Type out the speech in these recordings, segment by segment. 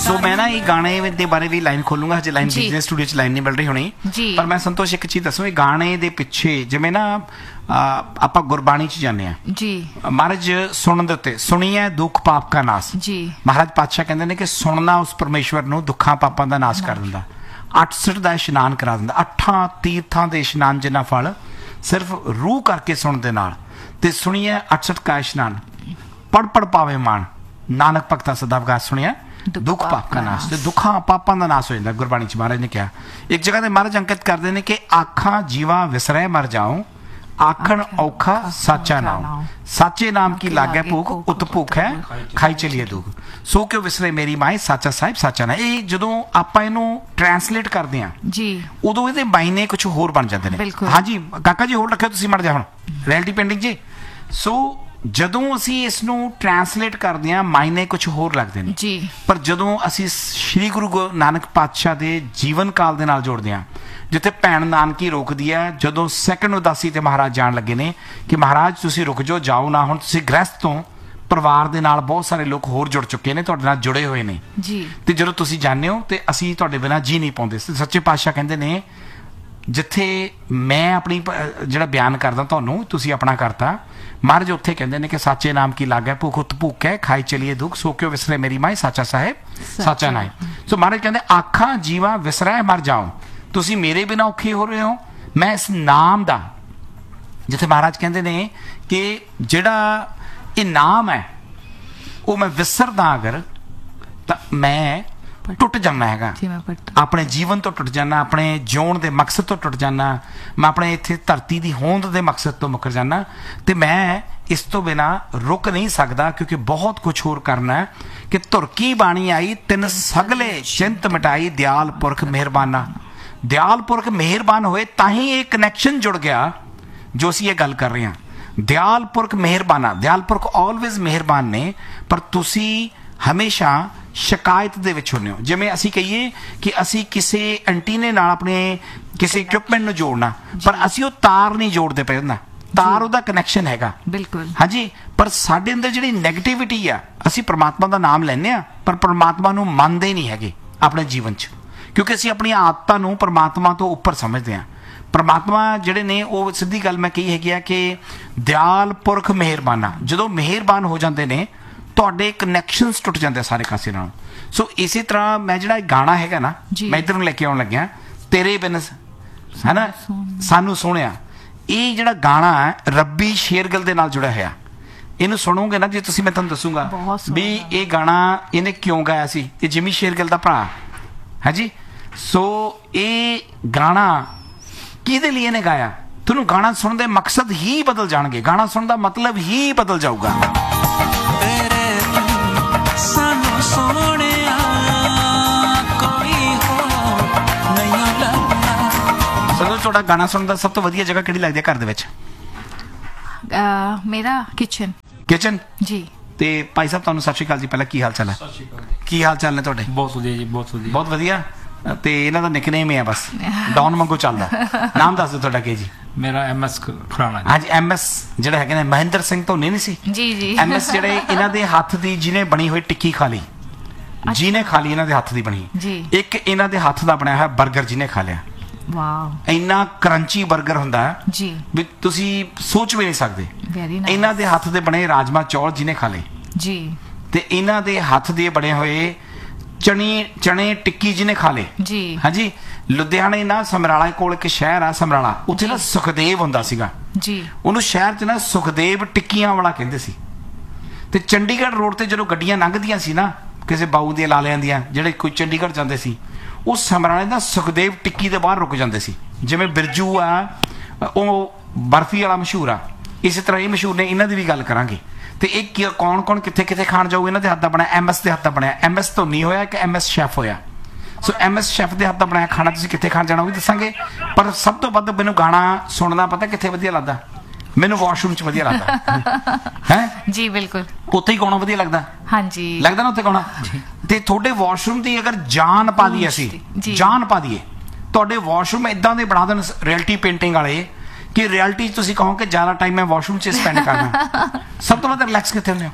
ਸੋ ਮੈਂ ਨਾ ਇਹ ਗਾਣੇ ਦੇ ਬਾਰੇ ਵੀ ਲਾਈਨ ਖੋਲੂੰਗਾ, ਹਜੇ ਲਾਈਨ ਬਿਜ਼ਨਸ ਸਟੂਡੀਓ 'ਚ ਲਾਈਨ ਨਹੀਂ ਮਿਲ ਰਹੀ ਹੋਣੀ, ਪਰ ਮੈਂ ਸੰਤੋਸ਼ ਇੱਕ ਚੀਜ਼ ਦੱਸੂ, ਇਹ ਗਾਣੇ ਦੇ ਪਿੱਛੇ ਜਿਵੇਂ ਨਾ ਆਪਾਂ ਗੁਰਬਾਣੀ 'ਚ ਜਾਂਦੇ ਹਾਂ ਜੀ, ਮਹਾਰਾਜ ਸੁਣਨ ਦੇ ਉੱਤੇ ਸੁਣੀਏ ਦੁੱਖ ਪਾਪ ਕਾ ਨਾਸ ਜੀ, ਮਹਾਰਾਜ ਪਾਤਸ਼ਾਹ ਕਹਿੰਦੇ ਨੇ ਕਿ ਸੁਣਨਾ ਉਸ ਪਰਮੇਸ਼ਵਰ ਨੂੰ ਦੁੱਖਾਂ ਪਾਪਾਂ ਦਾ ਨਾਸ਼ ਕਰ ਦਿੰਦਾ, 68 ਦਾ ਇਸ਼ਨਾਨ ਕਰਾ ਦਿੰਦਾ, 8 ਤੀਰਥਾਂ ਦੇ ਇਸ਼ਨਾਨ ਜਿੰਨਾ ਫਲ ਸਿਰਫ ਰੂਹ ਕਰਕੇ ਸੁਣਨ ਦੇ ਨਾਲ, ਤੇ ਸੁਣੀਏ 68 ਕਾ ਇਸ਼ਨਾਨ ਪੜ ਪੜ ਪਾਵੇ ਮਾਨ, ਨਾਨਕ ਭਗਤਾ ਸਦਾ ਵਿਗਾਸ ਸੁਣਿਆ ਦੁੱਖ ਪਾਪ ਕਾ ਨਾਸ਼, ਤੇ ਦੁੱਖਾਂ ਪਾਪਾਂ ਦਾ ਨਾਸ਼ ਹੋ ਜਾਂਦਾ। ਗੁਰਬਾਣੀ 'ਚ ਮਹਾਰਾਜ ਨੇ ਕਿਹਾ, ਇੱਕ ਜਗ੍ਹਾ ਤੇ ਮਹਾਰਾਜ ਅੰਕਿਤ ਕਰਦੇ ਨੇ ਕਿ ਆਖਾਂ ਜੀਵਾ ਵਿਸਰੈ ਮਰ ਜਾਉ, ਆਖਣ ਔਖਾ ਸਾਚਾ ਨਾਮ, ਸਾਚੇ ਨਾਮ ਕੀ ਲਾਗੇ ਭੂਖ ਉਤ ਭੁੱਖ ਹੈ ਖਾਈ ਚਲੀਏ ਦੁੱਖ, ਸੋ ਕਿਉ ਵਿਸਰੇ ਮੇਰੀ ਮਾਏ ਸਾਚਾ ਸਾਹਿਬ ਸਾਚਾ ਨਾ। ਇਹ ਜਦੋਂ ਆਪਾਂ ਇਹਨੂੰ ਟ੍ਰਾਂਸਲੇਟ ਕਰਦੇ ਹਾਂ ਜੀ, ਉਦੋਂ ਇਹਦੇ ਮਾਇਨੇ ਕੁਝ ਹੋਰ ਬਣ ਜਾਂਦੇ ਨੇ। ਹਾਂਜੀ ਕਾਕਾ ਜੀ ਹੋਰ ਰੱਖਿਓ ਤੁਸੀਂ ਮੜ ਜਾ ਹੁਣ ਰਿਐਲਿਟੀ ਪੇਂਟਿੰਗ ਜੀ। ਸੋ ਜਦੋਂ ਅਸੀਂ ਇਸ ਨੂੰ ਟ੍ਰਾਂਸਲੇਟ ਕਰਦੇ ਹਾਂ ਮਾਇਨੇ ਕੁਝ ਹੋਰ ਲੱਗਦੇ ਨੇ ਜੀ, ਪਰ ਜਦੋਂ ਅਸੀਂ ਸ਼੍ਰੀ ਗੁਰੂ ਨਾਨਕ ਪਾਤਸ਼ਾਹ ਦੇ ਜੀਵਨ ਕਾਲ ਦੇ ਨਾਲ ਜੋੜਦੇ ਹਾਂ, ਜਿੱਥੇ ਭੈਣ ਨਾਨਕੀ ਰੋਕਦੀ ਹੈ ਜਦੋਂ ਸੈਕੰਡ ਉਦਾਸੀ ਤੇ ਮਹਾਰਾਜ ਜਾਣ ਲੱਗੇ ਨੇ ਕਿ ਮਹਾਰਾਜ ਤੁਸੀਂ ਰੁਕ ਜਾਓ, ਜਾਓ ਨਾ, ਹੁਣ ਤੁਸੀਂ ਗ੍ਰਸਤ ਤੋਂ ਪਰਿਵਾਰ ਦੇ ਨਾਲ ਬਹੁਤ ਸਾਰੇ ਲੋਕ ਹੋਰ ਜੁੜ ਚੁੱਕੇ ਨੇ, ਤੁਹਾਡੇ ਨਾਲ ਜੁੜੇ ਹੋਏ ਨੇ ਜੀ, ਤੇ ਜਦੋਂ ਤੁਸੀਂ ਜਾਂਦੇ ਹੋ ਤੇ ਅਸੀਂ ਤੁਹਾਡੇ ਬਿਨਾਂ ਜੀ ਨਹੀਂ ਪਾਉਂਦੇ। ਸੱਚੇ ਪਾਤਸ਼ਾਹ ਕਹਿੰਦੇ ਨੇ ਜਿੱਥੇ ਮੈਂ ਆਪਣੀ ਜਿਹੜਾ ਬਿਆਨ ਕਰਦਾ ਤੁਹਾਨੂੰ ਤੁਸੀਂ ਆਪਣਾ ਕਰਤਾ, ਮਹਾਰਾਜ ਉੱਥੇ ਕਹਿੰਦੇ ਨੇ ਕਿ ਸਾਚੇ ਨਾਮ ਕੀ ਲਾਗੇ ਭੁੱਖ ਉਤ ਭੁੱਖ ਹੈ ਖਾਈ ਚਲੀਏ ਦੁੱਖ, ਸੋ ਕਿਉ ਵਿਸਰੇ ਮੇਰੀ ਮਾਏ ਸਾਚਾ ਸਾਹਿਬ ਸਾਚਾ ਨਾਮ। ਸੋ ਮਹਾਰਾਜ ਕਹਿੰਦੇ ਆਖਾਂ ਜੀਵਾ ਵਿਸਰੈ ਮਰ ਜਾਓ, ਤੁਸੀਂ ਮੇਰੇ ਬਿਨਾਂ ਔਖੇ ਹੋ ਰਹੇ ਹੋ, ਮੈਂ ਇਸ ਨਾਮ ਦਾ, ਜਿੱਥੇ ਮਹਾਰਾਜ ਕਹਿੰਦੇ ਨੇ ਕਿ ਜਿਹੜਾ ਇਹ ਨਾਮ ਹੈ ਉਹ ਮੈਂ ਵਿਸਰਦਾ ਅਗਰ ਤਾਂ ਮੈਂ ਟੁੱਟ ਜਾਣਾ ਹੈਗਾ, ਆਪਣੇ ਜੀਵਨ ਤੋਂ ਟੁੱਟ ਜਾਣਾ, ਆਪਣੇ ਜਿਉਣ ਦੇ ਮਕਸਦ ਤੋਂ ਟੁੱਟ ਜਾਣਾ, ਮੈਂ ਆਪਣੇ ਇੱਥੇ ਧਰਤੀ ਦੀ ਹੋਂਦ ਦੇ ਮਕਸਦ ਤੋਂ ਮੁੱਕਰ ਜਾਣਾ, ਤੇ ਮੈਂ ਇਸ ਤੋਂ ਬਿਨਾਂ ਰੁਕ ਨਹੀਂ ਸਕਦਾ ਕਿਉਂਕਿ ਬਹੁਤ ਕੁਝ ਹੋਰ ਕਰਨਾ ਹੈ। ਕਿ ਧੁਰਕੀ ਬਾਣੀ ਆਈ ਤਿੰਨ ਸਗਲੇ ਚਿੰਤ ਮਿਟਾਈ, ਦਿਆਲ ਪੁਰਖ ਮਿਹਰਬਾਨਾ, ਦਿਆਲ ਪੁਰਖ ਮਿਹਰਬਾਨ ਹੋਏ ਤਾਂ ਹੀ ਇਹ ਕਨੈਕਸ਼ਨ ਜੁੜ ਗਿਆ ਜੋ ਅਸੀਂ ਇਹ ਗੱਲ ਕਰ ਰਹੇ ਹਾਂ। ਦਿਆਲ ਪੁਰਖ ਮਿਹਰਬਾਨਾ, ਦਿਆਲ ਪੁਰਖ ਆਲਵੇਜ਼ ਮਿਹਰਬਾਨ ਨੇ, ਪਰ ਤੁਸੀਂ ਹਮੇਸ਼ਾ ਸ਼ਿਕਾਇਤ ਦੇ ਵਿੱਚ ਹੁੰਦੇ ਹੋ। ਜਿਵੇਂ ਅਸੀਂ ਕਹੀਏ ਕਿ ਅਸੀਂ ਕਿਸੇ ਐਂਟੀਨੇ ਨਾਲ ਆਪਣੇ ਕਿਸੇ ਇਕਵਿਪਮੈਂਟ ਨੂੰ ਜੋੜਨਾ, ਪਰ ਅਸੀਂ ਉਹ ਤਾਰ ਨਹੀਂ ਜੋੜਦੇ ਪਏ ਨਾ, ਤਾਰ ਉਹਦਾ ਕਨੈਕਸ਼ਨ ਹੈਗਾ ਬਿਲਕੁਲ ਹਾਂਜੀ, ਪਰ ਸਾਡੇ ਅੰਦਰ ਜਿਹੜੀ ਨੈਗੇਟਿਵਿਟੀ ਆ, ਅਸੀਂ ਪ੍ਰਮਾਤਮਾ ਦਾ ਨਾਮ ਲੈਂਦੇ ਆ ਪਰ ਪ੍ਰਮਾਤਮਾ ਨੂੰ ਮੰਨਦੇ ਨਹੀਂ ਹੈਗੇ ਆਪਣੇ ਜੀਵਨ 'ਚ, ਕਿਉਂਕਿ ਅਸੀਂ ਆਪਣੀਆਂ ਆਦਤਾਂ ਨੂੰ ਪ੍ਰਮਾਤਮਾ ਤੋਂ ਉੱਪਰ ਸਮਝਦੇ ਹਾਂ। ਪ੍ਰਮਾਤਮਾ ਜਿਹੜੇ ਨੇ ਉਹ ਸਿੱਧੀ ਗੱਲ ਮੈਂ ਕਹੀ ਹੈਗੀ ਆ ਕਿ ਦਿਆਲ ਪੁਰਖ ਮਿਹਰਬਾਨਾ, ਜਦੋਂ ਮਿਹਰਬਾਨ ਹੋ ਜਾਂਦੇ ਨੇ ਤੁਹਾਡੇ ਕਨੈਕਸ਼ਨਸ ਟੁੱਟ ਜਾਂਦੇ ਸਾਰੇ ਕਾਸੇ ਨਾਲ। ਸੋ ਇਸੇ ਤਰ੍ਹਾਂ ਮੈਂ ਜਿਹੜਾ ਗਾਣਾ ਹੈਗਾ ਨਾ, ਮੈਂ ਇੱਧਰ ਨੂੰ ਲੈ ਕੇ ਆਉਣ ਲੱਗਿਆ, ਤੇਰੇ ਬਿਨ ਹੈ ਨਾ ਸਾਨੂੰ ਸੋਹਣਿਆ, ਇਹ ਜਿਹੜਾ ਗਾਣਾ ਹੈ ਰੱਬੀ ਸ਼ੇਰਗਿੱਲ ਦੇ ਨਾਲ ਜੁੜਿਆ ਹੋਇਆ। ਇਹਨੂੰ ਸੁਣੋਗੇ ਨਾ ਜੇ ਤੁਸੀਂ, ਮੈਂ ਤੁਹਾਨੂੰ ਦੱਸੂਗਾ ਵੀ ਇਹ ਗਾਣਾ ਇਹਨੇ ਕਿਉਂ ਗਾਇਆ ਸੀ, ਇਹ ਜਿਮੀ ਸ਼ੇਰਗਿੱਲ ਦਾ ਭਰਾ ਹੈ ਜੀ। ਸੋ ਇਹ ਗਾਣਾ ਕਿਹਦੇ ਲਈ ਇਹਨੇ ਗਾਇਆ, ਤੁਹਾਨੂੰ ਗਾਣਾ ਸੁਣਨ ਦੇ ਮਕਸਦ ਹੀ ਬਦਲ ਜਾਣਗੇ, ਗਾਣਾ ਸੁਣਨ ਦਾ ਮਤਲਬ ਹੀ ਬਦਲ ਜਾਊਗਾ। ਤੁਹਾਡਾ ਗਾਣਾ ਸੁਣਨ ਦਾ ਸਭ ਤੋਂ ਵਧੀਆ ਜਗ੍ਹਾ ਕਿਹੜੀ ਲੱਗਦੀ ਹੈ ਘਰ ਦੇ ਵਿੱਚ? ਮੇਰਾ ਕਿਚਨ ਜੀ। ਤੇ ਭਾਈ ਸਾਹਿਬ ਤੁਹਾਨੂੰ ਸਤਿ ਸ਼੍ਰੀ ਅਕਾਲ ਜੀ, ਪਹਿਲਾਂ ਕੀ ਹਾਲ ਚਾਲ ਹੈ? ਕੀ ਹਾਲ ਚਾਲ ਨੇ ਤੁਹਾਡੇ? ਬਹੁਤ ਵਧੀਆ ਜੀ, ਬਹੁਤ ਵਧੀਆ, ਬਹੁਤ ਵਧੀਆ। ਤੇ ਇਹਨਾਂ ਦਾ ਨਿਕਨੇਮ ਹੈ ਬਸ ਡੌਨ ਵਾਂਗੂ ਚੱਲਦਾ। ਨਾਮ ਦੱਸ ਦਿਓ ਤੁਹਾਡਾ। ਕੀ ਜੀ? ਮੇਰਾ MS ਖੁਰਾਣਾ। ਹਾਂਜੀ, MS ਜਿਹੜੇ ਹੈਗੇ ਨੇ ਮਹਿੰਦਰ ਸਿੰਘ ਧੋਨੀ ਨਹੀਂ ਸੀ ਜੀ ਜੀ, MS ਜਿਹੜੇ ਇਹਨਾਂ ਦੇ ਹੱਥ ਦੀ ਜਿਹਨੇ ਬਣੀ ਹੋਈ ਟਿੱਕੀ ਖਾ ਲਈ, ਜਿਹਨੇ ਖਾ ਲਈ ਇਹਨਾਂ ਦੇ ਹੱਥ ਦੀ ਬਣੀ ਜੀ। ਇੱਕ ਇਹਨਾਂ ਦੇ ਹੱਥ ਦਾ ਬਣਿਆ ਹੋਇਆ 버ਗਰ ਜਿਹਨੇ ਖਾ ਲਿਆ, ਵਾਓ, ਇੰਨਾ ਕਰੰਚੀ 버ਗਰ ਹੁੰਦਾ ਜੀ ਵੀ ਤੁਸੀਂ ਸੋਚ ਵੀ ਨਹੀਂ ਸਕਦੇ। ਇਹਨਾਂ ਦੇ ਹੱਥ ਦੇ ਬਣੇ ਰਾਜਮਾ ਚੌਲ ਜਿਹਨੇ ਖਾ ਲਏ ਜੀ, ਤੇ ਇਹਨਾਂ ਦੇ ਹੱਥ ਦੇ ਬਣੇ ਹੋਏ ਚਣੇ ਟਿੱਕੀ ਜਿਹਨੇ ਖਾ ਲਏ ਜੀ। ਹਾਂਜੀ, ਲੁਧਿਆਣੇ ਨਾ ਸਮਰਾਲਾ ਕੋਲ ਇੱਕ ਸ਼ਹਿਰ ਆ ਸਮਰਾਲਾ, ਉੱਥੇ ਨਾ ਸੁਖਦੇਵ ਹੁੰਦਾ ਸੀਗਾ ਜੀ, ਉਹਨੂੰ ਸ਼ਹਿਰ 'ਚ ਨਾ ਸੁਖਦੇਵ ਟਿੱਕੀਆਂ ਵਾਲਾ ਕਹਿੰਦੇ ਸੀ। ਤੇ ਚੰਡੀਗੜ੍ਹ ਰੋਡ ਤੇ ਜਦੋਂ ਗੱਡੀਆਂ ਲੰਘਦੀਆਂ ਸੀ ਨਾ ਕਿਸੇ ਬਾਊ ਦੀਆਂ ਲਾਲਿਆਂ ਦੀਆਂ, ਜਿਹੜੇ ਕੋਈ ਚੰਡੀਗੜ੍ਹ ਜਾਂਦੇ ਸੀ, ਉਹ ਸਮਰਾਲੇ ਦਾ ਸੁਖਦੇਵ ਟਿੱਕੀ ਦੇ ਬਾਹਰ ਰੁਕ ਜਾਂਦੇ ਸੀ। ਜਿਵੇਂ ਬਿਰਜੂ ਆ ਉਹ ਬਰਫੀ ਵਾਲਾ ਮਸ਼ਹੂਰ ਆ, ਇਸੇ ਤਰ੍ਹਾਂ ਇਹ ਮਸ਼ਹੂਰ ਨੇ। ਇਹਨਾਂ ਦੀ ਵੀ ਗੱਲ ਕਰਾਂਗੇ। ਤੇ ਇਹ ਕੌਣ ਕੌਣ ਕਿੱਥੇ ਕਿੱਥੇ ਖਾਣ ਜਾਊ? ਇਹਨਾਂ ਦੇ ਹੱਥ ਦਾ ਬਣਿਆ, MS ਦੇ ਹੱਥ ਦਾ ਬਣਿਆ। MS ਧੋਨੀ ਹੋਇਆ ਕਿ MS ਸ਼ੈਫ ਹੋਇਆ? ਸੋ MS ਸ਼ੈਫ ਦੇ ਹੱਥ ਦਾ ਬਣਾਇਆ ਖਾਣਾ ਤੁਸੀਂ ਕਿੱਥੇ ਖਾਣ ਜਾਣਾ ਉਹ ਵੀ ਦੱਸਾਂਗੇ। ਪਰ ਸਭ ਤੋਂ ਵੱਧ ਮੈਨੂੰ ਗਾਣਾ ਸੁਣਨਾ ਪਤਾ ਕਿੱਥੇ ਵਧੀਆ ਲੱਗਦਾ? ਮੈਨੂੰ ਵਾਸ਼ਰੂਮ 'ਚ ਵਧੀਆ ਲੱਗਦਾ ਹੈ ਜੀ। ਬਿਲਕੁਲ, ਉੱਥੇ ਹੀ ਗਾਉਣਾ ਵਧੀਆ ਲੱਗਦਾ। ਹਾਂਜੀ, ਲੱਗਦਾ ਨਾ ਉੱਥੇ ਗਾਉਣਾ। ਤੇ ਤੁਹਾਡੇ ਵਾਸ਼ਰੂਮ ਦੀ ਅਗਰ ਜਾਨ ਪਾ ਦਈਏ, ਅਸੀਂ ਜਾਨ ਪਾ ਦਈਏ, ਤੁਹਾਡੇ ਵਾਸ਼ਰੂਮ ਇਦਾਂ ਦੇ ਬਣਾ ਦੇਣ ਰਿਐਲਿਟੀ ਪੇਂਟਿੰਗ ਵਾਲੇ ਕਿ ਰਿਐਲਿਟੀ 'ਚ ਤੁਸੀਂ ਕਹੋ ਕਿ ਜ਼ਿਆਦਾ ਟਾਈਮ ਮੈਂ ਵਾਸ਼ਰੂਮ 'ਚ ਸਪੈਂਡ ਕਰਨਾ। ਸਭ ਤੋਂ ਵੱਧ ਰਿਲੈਕਸ ਕਿੱਥੇ ਹੁੰਦੇ ਹੋ?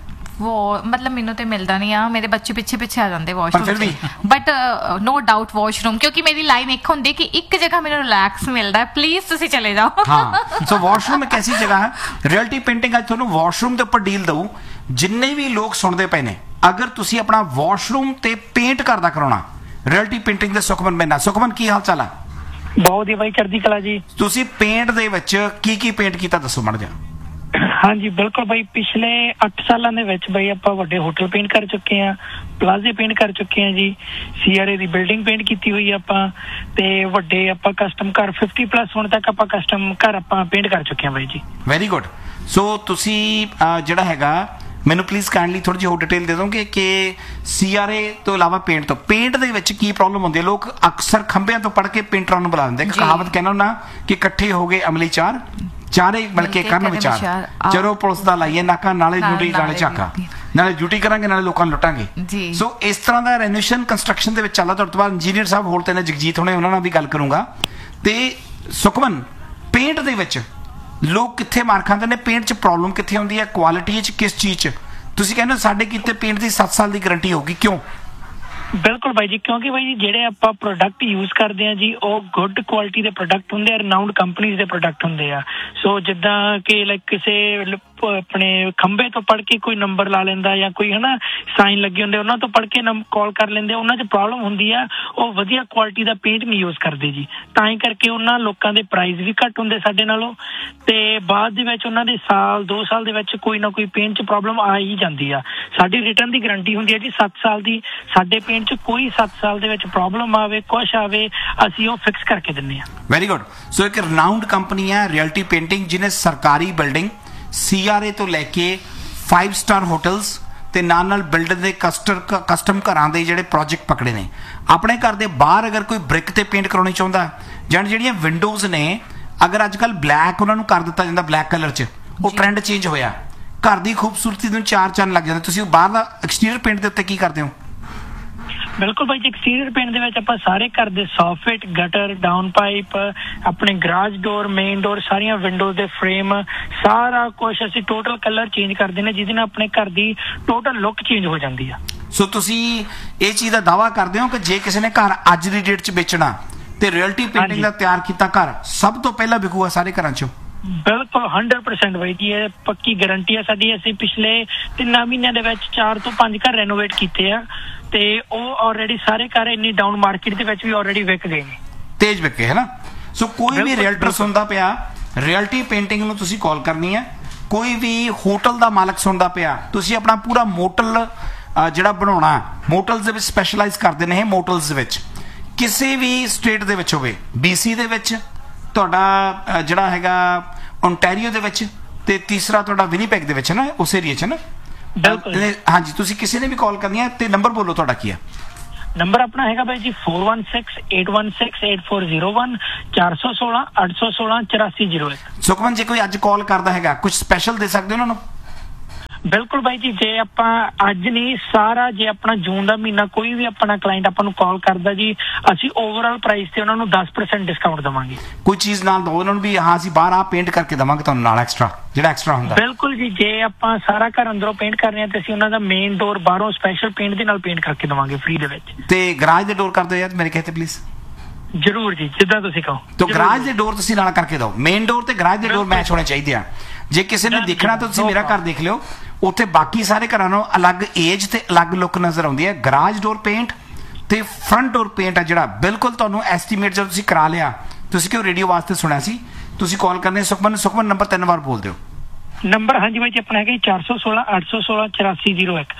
वो मतलब मैनू तो मिलता नहीं आ, मेरे बच्चे पिछे पिछे आ जाते washroom, but no doubt washroom, क्योंकि मेरी लाइन एक होंदी कि एक जगह मैनू रिलैक्स मिलता है, प्लीज तुसी चले जाओ। हाँ, सो वॉशरूम एक ऐसी जगह है, रियलिटी पेंटिंग अज तुहानू वॉशरूम के उपर डील दऊ। जिन्ने भी लोग सुनते पे ने, अगर तुसी अपना वॉशरूम ते पेंट करदा कराउणा, रियलिटी पेंटिंग दे सुखमन मेरे नाल। सुखमन की हाल चाल है? बहुत ही भाई, चढ़दी कला जी। तुसी पेंट दे विच की पेंट कीता दसो मड़ जा। हाँ जी बिल्कुल भाई, पिछले 8 सालों ਦੇ ਵਿੱਚ भाई ਆਪਾਂ ਵੱਡੇ ਹੋਟਲ ਪੇਂਟ ਕਰ ਚੁੱਕੇ ਆ, ਪਲਾਜ਼ੇ ਪੇਂਟ ਕਰ ਚੁੱਕੇ ਆ ਜੀ, ਸੀਆਰਏ ਦੀ ਬਿਲਡਿੰਗ ਪੇਂਟ ਕੀਤੀ ਹੋਈ ਆਪਾਂ, ਤੇ ਵੱਡੇ ਆਪਾਂ ਕਸਟਮ ਘਰ 50+ ਹੁਣ ਤੱਕ ਆਪਾਂ ਕਸਟਮ ਘਰ ਆਪਾਂ ਪੇਂਟ ਕਰ ਚੁੱਕੇ ਆ ਬਾਈ ਜੀ। Very good. ਸੋ ਤੁਸੀਂ ਜਿਹੜਾ ਹੈਗਾ ਮੈਨੂੰ ਪਲੀਜ਼ ਕਾਈਂਡਲੀ ਥੋੜੀ ਜਿਹੀ ਹੋਰ ਡਿਟੇਲ ਦੇ ਦੋਗੇ ਕਿ ਸੀਆਰਏ ਤੋਂ ਇਲਾਵਾ ਪੇਂਟ ਦੇ ਵਿੱਚ ਕੀ ਪ੍ਰੋਬਲਮ ਹੁੰਦੀ ਹੈ? ਲੋਕ ਅਕਸਰ ਖੰਭਿਆਂ ਤੋਂ ਪੜ ਕੇ ਪੇਂਟਰਾਂ ਨੂੰ ਬੁਲਾ ਦਿੰਦੇ। ਕਹਾਵਤ ਕਹਿੰਦਾ ਨਾ ਕਿ ਇਕੱਠੇ ਹੋ ਗਏ ਅਮਲੀ ਚਾਰ, ਚਾਰੇ ਮਿਲ ਕੇ ਕਰਨ ਵਿਚਾਰ, ਚਲੋ ਪੁਲਿਸ ਦਾ ਲਾਈਏ ਨਾਕਾ, ਨਾਲੇ ਡਿਊਟੀ ਨਾਲੇ ਝਾਕਾ, ਨਾਲੇ ਡਿਊਟੀ ਕਰਾਂਗੇ ਨਾਲੇ ਲੋਕਾਂ ਨੂੰ ਲੁੱਟਾਂਗੇ। ਸੋ ਇਸ ਤਰ੍ਹਾਂ ਦਾ ਰੈਨੋਵੇਸ਼ਨ ਕੰਸਟਰਕਸ਼ਨ ਦੇ ਵਿੱਚ ਚੱਲਦਾ। ਤੁਹਾਡੇ ਤੋਂ ਬਾਅਦ ਇੰਜੀਨੀਅਰ ਸਾਹਿਬ ਹੋਰ ਤੇ ਨੇ ਜਗਜੀਤ ਹੋਣੇ, ਉਹਨਾਂ ਨਾਲ ਵੀ ਗੱਲ ਕਰੂੰਗਾ। ਤੇ ਸੁਖਮਨ, ਪੇਂਟ ਦੇ ਵਿੱਚ ਲੋਕ ਕਿੱਥੇ ਮਾਰ ਖਾਂਦੇ ਨੇ? ਪੇਂਟ 'ਚ ਪ੍ਰੋਬਲਮ ਕਿੱਥੇ ਆਉਂਦੀ ਹੈ? ਕੁਆਲਿਟੀ 'ਚ, ਕਿਸ ਚੀਜ਼ 'ਚ? ਤੁਸੀਂ ਕਹਿੰਦੇ ਸਾਡੇ ਕੀਤੇ ਪੇਂਟ ਦੀ 7 ਸਾਲ ਦੀ ਗਾਰੰਟੀ ਹੋਊਗੀ, ਕਿਉਂ? ਬਿਲਕੁਲ ਬਾਈ ਜੀ, ਕਿਉਂਕਿ ਬਾਈ ਜੀ ਜਿਹੜੇ ਆਪਾਂ ਪ੍ਰੋਡਕਟ ਯੂਜ਼ ਕਰਦੇ ਆ ਜੀ, ਉਹ ਗੁੱਡ ਕੁਆਲਿਟੀ ਦੇ ਪ੍ਰੋਡਕਟ ਹੁੰਦੇ ਆ, ਰਿਨਾਊਂਡ ਕੰਪਨੀਜ਼ ਦੇ ਪ੍ਰੋਡਕਟ ਹੁੰਦੇ ਆ। ਸੋ ਜਿੱਦਾਂ ਕਿ ਲਾਈਕ ਕਿਸੇ ਆਪਣੇ ਖੰਭੇ ਤੋਂ ਪੜ ਕੇ ਕੋਈ ਨੰਬਰ ਲਾ ਲੈਂਦਾ ਜਾਂ ਕੋਈ ਹਨਾ ਸਾਈਨ ਲੱਗੇ ਹੁੰਦੇ, ਉਹਨਾਂ ਤੋਂ ਪੜ ਕੇ ਕਾਲ ਕਰ ਲੈਂਦੇ, ਉਹਨਾਂ 'ਚ ਪ੍ਰੋਬਲਮ ਹੁੰਦੀ ਆ। ਉਹ ਵਧੀਆ ਕੁਆਲਿਟੀ ਦਾ ਪੇਂਟ ਨਹੀਂ ਯੂਜ਼ ਕਰਦੇ ਜੀ, ਤਾਂ ਹੀ ਕਰਕੇ ਉਹਨਾਂ ਲੋਕਾਂ ਦੇ ਪ੍ਰਾਈਸ ਵੀ ਘੱਟ ਹੁੰਦੇ ਸਾਡੇ ਨਾਲੋਂ, ਤੇ ਬਾਅਦ ਦੇ ਵਿੱਚ ਉਹਨਾਂ ਦੇ 2 ਸਾਲ ਦੇ ਵਿੱਚ ਕੋਈ ਨਾ ਕੋਈ ਪੇਂਟ 'ਚ ਪ੍ਰੋਬਲਮ ਆ ਹੀ ਜਾਂਦੀ ਆ। ਸਾਡੀ ਰਿਟਰਨ ਦੀ ਗਾਰੰਟੀ ਹੁੰਦੀ ਹੈ ਜੀ 7 ਸਾਲ ਦੀ। ਸਾਡੇ ਪੇਂਟ 'ਚ ਕੋਈ 7 ਸਾਲ ਦੇ ਵਿੱਚ ਪ੍ਰੋਬਲਮ ਆਵੇ, ਕੁਛ ਆਵੇ, ਅਸੀਂ ਉਹ ਫਿਕਸ ਕਰਕੇ ਦਿੰਦੇ ਹਾਂ। Very good. ਸੋ ਇੱਕ ਰਿਨਾਊਂਡ ਕੰਪਨੀ ਹੈ ਰਿयलिटी पेंटिंग, ਜਿਹਨੇ ਸਰਕਾਰੀ ਬਿਲਡਿੰਗ ਸੀਆਰਏ ਤੋਂ ਲੈ ਕੇ 5 ਸਟਾਰ ਹੋਟਲਸ ਤੇ ਨਾਲ ਬਿਲਡਿੰਗ ਦੇ ਕਸਟਮ ਘਰਾਂ ਦੇ ਜਿਹੜੇ ਪ੍ਰੋਜੈਕਟ ਪਕੜੇ ਨੇ। ਆਪਣੇ ਘਰ ਦੇ ਬਾਹਰ ਅਗਰ ਕੋਈ ਬ੍ਰਿਕ ਤੇ ਪੇਂਟ ਕਰਾਉਣੀ ਚਾਹੁੰਦਾ, ਜਾਂ ਜਿਹੜੀਆਂ ਵਿੰਡੋਜ਼ ਨੇ, ਅਗਰ ਅੱਜ ਕੱਲ ਬਲੈਕ ਉਹਨਾਂ ਨੂੰ ਕਰ ਦਿੱਤਾ ਜਾਂਦਾ, ਬਲੈਕ ਕਲਰ 'ਚ, ਉਹ ਟ੍ਰੈਂਡ ਚੇਂਜ ਹੋਇਆ, ਘਰ ਦੀ ਖੂਬਸੂਰਤੀ ਨੂੰ 4 ਚੰਨ ਲੱਗ ਜਾਂਦੇ। ਤੁਸੀਂ ਬਾਹਰ ਦਾ ਐਕਸਟੀਰੀਅਰ ਪੇਂਟ ਦੇ ਉੱਤੇ ਕੀ ਕਰਦੇ ਹੋ? ਬਿਲਕੁਲ ਭਾਈ ਜੀ, ਐਕਸਟੀਰੀਅਰ ਪੇਂਟ ਦੇ ਵਿੱਚ ਆਪਾਂ ਸਾਰੇ ਘਰ ਦੇ ਸੌਫਿਟ, ਗਟਰ, ਡਾਊਨ ਪਾਈਪ, ਆਪਣੇ ਗਰਾਜ ਡੋਰ, ਮੇਨ ਡੋਰ, ਸਾਰੀਆਂ ਵਿੰਡੋਜ਼ ਦੇ ਫਰੇਮ, ਸਾਰਾ ਕੁਝ ਅਸੀਂ ਟੋਟਲ ਕਲਰ ਚੇਂਜ ਕਰਦੇ ਨੇ, ਜਿਹਦੇ ਨਾਲ ਆਪਣੇ ਘਰ ਦੀ ਟੋਟਲ ਲੁੱਕ ਚੇਂਜ ਹੋ ਜਾਂਦੀ ਆ। ਸੋ ਤੁਸੀਂ ਇਹ ਚੀਜ਼ ਦਾ ਦਾਅਵਾ ਕਰਦੇ ਹੋ ਕਿ ਜੇ ਕਿਸੇ ਨੇ ਘਰ ਅੱਜ ਦੀ ਡੇਟ 'ਚ ਵੇਚਣਾ ਤੇ ਰਿयलिटी पेंटिंग ਦਾ ਤਿਆਰ ਕੀਤਾ ਘਰ ਸਭ ਤੋਂ ਪਹਿਲਾਂ ਵਿਕੂਗਾ ਸਾਰੇ ਘਰਾਂ 'ਚੋਂ? ਬਿਲਕੁਲ 100% ਬਾਈ ਜੀ, ਇਹ ਪੱਕੀ ਗਾਰੰਟੀ ਆ ਸਾਡੀ। ਅਸੀਂ ਪਿਛਲੇ 3 ਮਹੀਨਿਆਂ ਦੇ ਵਿੱਚ 4 ਤੋਂ 5 ਘਰ ਰੈਨੋਵੇਟ ਕੀਤੇ ਆ, ਤੇ ਉਹ ਆਲਰੇਡੀ ਸਾਰੇ ਘਰ ਇੰਨੀ ਡਾਊਨ ਮਾਰਕੀਟ ਦੇ ਵਿੱਚ ਵੀ ਆਲਰੇਡੀ ਵਿਕ ਗਏ ਨੇ, ਤੇਜ਼ ਵਿਕੇ ਹੈ ਨਾ। ਸੋ ਕੋਈ ਵੀ ਰੀਅਲਟਰ ਸੁਣਦਾ ਪਿਆ, ਰਿयलिटी पेंटिंग ਨੂੰ ਤੁਸੀਂ ਕਾਲ ਕਰਨੀ ਹੈ। ਕੋਈ ਵੀ ਹੋਟਲ ਦਾ ਮਾਲਕ ਸੁਣਦਾ ਪਿਆ, ਤੁਸੀਂ ਆਪਣਾ ਪੂਰਾ ਮੋਟਲ ਜਿਹੜਾ ਬਣਾਉਣਾ, ਮੋਟਲਸ ਦੇ ਵਿੱਚ ਸਪੈਸ਼ਲਾਈਜ਼ ਕਰਦੇ ਨੇ ਇਹ, ਮੋਟਲਸ ਦੇ ਵਿੱਚ ਕਿਸੇ ਵੀ ਸਟੇਟ ਦੇ ਵਿੱਚ ਹੋਵੇ, BC ਦੇ ਵਿੱਚ, ਤੁਹਾਡਾ ਜਿਹੜਾ ਹੈਗਾ ਓਨਟਾਰੀਓ ਦੇ ਵਿੱਚ, ਤੇ ਤੀਸਰਾ ਤੁਹਾਡਾ ਵਿਨੀਪੈਗ ਦੇ ਵਿੱਚ ਹੈ ਨਾ, ਉਸ ਏਰੀਆ 'ਚ ਨਾ। ਹਾਂਜੀ, ਤੁਸੀਂ ਕਿਸੇ ਨੇ ਵੀ ਕਾਲ ਕਰਨੀ ਹੈ ਤੇ ਨੰਬਰ ਬੋਲੋ ਤੁਹਾਡਾ ਕੀ ਹੈ? ਨੰਬਰ ਆਪਣਾ ਹੈਗਾ ਬਾਈ ਜੀ 4168168401, 416 816 8401। ਸੁਖਮਨ ਜੀ, ਕੋਈ ਅੱਜ ਕਾਲ ਕਰਦਾ ਹੈਗਾ, ਕੁਝ ਸਪੈਸ਼ਲ ਦੇ ਸਕਦੇ ਹੋ ਉਹਨਾਂ ਨੂੰ? ਬਿਲਕੁਲ ਬਾਈ ਜੀ, ਜੇ ਆਪਾਂ ਅੱਜ ਨਹੀਂ, ਸਾਰਾ ਜੇ ਆਪਣਾ ਜੂਨ ਦਾ ਮਹੀਨਾ ਕੋਈ ਵੀ ਆਪਣਾ ਕਲਾਇੰਟ ਆਪਾਂ ਨੂੰ ਕਾਲ ਕਰਦਾ ਜੀ, ਅਸੀਂ ਓਵਰਆਲ ਪ੍ਰਾਈਸ ਤੇ ਉਹਨਾਂ ਨੂੰ 10% ਡਿਸਕਾਊਂਟ ਦੇਵਾਂਗੇ। ਕੋਈ ਚੀਜ਼ ਨਾਲ ਦੋ ਉਹਨਾਂ ਨੂੰ ਵੀ, ਹਾਂ ਅਸੀਂ ਬਾਹਰ ਆ ਪੇਂਟ ਕਰਕੇ ਦੇਵਾਂਗੇ ਤੁਹਾਨੂੰ ਨਾਲ ਐਕਸਟਰਾ, ਜਿਹੜਾ ਐਕਸਟਰਾ ਹੁੰਦਾ। ਬਿਲਕੁਲ ਜੀ, ਜੇ ਆਪਾਂ ਸਾਰਾ ਘਰ ਅੰਦਰੋਂ ਪੇਂਟ ਕਰ ਰਹੇ ਹਾਂ ਤੇ ਅਸੀਂ ਉਹਨਾਂ ਦਾ ਮੇਨ ਡੋਰ ਬਾਹਰੋਂ ਸਪੈਸ਼ਲ ਪੇਂਟ ਦੇ ਨਾਲ ਪੇਂਟ ਕਰਕੇ ਦੇਵਾਂਗੇ ਫ੍ਰੀ ਦੇ ਵਿੱਚ। ਤੇ ਗਰਾਜ ਦੇ ਡੋਰ ਕਰ ਦਿਓ ਯਾਰ ਮੇਰੇ ਕਹਤੇ ਪਲੀਜ਼। ਜਰੂਰ ਜੀ, ਜਿੱਦਾਂ ਤੁਸੀਂ ਕਹੋ। ਤਾਂ ਗਰਾਜ ਦੇ ਡੋਰ ਤੁਸੀਂ ਨਾਲ ਕਰਕੇ ਦਿਓ, ਮੇਨ ਡੋਰ ਤੇ ਗਰਾਜ ਦੇ ਡੋਰ ਮੈਚ ਹੋਣੇ ਚਾਹੀਦੇ ਆ। ਜੇ ਕਿਸੇ ਨੇ ਦੇਖਣਾ ਤਾਂ ਤੁਸੀਂ ਮੇਰਾ ਘਰ ਦੇਖ ਲਿਓ, ਉੱਥੇ ਬਾਕੀ ਸਾਰੇ ਘਰਾਂ ਨੂੰ ਅਲੱਗ ਏਜ ਤੇ ਅਲੱਗ ਲੁੱਕ ਨਜ਼ਰ ਆਉਂਦੀ ਹੈ। ਗਰਾਜ ਡੋਰ ਪੇਂਟ ਤੇ ਫਰੰਟ ਡੋਰ ਪੇਂਟ ਆ ਜਿਹੜਾ, ਬਿਲਕੁਲ ਤੁਹਾਨੂੰ ਐਸਟੀਮੇਟ ਜਦੋਂ ਤੁਸੀਂ ਕਰਾ ਲਿਆ, ਤੁਸੀਂ ਕਿਉਂ ਰੇਡੀਓ ਵਾਸਤੇ ਸੁਣਿਆ ਸੀ, ਤੁਸੀਂ ਕਾਲ ਕਰਨੇ। ਸੁਖਮਨ ਨੰਬਰ 3 ਵਾਰ ਬੋਲ ਦਿਓ। ਨੰਬਰ ਹਾਂਜੀ ਬਾਈ ਜੀ ਆਪਣਾ ਹੈਗਾ 416 816 8401,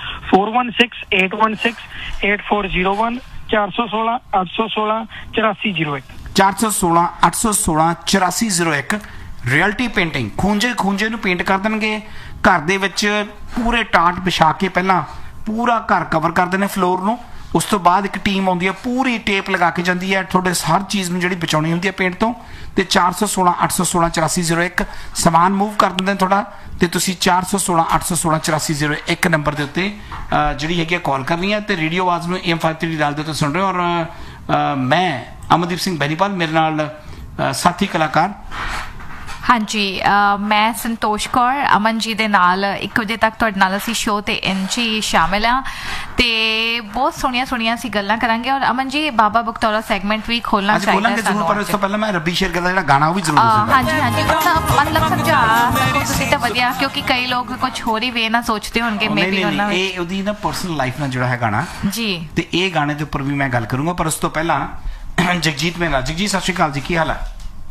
4168168401, 416 816 8401, 416 816 8401। ਰਿयलिटी पेंटिंग ਖੂੰਜੇ ਨੂੰ ਪੇਂਟ ਕਰ ਦੇਣਗੇ। ਘਰ ਦੇ ਵਿੱਚ ਪੂਰੇ ਟਾਟ ਵਿਛਾ ਕੇ ਪਹਿਲਾਂ ਪੂਰਾ ਘਰ ਕਵਰ ਕਰਦੇ ਨੇ ਫਲੋਰ ਨੂੰ, ਉਸ ਤੋਂ ਬਾਅਦ ਇੱਕ ਟੀਮ ਆਉਂਦੀ ਹੈ, ਪੂਰੀ ਟੇਪ ਲਗਾ ਕੇ ਜਾਂਦੀ ਹੈ ਤੁਹਾਡੇ ਹਰ ਚੀਜ਼ ਨੂੰ ਜਿਹੜੀ ਬਚਾਉਣੀ ਹੁੰਦੀ ਹੈ ਪੇਂਟ ਤੋਂ। ਤੇ 416 816 8401 ਸਮਾਨ ਮੂਵ ਕਰ ਦਿੰਦੇ ਨੇ ਤੁਹਾਡਾ, ਤੇ ਤੁਸੀਂ 416 816 8401 ਨੰਬਰ ਦੇ ਉੱਤੇ ਜਿਹੜੀ ਹੈਗੀ ਕਾਲ ਕਰਨੀ ਹੈ। ਤੇ ਰੇਡੀਓ ਆਵਾਜ਼ ਨੂੰ AM5 ਡਾਲ ਦੇ ਉੱਤੇ ਸੁਣ ਰਹੇ ਹੋ। ਔਰ ਮੈਂ ਅਮਨਦੀਪ ਸਿੰਘ ਬੈਨੀਪਾਲ, ਮੇਰੇ ਨਾਲ ਸਾਥੀ ਕਲਾਕਾਰ ਹਾਂਜੀ ਮੈਂ ਸੰਤੋਸ਼ ਕੌਰ ਅਮਨ ਜੀ ਦੇ ਨਾਲ 1 ਵਜੇ ਤੱਕ ਤੁਹਾਡੇ ਨਾਲ ਅਸੀਂ ਸ਼ੋਅ ਤੇ ਇੰਜੀ ਸ਼ਾਮਿਲ ਆ ਤੇ ਬਹੁਤ ਸੋਹਣੀਆਂ ਅਸੀਂ ਗੱਲਾਂ ਕਰਾਂਗੇ ਔਰ ਅਮਨ ਜੀ ਬਾਬਾ ਬਖਤੌਰਾ ਸੈਗਮੈਂਟ ਵੀ ਖੋਲਣਾ ਚਾਹੀਦਾ ਹੈ ਸਾਨੂੰ। ਪਰ ਉਸ ਤੋਂ ਪਹਿਲਾਂ ਮੈਂ ਰੱਬੀ ਸ਼ੇਰ ਦਾ ਜਿਹੜਾ ਗਾਣਾ ਉਹ ਵੀ ਜ਼ਰੂਰ ਦੱਸੂਗਾ। ਹਾਂਜੀ ਮਤਲਬ ਸਮਝਾ ਤੁਸੀਂ ਤਾਂ ਵਧੀਆ, ਕਿਉਂਕਿ ਕਈ ਲੋਕ ਕੁਝ ਹੋਰ ਹੀ ਵੇ ਨਾ ਸੋਚਦੇ ਹੋਣਗੇ ਮੇਬੀ ਉਹਨਾਂ ਵਿੱਚ ਇਹ ਉਹਦੀ ਨਾ ਪਰਸਨਲ ਲਾਈਫ ਨਾਲ ਜੁੜਾ ਹੈ ਗਾਣਾ ਜੀ, ਤੇ ਇਹ ਗਾਣੇ ਦੇ ਉੱਪਰ ਵੀ ਮੈਂ ਗੱਲ ਕਰੂੰਗਾ। ਪਰ ਉਸ ਤੋਂ ਪਹਿਲਾਂ ਜਗਜੀਤ ਮੇਰੇ ਨਾਲ। ਜਗਜੀਤ ਸਤਿ ਸ਼੍ਰੀ ਅਕਾਲ ਜੀ, ਕੀ ਹਾਲ ਹੈ?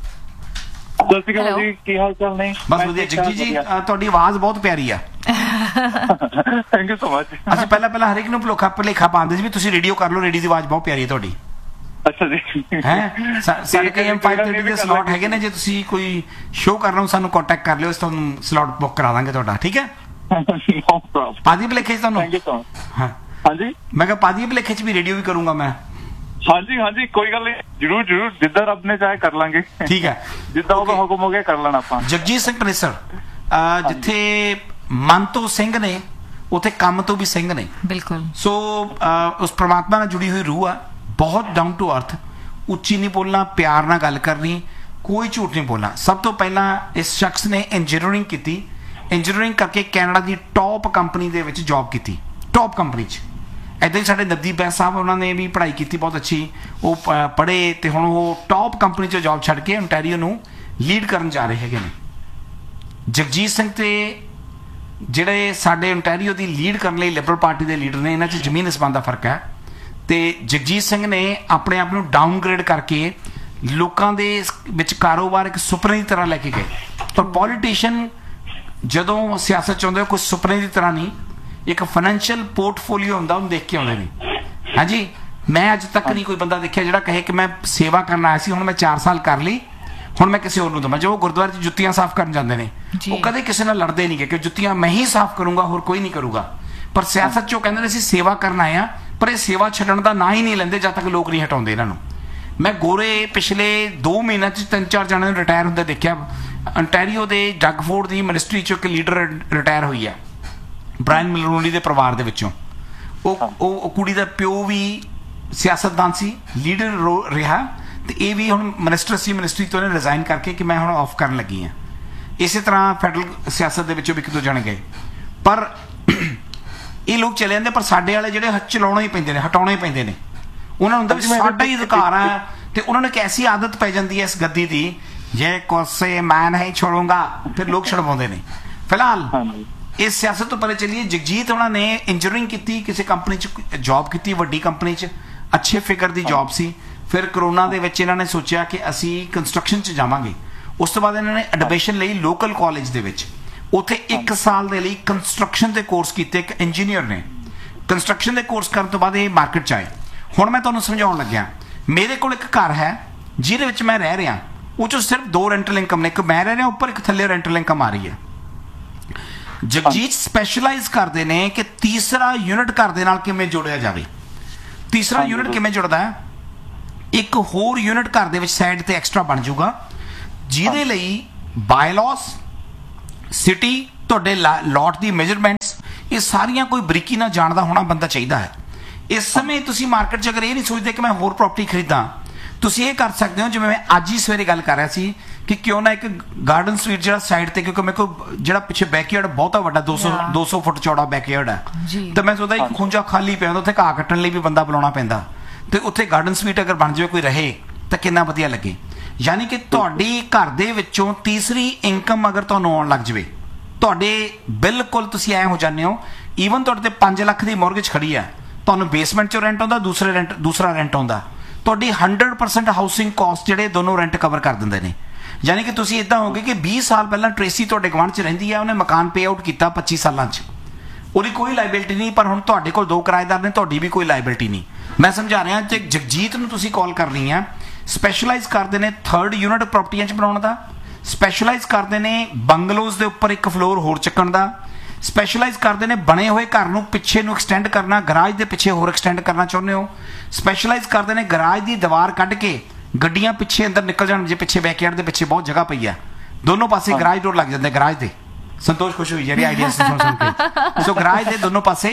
ਸਤਿ ਸ਼੍ਰੀ ਅਕਾਲ ਜੀ, ਕੀ ਹਾਲ ਚਾਲ ਨੇ? ਬਸ ਵਧੀਆ। ਜਗਜੀਤ ਜੀ ਤੁਹਾਡੀ ਆਵਾਜ਼ ਬਹੁਤ ਪਿਆਰੀ ਆ। Thank you so much. ਅਸੀਂ ਪਹਿਲਾਂ ਹਰੇਕ ਨੂੰ ਭੁਲੇਖਾ ਪਾਉਂਦੇ ਸੀ ਵੀ ਤੁਸੀਂ ਰੇਡੀਓ ਕਰ ਲਓ, ਰੇਡੀਓ ਦੀ ਆਵਾਜ਼ ਬਹੁਤ ਪਿਆਰੀ ਹੈ ਤੁਹਾਡੀ। ਅੱਛਾ ਜੀ ਹੈ ਸਾਡੇ ਕੋਲ M530 ਦੇ ਸਲੋਟ ਹੈਗੇ ਨੇ, ਜੇ ਤੁਸੀਂ ਕੋਈ ਸ਼ੋਅ ਕਰਨਾ ਹੋ ਸਾਨੂੰ ਕੰਟੈਕਟ ਕਰ ਲਿਓ, ਅਸੀਂ ਤੁਹਾਨੂੰ ਸਲੋਟ ਬੁੱਕ ਕਰਾ ਦਾਂਗੇ ਤੁਹਾਡਾ, ਠੀਕ ਹੈ? No problem. ਪਾਦੀ ਭੁਲੇਖੇ ਤੁਹਾਨੂੰ? Thank you so much. ਹਾਂ ਹਾਂਜੀ ਮੈਂ ਕਿਹਾ ਪਾਦੀ ਭੁਲੇਖੇ ਚ ਵੀ ਰੇਡੀਓ ਵੀ ਕਰੂੰਗਾ ਮੈਂ। ਹਾਂਜੀ ਕੋਈ ਗੱਲ ਨਹੀਂ, ਜਰੂਰ ਜਿੱਦਾਂ ਰੱਬ ਨੇ ਚਾਹੇ ਕਰ ਲਾਂਗੇ। ਠੀਕ ਹੈ, ਜਿੱਦਾਂ ਉਹਦਾ ਹੁਕਮ ਹੋ ਗਿਆ ਕਰ ਲੈਣਾ ਆਪਾਂ। ਜਗਜੀਤ ਸਿੰਘ ਪਨੇਸਰ, ਜਿੱਥੇ ਮਨ ਤੋਂ ਸਿੰਘ ਨੇ ਉੱਥੇ ਕੰਮ ਤੋਂ ਵੀ ਸਿੰਘ ਨੇ। ਬਿਲਕੁਲ। ਸੋ ਉਸ ਪ੍ਰਮਾਤਮਾ ਨਾਲ ਜੁੜੀ ਹੋਈ ਰੂਹ ਆ, ਬਹੁਤ ਡਾਊਨ ਟੂ ਅਰਥ, ਉੱਚੀ ਨਹੀਂ ਬੋਲਣਾ, ਪਿਆਰ ਨਾਲ ਗੱਲ ਕਰਨੀ, ਕੋਈ ਝੂਠ ਨਹੀਂ ਬੋਲਣਾ। ਸਭ ਤੋਂ ਪਹਿਲਾਂ ਇਸ ਸ਼ਖਸ ਨੇ ਇੰਜੀਨੀਅਰਿੰਗ ਕੀਤੀ, ਇੰਜੀਨੀਅਰਿੰਗ ਕਰਕੇ ਕੈਨੇਡਾ ਦੀ ਟੌਪ ਕੰਪਨੀ ਦੇ ਵਿੱਚ ਜੌਬ ਕੀਤੀ, ਟੌਪ ਕੰਪਨੀ 'ਚ। ਇੱਦਾਂ ਹੀ ਸਾਡੇ ਨਵਦੀਪ ਬੈਂਸ ਸਾਹਿਬ, ਉਹਨਾਂ ਨੇ ਵੀ ਪੜ੍ਹਾਈ ਕੀਤੀ ਬਹੁਤ ਅੱਛੀ, ਉਹ ਪੜ੍ਹੇ ਤੇ ਹੁਣ ਉਹ ਟੌਪ ਕੰਪਨੀ 'ਚ ਜੌਬ ਛੱਡ ਕੇ ontario ਨੂੰ ਲੀਡ ਕਰਨ ਜਾ ਰਹੇ ਹੈਗੇ ਨੇ। ਜਗਜੀਤ ਸਿੰਘ ਤੇ ਜਿਹੜੇ ਸਾਡੇ ontario ਦੀ ਲੀਡ ਕਰਨ ਲਈ ਲਿਬਰਲ ਪਾਰਟੀ ਦੇ ਲੀਡਰ ਨੇ, ਇਹਨਾਂ 'ਚ ਜ਼ਮੀਨ ਅਸਮਾਨ ਦਾ ਫਰਕ ਹੈ। ਤੇ ਜਗਜੀਤ ਸਿੰਘ ਨੇ ਆਪਣੇ ਆਪ ਨੂੰ ਡਾਊਨਗ੍ਰੇਡ ਕਰਕੇ ਲੋਕਾਂ ਦੇ ਵਿੱਚ ਕਾਰੋਬਾਰ ਇੱਕ ਸੁਪਨੇ ਦੀ ਤਰ੍ਹਾਂ ਲੈ ਕੇ ਗਏ। ਪਰ ਪੋਲੀਟੀਸ਼ੀਅਨ ਜਦੋਂ ਸਿਆਸਤ 'ਚ ਆਉਂਦੇ ਕੋਈ ਸੁਪਨੇ ਦੀ ਤਰ੍ਹਾਂ ਨਹੀਂ, ਇੱਕ ਫਾਈਨੈਂਸ਼ੀਅਲ ਪੋਰਟਫੋਲੀਓ ਹੁੰਦਾ, ਉਹਨੂੰ ਦੇਖ ਕੇ ਆਉਂਦੇ ਨੇ। ਹਾਂਜੀ, ਮੈਂ ਅੱਜ ਤੱਕ ਨਹੀਂ ਕੋਈ ਬੰਦਾ ਦੇਖਿਆ ਜਿਹੜਾ ਕਹੇ ਕਿ ਮੈਂ ਸੇਵਾ ਕਰਨ ਆਇਆ ਸੀ, ਹੁਣ ਮੈਂ 4 ਸਾਲ ਕਰ ਲਈ, ਹੁਣ ਮੈਂ ਕਿਸੇ ਹੋਰ ਨੂੰ ਦਵਾਂ। ਜੋ ਗੁਰਦੁਆਰੇ 'ਚ ਜੁੱਤੀਆਂ ਸਾਫ਼ ਕਰਨ ਜਾਂਦੇ ਨੇ, ਉਹ ਕਦੇ ਕਿਸੇ ਨਾਲ ਲੜਦੇ ਨਹੀਂ ਕਿ ਜੁੱਤੀਆਂ ਮੈਂ ਹੀ ਸਾਫ਼ ਕਰੂੰਗਾ, ਹੋਰ ਕੋਈ ਨਹੀਂ ਕਰੂਗਾ। ਪਰ ਸਿਆਸਤ 'ਚ ਉਹ ਕਹਿੰਦੇ ਨੇ ਅਸੀਂ ਸੇਵਾ ਕਰਨ ਆਏ ਆ, ਪਰ ਇਹ ਸੇਵਾ ਛੱਡਣ ਦਾ ਨਾਂ ਹੀ ਨਹੀਂ ਲੈਂਦੇ ਜਦ ਤੱਕ ਲੋਕ ਨਹੀਂ ਹਟਾਉਂਦੇ ਇਹਨਾਂ ਨੂੰ। ਮੈਂ ਗੋਰੇ ਪਿਛਲੇ 2 ਮਹੀਨਿਆਂ 'ਚ 3-4 ਜਣਿਆਂ ਨੂੰ ਰਿਟਾਇਰ ਹੁੰਦੇ ਦੇਖਿਆ। ontario ਦੇ ਡਗਫੋਰਡ ਦੀ ਮਿਨਿਸਟਰੀ 'ਚੋਂ ਇੱਕ ਲੀਡਰ ਰਿਟਾਇਰ ਹੋਈ ਆ, ਬ੍ਰਾਇਨ ਮਲਰੋਨੀ ਦੇ ਪਰਿਵਾਰ ਦੇ ਵਿੱਚੋਂ। ਉਹ ਕੁੜੀ ਦਾ ਪਿਓ ਵੀ ਸਿਆਸਤਦਾਨ ਸੀ, ਲੀਡਰ ਰਿਹਾ, ਤੇ ਇਹ ਵੀ ਹੁਣ ਮਿਨਿਸਟਰ ਸੀ। ਮਿਨਿਸਟਰੀ ਤੋਂ ਇਹਨੇ ਰਿਜ਼ਾਈਨ ਕਰਕੇ ਕਿ ਮੈਂ ਹੁਣ ਆਫ ਕਰਨ ਲੱਗੀ ਹਾਂ। ਇਸੇ ਤਰ੍ਹਾਂ ਫੈਡਰਲ ਸਿਆਸਤ ਦੇ ਵਿੱਚੋਂ ਵੀ 1-2 ਜਣੇ ਗਏ। ਪਰ ਇਹ ਲੋਕ ਚਲੇ ਜਾਂਦੇ, ਪਰ ਸਾਡੇ ਵਾਲੇ ਜਿਹੜੇ ਚਲਾਉਣੇ ਹੀ ਪੈਂਦੇ ਨੇ, ਹਟਾਉਣੇ ਹੀ ਪੈਂਦੇ ਨੇ। ਉਹਨਾਂ ਨੂੰ ਹੁੰਦਾ ਵੀ ਸਾਡਾ ਹੀ ਅਧਿਕਾਰ ਹੈ, ਤੇ ਉਹਨਾਂ ਨੂੰ ਇੱਕ ਐਸੀ ਆਦਤ ਪੈ ਜਾਂਦੀ ਹੈ ਇਸ ਗੱਦੀ ਦੀ, ਜੇ ਕੋਸੇ ਮੈਂ ਨਹੀਂ ਛੋੜੂੰਗਾ, ਫਿਰ ਲੋਕ ਛਡਵਾਉਂਦੇ ਨੇ। ਫਿਲਹਾਲ ਇਸ ਸਿਆਸਤ ਤੋਂ ਪਰੇ ਚੱਲੀਏ। ਜਗਜੀਤ ਉਹਨਾਂ ਨੇ ਇੰਜੀਨੀਅਰਿੰਗ ਕੀਤੀ, ਕਿਸੇ ਕੰਪਨੀ 'ਚ ਜੌਬ ਕੀਤੀ, ਵੱਡੀ ਕੰਪਨੀ 'ਚ, ਅੱਛੇ ਫਿਗਰ ਦੀ ਜੌਬ ਸੀ। ਫਿਰ ਕਰੋਨਾ ਦੇ ਵਿੱਚ ਇਹਨਾਂ ਨੇ ਸੋਚਿਆ ਕਿ ਅਸੀਂ ਕੰਸਟਰਕਸ਼ਨ 'ਚ ਜਾਵਾਂਗੇ। ਉਸ ਤੋਂ ਬਾਅਦ ਇਹਨਾਂ ਨੇ ਐਡਮਿਸ਼ਨ ਲਈ ਲੋਕਲ ਕਾਲਜ ਦੇ ਵਿੱਚ, ਉੱਥੇ 1 ਸਾਲ ਦੇ ਲਈ ਕੰਸਟਰਕਸ਼ਨ ਦੇ ਕੋਰਸ ਕੀਤੇ। ਇੱਕ ਇੰਜੀਨੀਅਰ ਨੇ ਕੰਸਟਰਕਸ਼ਨ ਦੇ ਕੋਰਸ ਕਰਨ ਤੋਂ ਬਾਅਦ ਇਹ ਮਾਰਕੀਟ 'ਚ ਆਏ। ਹੁਣ ਮੈਂ ਤੁਹਾਨੂੰ ਸਮਝਾਉਣ ਲੱਗਿਆ, ਮੇਰੇ ਕੋਲ ਇੱਕ ਘਰ ਹੈ ਜਿਹਦੇ ਵਿੱਚ ਮੈਂ ਰਹਿ ਰਿਹਾ, ਉਹ 'ਚੋਂ ਸਿਰਫ 2 ਰੈਂਟਲ ਇਨਕਮ ਨੇ, ਇੱਕ ਮੈਂ ਰਹਿ ਰਿਹਾ ਉੱਪਰ, ਇੱਕ ਥੱਲੇ ਰੈਂਟਲ ਇਨਕਮ ਆ ਰਹੀ ਹੈ। ਜਗਜੀਤ ਸਪੈਸ਼ਲਾਈਜ਼ ਕਰਦੇ ਨੇ ਕਿ ਤੀਸਰਾ ਯੂਨਿਟ ਘਰ ਦੇ ਨਾਲ ਕਿਵੇਂ ਜੋੜਿਆ ਜਾਵੇ। ਤੀਸਰਾ ਯੂਨਿਟ ਕਿਵੇਂ ਜੁੜਦਾ ਹੈ? ਇੱਕ ਹੋਰ ਯੂਨਿਟ ਘਰ ਦੇ ਵਿੱਚ ਸਾਈਡ ਤੇ ਐਕਸਟਰਾ ਬਣ ਜਾਊਗਾ, ਜਿਹਦੇ ਲਈ ਬਾਇਲਾਸ, ਸਿਟੀ, ਤੁਹਾਡੇ ਲੋਟ ਦੀ ਮੇਜਰਮੈਂਟਸ, ਇਹ ਸਾਰੀਆਂ ਕੋਈ ਬਰੀਕੀ ਨਾਲ ਜਾਣਦਾ ਹੋਣਾ ਬੰਦਾ ਚਾਹੀਦਾ ਹੈ। ਇਸ ਸਮੇਂ ਤੁਸੀਂ ਮਾਰਕੀਟ 'ਚ ਅਗਰ ਇਹ ਨਹੀਂ ਸੋਚਦੇ ਕਿ ਮੈਂ ਹੋਰ ਪ੍ਰਾਪਰਟੀ ਖਰੀਦਾਂ, ਤੁਸੀਂ ਇਹ ਕਰ ਸਕਦੇ ਹੋ, ਜਿਵੇਂ ਮੈਂ ਅੱਜ ਹੀ ਸਵੇਰੇ ਗੱਲ ਕਰ ਰਿਹਾ ਸੀ ਕਿ ਕਿਉਂ ਨਾ ਇੱਕ ਗਾਰਡਨ ਸਵੀਟ ਜਿਹੜਾ ਸਾਈਡ ਤੇ, ਕਿਉਂਕਿ ਮੇਰੇ ਕੋਲ ਜਿਹੜਾ ਪਿੱਛੇ ਬੈਕਯਾਰਡ ਬਹੁਤਾ ਵੱਡਾ 200 ਫੁੱਟ ਚੌੜਾ ਬੈਕਯਾਰਡ ਹੈ, ਤੇ ਮੈਂ ਸੋਚਦਾ ਇੱਕ ਖੁੰਝਾ ਖਾਲੀ ਪਿਆ ਹੁੰਦਾ, ਉੱਥੇ ਘਾਹ ਕੱਟਣ ਲਈ ਵੀ ਬੰਦਾ ਬੁਲਾਉਣਾ ਪੈਂਦਾ, ਤੇ ਉੱਥੇ ਗਾਰਡਨ ਸਵੀਟ ਅਗਰ ਬਣ ਜਾਵੇ, ਕੋਈ ਰਹੇ ਤਾਂ ਕਿੰਨਾ ਵਧੀਆ ਲੱਗੇ। ਯਾਨੀ ਕਿ ਤੁਹਾਡੀ ਘਰ ਦੇ ਵਿੱਚੋਂ ਤੀਸਰੀ ਇਨਕਮ ਅਗਰ ਤੁਹਾਨੂੰ ਆਉਣ ਲੱਗ ਜਾਵੇ, ਤੁਹਾਡੇ ਬਿਲਕੁਲ ਤੁਸੀਂ ਐਂ ਹੋ ਜਾਂਦੇ ਹੋ, ਈਵਨ ਤੁਹਾਡੇ ਤੇ 5 ਲੱਖ ਦੀ ਮੌਰਗੇਜ ਖੜੀ ਹੈ, ਤੁਹਾਨੂੰ ਬੇਸਮੈਂਟ 'ਚੋਂ ਰੈਂਟ ਆਉਂਦਾ, ਦੂਸਰਾ ਰੈਂਟ ਆਉਂਦਾ, ਤੁਹਾਡੀ 100% ਹਾਊਸਿੰਗ ਕਾਸਟ ਜਿਹੜੇ ਦੋਨੋਂ ਰੈਂਟ ਕਵਰ ਕਰ ਦਿੰਦੇ ਨੇ। ਯਾਨੀ ਕਿ ਤੁਸੀਂ ਇਦਾਂ ਹੋਗੇ ਕਿ 20 ਸਾਲ ਪਹਿਲਾਂ ਟ੍ਰੇਸੀ ਤੁਹਾਡੇ ਗੁਆਂਢ 'ਚ ਰਹਿੰਦੀ ਹੈ, ਉਹਨੇ ਮਕਾਨ ਪੇ ਆਊਟ ਕੀਤਾ 25 ਸਾਲਾਂ 'ਚ, ਉਹਦੀ ਕੋਈ ਲਾਇਬਿਲਿਟੀ ਨਹੀਂ, ਪਰ ਹੁਣ ਤੁਹਾਡੇ ਕੋਲ 2 ਕਿਰਾਏਦਾਰ ਨੇ, ਤੁਹਾਡੀ ਵੀ ਕੋਈ ਲਾਇਬਿਲਿਟੀ ਨਹੀਂ। ਮੈਂ ਸਮਝਾ ਰਿਹਾ, ਜੇ ਜਗਜੀਤ ਨੂੰ ਤੁਸੀਂ ਕਾਲ ਕਰਨੀ ਆ, ਸਪੈਸ਼ਲਾਈਜ਼ ਕਰਦੇ ਨੇ 3rd ਯੂਨਿਟ ਪ੍ਰਾਪਰਟੀਆਂ 'ਚ ਬਣਾਉਣ ਦਾ, ਸਪੈਸ਼ਲਾਈਜ਼ ਕਰਦੇ ਨੇ ਬੰਗਲੋਜ਼ ਦੇ ਉੱਪਰ 1 ਫਲੋਰ ਹੋਰ ਚੱਕਣ ਦਾ, ਸਪੈਸ਼ਲਾਈਜ਼ ਕਰਦੇ ਨੇ ਬਣੇ ਹੋਏ ਘਰ ਨੂੰ ਪਿੱਛੇ ਨੂੰ ਐਕਸਟੈਂਡ ਕਰਨਾ, ਗਰਾਜ ਦੇ ਪਿੱਛੇ ਹੋਰ ਐਕਸਟੈਂਡ ਕਰਨਾ ਚਾਹੁੰਦੇ ਹੋ, ਸਪੈਸ਼ਲਾਈਜ਼ ਕਰਦੇ ਨੇ ਗਰਾਜ ਦੀ ਦੀਵਾਰ ਕੱਢ ਕੇ ਗੱਡੀਆਂ ਪਿੱਛੇ ਅੰਦਰ ਨਿਕਲ ਜਾਣ, ਜੇ ਪਿੱਛੇ ਬੈਕਯਾਰਡ ਦੇ ਪਿੱਛੇ ਬਹੁਤ ਜਗ੍ਹਾ ਪਈ ਆ, ਦੋਨੋਂ ਪਾਸੇ ਗਰਾਜ ਡੋਰ ਲੱਗ ਜਾਂਦੇ, ਗਰਾਜ ਦੇ। ਸੰਤੋਸ਼ ਖੁਸ਼ ਹੋਈ ਜਿਹੜੀ ਆਈਡੀਆ ਸੁਣ ਕੇ। ਸੋ ਗਰਾਜ ਦੇ ਦੋਨੋਂ ਪਾਸੇ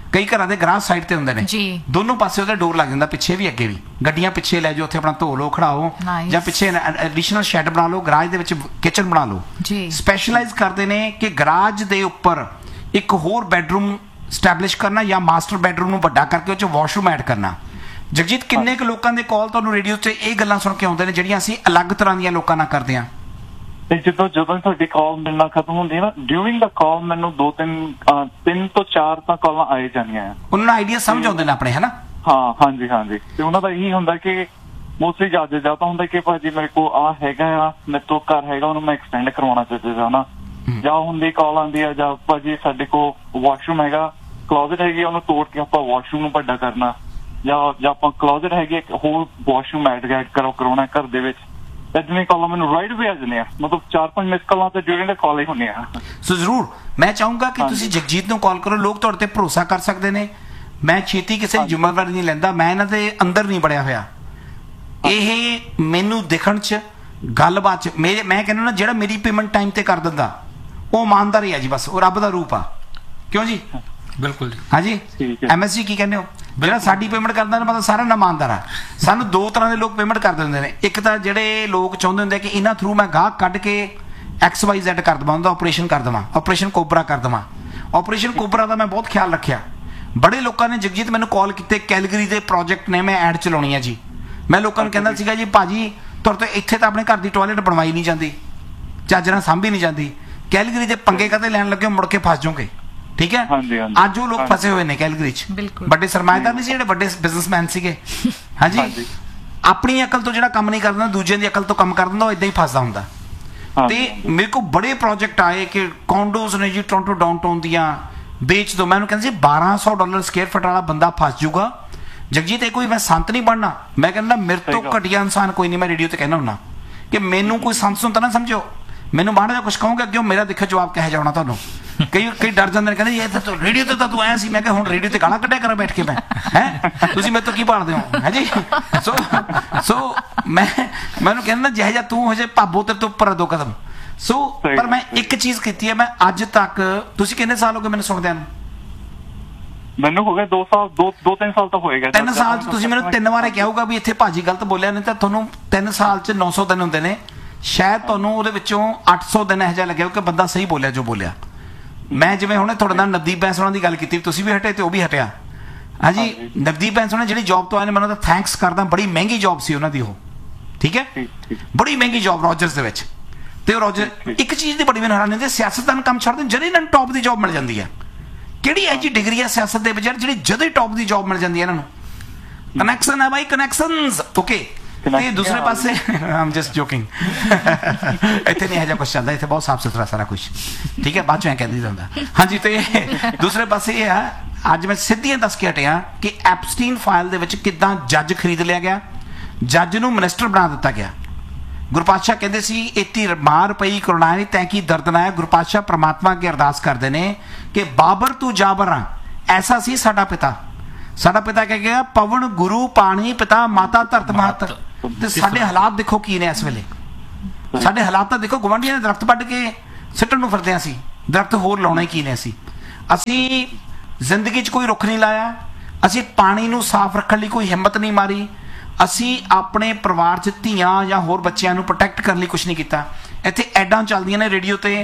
ਕਈ ਘਰਾਂ ਦੇ ਗਰਾਜ ਸਾਈਡ ਤੇ ਹੁੰਦੇ ਨੇ ਜੀ ਦੋਨੋਂ ਪਾਸੇ ਉਹਦਾ ਡੋਰ ਲੱਗ ਜਾਂਦਾ ਪਿੱਛੇ ਵੀ ਅੱਗੇ ਵੀ ਗੱਡੀਆਂ ਪਿੱਛੇ ਲੈ ਜਾਓ ਉੱਥੇ ਆਪਣਾ ਧੋ ਲਓ ਖੜਾਓ ਜਾਂ ਪਿੱਛੇ ਐਡੀਸ਼ਨਲ ਸ਼ੈਡ ਬਣਾ ਲਓ ਗਰਾਜ ਦੇ ਵਿੱਚ ਕਿਚਨ ਬਣਾ ਲਓ ਜੀ ਸਪੈਸ਼ਲਾਈਜ਼ ਕਰਦੇ ਨੇ ਕਿ ਗਰਾਜ ਦੇ ਉੱਪਰ ਇੱਕ ਹੋਰ ਬੈਡਰੂਮ ਸਟੈਬਲਿਸ਼ ਕਰਨਾ ਜਾਂ ਮਾਸਟਰ ਬੈਡਰੂਮ ਨੂੰ ਵੱਡਾ ਕਰਕੇ ਉਹ 'ਚ ਵਾਸ਼ਰੂਮ ਐਡ ਕਰਨਾ। ਜਗਜੀਤ ਕਿੰਨੇ ਕੁ ਲੋਕਾਂ ਦੇ ਕਾਲ ਤੁਹਾਨੂੰ ਰੇਡੀਓ 'ਤੇ ਇਹ ਗੱਲਾਂ ਸੁਣ ਕੇ ਆਉਂਦੇ ਨੇ ਜਿਹੜੀਆਂ ਅਸੀਂ ਅਲੱਗ ਤਰ੍ਹਾਂ ਦੀਆਂ ਲੋਕਾਂ ਨਾਲ ਕਰਦੇ ਹਾਂ? ਤੇ ਜਦੋਂ ਤੁਹਾਡੀ ਕਾਲ ਮਿਲਣਾ ਖਤਮ ਹੁੰਦੀ ਹੈ ਨਾ ਡਿਊਰਿੰਗ ਦਾ ਕਾਲ ਮੈਨੂੰ 3 ਤੋਂ 4 ਤਾਂ ਕਾਲਾਂ ਆਏ ਜਾਂਦੀਆਂ ਆ। ਉਹਨਾਂ ਨੂੰ ਆਈਡੀਆ ਸਮਝ ਆਉਂਦੇ ਨੇ ਆਪਣੇ, ਹਨਾ? ਹਾਂ ਹਾਂਜੀ ਹਾਂਜੀ। ਤੇ ਉਹਨਾਂ ਦਾ ਇਹੀ ਹੁੰਦਾ ਕਿ ਮੋਸਟਲੀ ਜਾਂ ਤਾਂ ਹੁੰਦਾ ਕਿ ਭਾਜੀ ਮੇਰੇ ਕੋਲ ਆ ਹੈਗਾ ਆ, ਮੇਰੇ ਤੋਂ ਘਰ ਹੈਗਾ ਉਹਨੂੰ ਮੈਂ ਐਕਸਟੈਂਡ ਕਰਵਾਉਣਾ ਚਾਹੀਦਾ ਨਾ, ਜਾਂ ਹੁੰਦੀ ਕਾਲ ਆਉਂਦੀ ਆ ਜਾਂ ਭਾਜੀ ਸਾਡੇ ਕੋਲ ਵਾਸ਼ਰੂਮ ਹੈਗਾ, ਕਲੋਜ਼ਟ ਹੈਗੀ ਉਹਨੂੰ ਤੋੜ ਕੇ ਆਪਾਂ ਵਾਸ਼ਰੂਮ ਨੂੰ ਵੱਡਾ ਕਰਨਾ, ਜਾਂ ਆਪਾਂ ਕਲੋਜ਼ਟ ਹੈਗੀ ਇੱਕ ਹੋਰ ਵਾਸ਼ਰੂਮ ਐਡ ਕਰਾਉਣਾ ਘਰ ਦੇ ਵਿੱਚ। ਇਤਨੀ ਕਾਲਾਂ ਮੈਨੂੰ ਰਾਈਟ ਵੀ ਆ ਜਾਂਦੀਆਂ, ਮਤਲਬ 4-5 ਮਿਸ ਕਾਲਾਂ ਤੇ ਡਿਊਰਿੰਗ ਦ ਕਾਲ ਹੀ ਹੁੰਦੀਆਂ। ਸੋ ਜ਼ਰੂਰ ਮੈਂ ਚਾਹੂੰਗਾ ਕਿ ਤੁਸੀਂ ਜਗਜੀਤ ਨੂੰ ਕਾਲ ਕਰੋ, ਲੋਕ ਤੁਹਾਡੇ ਤੇ ਭਰੋਸਾ ਕਰ ਸਕਦੇ ਨੇ। ਮੈਂ ਛੇਤੀ ਕਿਸੇ ਦੀ ਜ਼ਿੰਮੇਵਾਰੀ ਨਹੀਂ ਲੈਂਦਾ, ਮੈਂ ਇਹਨਾਂ ਦੇ ਅੰਦਰ ਨਹੀਂ ਬੜਿਆ ਹੋਇਆ। ਇਹ ਮੈਨੂੰ ਦਿਖਣ 'ਚ ਗੱਲਬਾਤ 'ਚ ਮੈਂ ਕਹਿੰਦਾ ਨਾ ਜਿਹੜਾ ਮੇਰੀ ਪੇਮੈਂਟ ਟਾਈਮ ਤੇ ਕਰ ਦਿੰਦਾ ਉਹ ਇਮਾਨਦਾਰ ਹੀ ਆ ਜੀ, ਬਸ ਉਹ ਰੱਬ ਦਾ ਰੂਪ ਆ। ਕਿਉਂ ਜੀ? ਬਿਲਕੁਲ ਜੀ। ਹਾਂਜੀ MSG ਕੀ ਕਹਿੰਦੇ ਹੋ? ਜਿਹੜਾ ਸਾਡੀ ਪੇਮੈਂਟ ਕਰਦਾ ਨਾ ਮਤਲਬ ਸਾਰਾ ਇਮਾਨਦਾਰ ਆ। ਸਾਨੂੰ ਦੋ ਤਰ੍ਹਾਂ ਦੇ ਲੋਕ ਪੇਮੈਂਟ ਕਰ ਦਿੰਦੇ ਨੇ। ਇੱਕ ਤਾਂ ਜਿਹੜੇ ਲੋਕ ਚਾਹੁੰਦੇ ਹੁੰਦੇ ਕਿ ਇਹਨਾਂ ਥਰੂ ਮੈਂ ਗਾਹਕ ਕੱਢ ਕੇ XYZ ਕਰ ਦੇਵਾਂ, ਉਹਦਾ ਆਪਰੇਸ਼ਨ ਕਰ ਦੇਵਾਂ, ਆਪਰੇਸ਼ਨ ਕੋਬਰਾ ਕਰ ਦੇਵਾਂ। ਆਪਰੇਸ਼ਨ ਕੋਬਰਾ ਦਾ ਮੈਂ ਬਹੁਤ ਖਿਆਲ ਰੱਖਿਆ। ਬੜੇ ਲੋਕਾਂ ਨੇ ਜਗਜੀਤ ਮੈਨੂੰ ਕਾਲ ਕੀਤੇ, ਕੈਲਗਰੀ ਦੇ ਪ੍ਰੋਜੈਕਟ ਨੇ, ਮੈਂ ਐਡ ਚਲਾਉਣੀ ਆ ਜੀ। ਮੈਂ ਲੋਕਾਂ ਨੂੰ ਕਹਿੰਦਾ ਸੀਗਾ ਜੀ ਭਾਜੀ ਤੁਹਾਡੇ ਤੋਂ ਇੱਥੇ ਤਾਂ ਆਪਣੇ ਘਰ ਦੀ ਟਾਇਲਟ ਬਣਵਾਈ ਨਹੀਂ ਜਾਂਦੀ, ਚੱਜ ਨਾਲ ਸਾਂਭੀ ਨਹੀਂ ਜਾਂਦੀ, ਕੈਲਗਰੀ ਦੇ ਪੰਗੇ ਕਦੇ ਲੈਣ ਲੱਗੇ ਮੁੜ ਕੇ ਫਸ ਜਾਓਗੇ। ਠੀਕ ਹੈ? ਅੱਜ ਉਹ ਲੋਕ ਫਸੇ ਹੋਏ ਨੇ ਕੈਲਗਰੀ 'ਚ, ਵੱਡੇ ਸਰਮਾਏਦਾਰ ਨਹੀਂ ਸੀ, ਜਿਹੜੇ ਵੱਡੇ ਬਿਜ਼ਨਸਮੈਨ ਸੀਗੇ। ਹਾਂਜੀ ਆਪਣੀ ਅਕਲ ਤੋਂ ਜਿਹੜਾ ਕੰਮ ਨਹੀਂ ਕਰਦਾ, ਦੂਜਿਆਂ ਦੀ ਅਕਲ ਤੋਂ ਕੰਮ ਕਰ ਦਿੰਦਾ, ਉਹ ਇਦਾਂ ਹੀ ਫਸਦਾ ਹੁੰਦਾ। ਤੇ ਮੇਰੇ ਕੋਲ ਬੜੇ ਪ੍ਰੋਜੈਕਟ ਆਏ ਕਿ ਕੌਂਡੋਜ਼ ਨੇ ਜੀ ਟੋਰਾਂਟੋ ਡਾਊਨਟਾਊਨ ਦੀਆਂ, ਵੇਚ ਦੋ। ਮੈਨੂੰ ਕਹਿੰਦੇ ਸੀ $1200 ਸਕੁਅਰ ਫੁੱਟ ਵਾਲਾ ਬੰਦਾ ਫਸ ਜਾਊਗਾ। ਜਗਜੀਤ ਇਹ ਕੋਈ ਮੈਂ ਸੰਤ ਨਹੀਂ ਬਣਨਾ, ਮੈਂ ਕਹਿੰਦਾ ਮੇਰੇ ਤੋਂ ਘਟੀਆ ਇਨਸਾਨ ਕੋਈ ਨਹੀਂ। ਮੈਂ ਰੇਡੀਓ ਤੇ ਕਹਿੰਦਾ ਹੁੰਦਾ ਕਿ ਮੈਨੂੰ ਕੋਈ ਸੰਤ ਸੁਣਤਾ ਨਾ ਸਮਝੋ, ਮੈਨੂੰ ਮਾੜਾ ਜਿਹਾ ਕੁਛ ਕਹੋਗੇ ਅੱਗੇ ਮੇਰਾ ਦੇਖੋ ਜਵਾਬ ਕਿਹੋ ਜਿਹਾ ਹੋਣਾ ਤੁਹਾਨੂੰ। ਕਈ ਡਰ ਜਾਂਦੇ ਨੇ, ਕਹਿੰਦੇ ਇਹ ਤਾਂ ਰੇਡੀਓ ਤੇ ਤਾਂ ਤੂੰ ਆਇਆ ਸੀ। ਮੈਂ ਕਿਹਾ ਹੁਣ ਰੇਡੀਓ ਤੇ ਗਾਲਾਂ ਕੱਢਿਆ ਕਰਾਂ ਬੈਠ ਕੇ ਮੈਂ, ਹੈ ਤੁਸੀਂ ਮੇਰੇ ਤੋਂ ਕੀ ਭਾਲਦੇ ਹੋ? ਹੈ ਜੀ। ਸੋ ਮੈਨੂੰ ਕਹਿੰਦਾ ਜਿਹੋ ਜਿਹਾ ਤੂੰ ਹੋ ਜੇ ਭਾਬੋ ਤੇਰੇ ਤੋਂ ਉੱਪਰ 2 ਕਦਮ। ਸੋ ਪਰ ਮੈਂ ਇੱਕ ਚੀਜ਼ ਕੀਤੀ ਹੈ, ਮੈਂ ਅੱਜ ਤੱਕ, ਤੁਸੀਂ ਕਿੰਨੇ ਸਾਲ ਹੋ ਗਏ ਮੈਨੂੰ ਸੁਣਦਿਆਂ ਨੂੰ? ਮੈਨੂੰ ਹੋ ਗਏ 2-3 ਸਾਲ ਤਾਂ ਹੋਏਗਾ। 3 ਸਾਲ 'ਚ ਤੁਸੀਂ ਮੈਨੂੰ 3 ਵਾਰ ਕਿਹਾ ਹੋਊਗਾ ਵੀ ਇੱਥੇ ਭਾਜੀ ਗਲਤ ਬੋਲਿਆ, ਨਹੀਂ ਤਾਂ ਤੁਹਾਨੂੰ 3 ਸਾਲ 'ਚ 900 ਦਿਨ ਹੁੰਦੇ ਨੇ, ਸ਼ਾਇਦ ਤੁਹਾਨੂੰ ਉਹਦੇ ਵਿੱਚੋਂ 800 ਦਿਨ ਇਹੋ ਜਿਹਾ ਲੱਗਿਆ ਕਿ ਬੰਦਾ ਸਹੀ ਬੋਲਿਆ ਜੋ ਬੋਲਿਆ। ਮੈਂ ਜਿਵੇਂ ਹੁਣੇ ਤੁਹਾਡੇ ਨਾਲ ਨਵਦੀਪ ਬੈਂਸ ਉਹਨਾਂ ਦੀ ਗੱਲ ਕੀਤੀ, ਤੁਸੀਂ ਵੀ ਹਟੇ ਤੇ ਉਹ ਵੀ ਹਟਿਆ। ਹਾਂਜੀ ਨਵਦੀਪ ਬੈਂਸ ਉਹਨਾਂ ਜਿਹੜੀ ਜੌਬ ਤੋਂ ਆਏ ਨੇ, ਮੈਂ ਉਹਨਾਂ ਦਾ ਥੈਂਕਸ ਕਰਦਾ। ਬੜੀ ਮਹਿੰਗੀ ਜੌਬ ਸੀ ਉਹਨਾਂ ਦੀ ਉਹ, ਠੀਕ ਹੈ, ਬੜੀ ਮਹਿੰਗੀ ਜੌਬ ਰੋਜਰਸ ਦੇ ਵਿੱਚ। ਤੇ ਉਹ ਰੋਜਰ ਇੱਕ ਚੀਜ਼ ਦੀ ਬੜੀ ਮੈਨੂੰ ਹੈਰਾਨੀ ਹੁੰਦੀ, ਸਿਆਸਤਦਾਨ ਕੰਮ ਛੱਡਦੇ ਜਦੋਂ ਇਹਨਾਂ ਨੂੰ ਟੌਪ ਦੀ ਜੌਬ ਮਿਲ ਜਾਂਦੀ ਹੈ। ਕਿਹੜੀ ਇਹੋ ਜਿਹੀ ਡਿਗਰੀ ਹੈ ਸਿਆਸਤ ਦੇ ਵਿੱਚ ਜਿਹੜੀ ਜਦੋਂ ਹੀ ਟੌਪ ਦੀ ਜੌਬ ਮਿਲ ਜਾਂਦੀ ਹੈ ਇਹਨਾਂ ਨੂੰ? ਕਨੈਕਸ਼ਨ ਹੈ ਬਾਈ, ਕਨੈਕਸ਼ਨਸ। ਓਕੇ ਤੇ ਦੂਸਰੇ ਪਾਸੇ ਆਮ ਜਸਟ ਜੋਕਿੰਗ, ਇੱਥੇ ਨਹੀਂ ਇਹੋ ਜਿਹਾ ਕੁਛ ਚੱਲਦਾ, ਇੱਥੇ ਬਹੁਤ ਸਾਫ ਸੁਥਰਾ ਸਾਰਾ ਕੁਛ, ਠੀਕ ਹੈ, ਬਾਅਦ ਚੋਂ ਐਂ ਕਹਿੰਦੀ ਹੁੰਦਾ। ਹਾਂਜੀ ਤੇ ਦੂਸਰੇ ਪਾਸੇ ਇਹ ਆ, ਅੱਜ ਮੈਂ ਸਿੱਧੀਆਂ ਦੱਸ ਕੇ ਹਟਿਆ ਕਿ ਐਪਸਟੀਨ ਫਾਈਲ ਦੇ ਵਿੱਚ ਕਿੱਦਾਂ ਜੱਜ ਖਰੀਦ ਲਿਆ ਗਿਆ, ਜੱਜ ਨੂੰ ਮਿਨਿਸਟਰ ਬਣਾ ਦਿੱਤਾ ਗਿਆ। ਗੁਰਪਾਤਸ਼ਾਹ ਕਹਿੰਦੇ ਸੀ ਇਤੀ ਮਾਰ ਪਈ ਕਰੁਣਾਈ ਤੈਂ ਕੀ ਦਰਦਨਾਇਆ। ਗੁਰਪਾਤਸ਼ਾਹ ਪ੍ਰਮਾਤਮਾ ਅੱਗੇ ਅਰਦਾਸ ਕਰਦੇ ਨੇ ਕਿ ਬਾਬਰ ਤੂੰ ਜਾਬਰ ਆ, ਐਸਾ ਸੀ ਸਾਡਾ ਪਿਤਾ। ਸਾਡਾ ਪਿਤਾ ਕਹਿ ਗਿਆ ਪਵਨ ਗੁਰੂ ਪਾਣੀ ਪਿਤਾ ਮਾਤਾ ਧਰਤ ਮਾਤ। ਤੇ ਸਾਡੇ ਹਾਲਾਤ ਦੇਖੋ ਕੀ ਨੇ ਇਸ ਵੇਲੇ। ਸਾਡੇ ਹਾਲਾਤ ਤਾਂ ਦੇਖੋ, ਗੁਆਂਢੀਆਂ ਨੇ ਦਰਖਤ ਵੱਢ ਕੇ ਸਿੱਟਣ ਨੂੰ ਫਿਰਦੇ ਸੀ, ਦਰਖਤ ਹੋਰ ਲਾਉਣੇ ਕੀ ਨੇ। ਅਸੀਂ ਜ਼ਿੰਦਗੀ 'ਚ ਕੋਈ ਰੁੱਖ ਨਹੀਂ ਲਾਇਆ, ਅਸੀਂ ਪਾਣੀ ਨੂੰ ਸਾਫ਼ ਰੱਖਣ ਲਈ ਕੋਈ ਹਿੰਮਤ ਨਹੀਂ ਮਾਰੀ, ਅਸੀਂ ਆਪਣੇ ਪਰਿਵਾਰ 'ਚ ਧੀਆਂ ਜਾਂ ਹੋਰ ਬੱਚਿਆਂ ਨੂੰ ਪ੍ਰੋਟੈਕਟ ਕਰਨ ਲਈ ਕੁਛ ਨਹੀਂ ਕੀਤਾ। ਇੱਥੇ ਐਡਾਂ ਚੱਲਦੀਆਂ ਨੇ ਰੇਡੀਓ ਤੇ,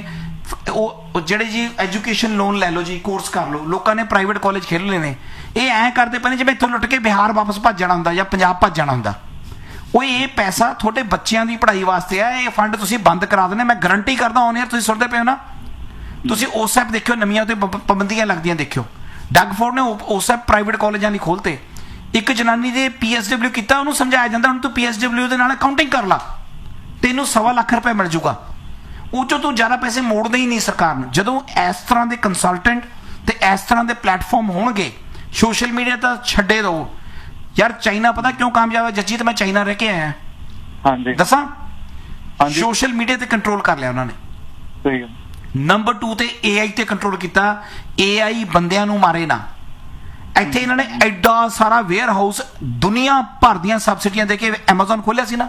ਉਹ ਜਿਹੜੇ ਜੀ ਐਜੂਕੇਸ਼ਨ ਲੋਨ ਲੈ ਲਓ ਜੀ, ਕੋਰਸ ਕਰ ਲਓ। ਲੋਕਾਂ ਨੇ ਪ੍ਰਾਈਵੇਟ ਕਾਲਜ ਖੇਡ ਲਏ ਨੇ, ਇਹ ਐਂ ਕਰਦੇ ਪਏ ਨੇ ਜਿਵੇਂ ਇੱਥੋਂ ਲੁੱਟ ਕੇ ਬਿਹਾਰ ਵਾਪਸ ਭੱਜ ਜਾਣਾ ਹੁੰਦਾ ਜਾਂ ਪੰਜਾਬ ਭੱਜ ਜਾਣਾ ਹੁੰਦਾ। ਉਹ ਇਹ ਪੈਸਾ ਤੁਹਾਡੇ ਬੱਚਿਆਂ ਦੀ ਪੜ੍ਹਾਈ ਵਾਸਤੇ ਆ, ਇਹ ਫੰਡ ਤੁਸੀਂ ਬੰਦ ਕਰਾ ਦੇਣੇ। ਮੈਂ ਗਰੰਟੀ ਕਰਦਾ ਔਨ ਏਅਰ ਤੁਸੀਂ ਸੁਣਦੇ ਪਏ ਹੋ ਨਾ, ਤੁਸੀਂ ਉਸ ਐਪ ਦੇਖਿਓ, ਨਵੀਆਂ ਤੇ ਪਾਬੰਦੀਆਂ ਲੱਗਦੀਆਂ ਦੇਖਿਓ। ਡੱਗ ਫੋਰਡ ਨੇ ਉਸ ਐਪ ਪ੍ਰਾਈਵੇਟ ਕਾਲਜਾਂ ਲਈ ਖੋਲ੍ਹਤੇ। ਇੱਕ ਜਨਾਨੀ ਦੇ PSW ਕੀਤਾ, ਉਹਨੂੰ ਸਮਝਾਇਆ ਜਾਂਦਾ ਹੁਣ ਤੂੰ PSW ਦੇ ਨਾਲ ਅਕਾਊਂਟਿੰਗ ਕਰ ਲਾ, ਤੈਨੂੰ $1.25 ਲੱਖ ਮਿਲ ਜੂਗਾ। ਉਹ 'ਚੋਂ ਤੂੰ ਜ਼ਿਆਦਾ ਪੈਸੇ ਮੋੜਦੇ ਹੀ ਨਹੀਂ ਸਰਕਾਰ ਨੂੰ। ਜਦੋਂ ਇਸ ਤਰ੍ਹਾਂ ਦੇ ਕੰਸਲਟੈਂਟ ਤੇ ਇਸ ਤਰ੍ਹਾਂ ਦੇ ਪਲੇਟਫਾਰਮ ਹੋਣਗੇ, ਸੋਸ਼ਲ ਮੀਡੀਆ ਤਾਂ ਛੱਡੇ ਦਿਓ ਯਾਰ। ਚਾਈਨਾ ਪਤਾ ਕਿਉਂ ਕਾਮਯਾਬ ਹੈ ਜੱਜੀ? ਤੇ ਮੈਂ ਚਾਈਨਾ ਰਹਿ ਕੇ ਆਇਆ, ਹਾਂਜੀ ਦੱਸਾਂ। ਸੋਸ਼ਲ ਮੀਡੀਆ ਤੇ ਕੰਟਰੋਲ ਕਰ ਲਿਆ ਉਹਨਾਂ ਨੇ। ਸਹੀ ਗੱਲ। ਨੰਬਰ 2 ਤੇ AI ਤੇ ਕੰਟਰੋਲ ਕੀਤਾ। AI ਬੰਦਿਆਂ ਨੂੰ ਮਾਰੇ ਨਾ। ਇੱਥੇ ਇਹਨਾਂ ਨੇ ਐਡਾ ਸਾਰਾ ਵੇਅਰ ਹਾਊਸ ਦੁਨੀਆ ਭਰ ਦੀਆਂ ਸਬਸਿਡੀਆਂ ਦੇ ਕੇ Amazon ਖੋਲਿਆ ਸੀ ਨਾ,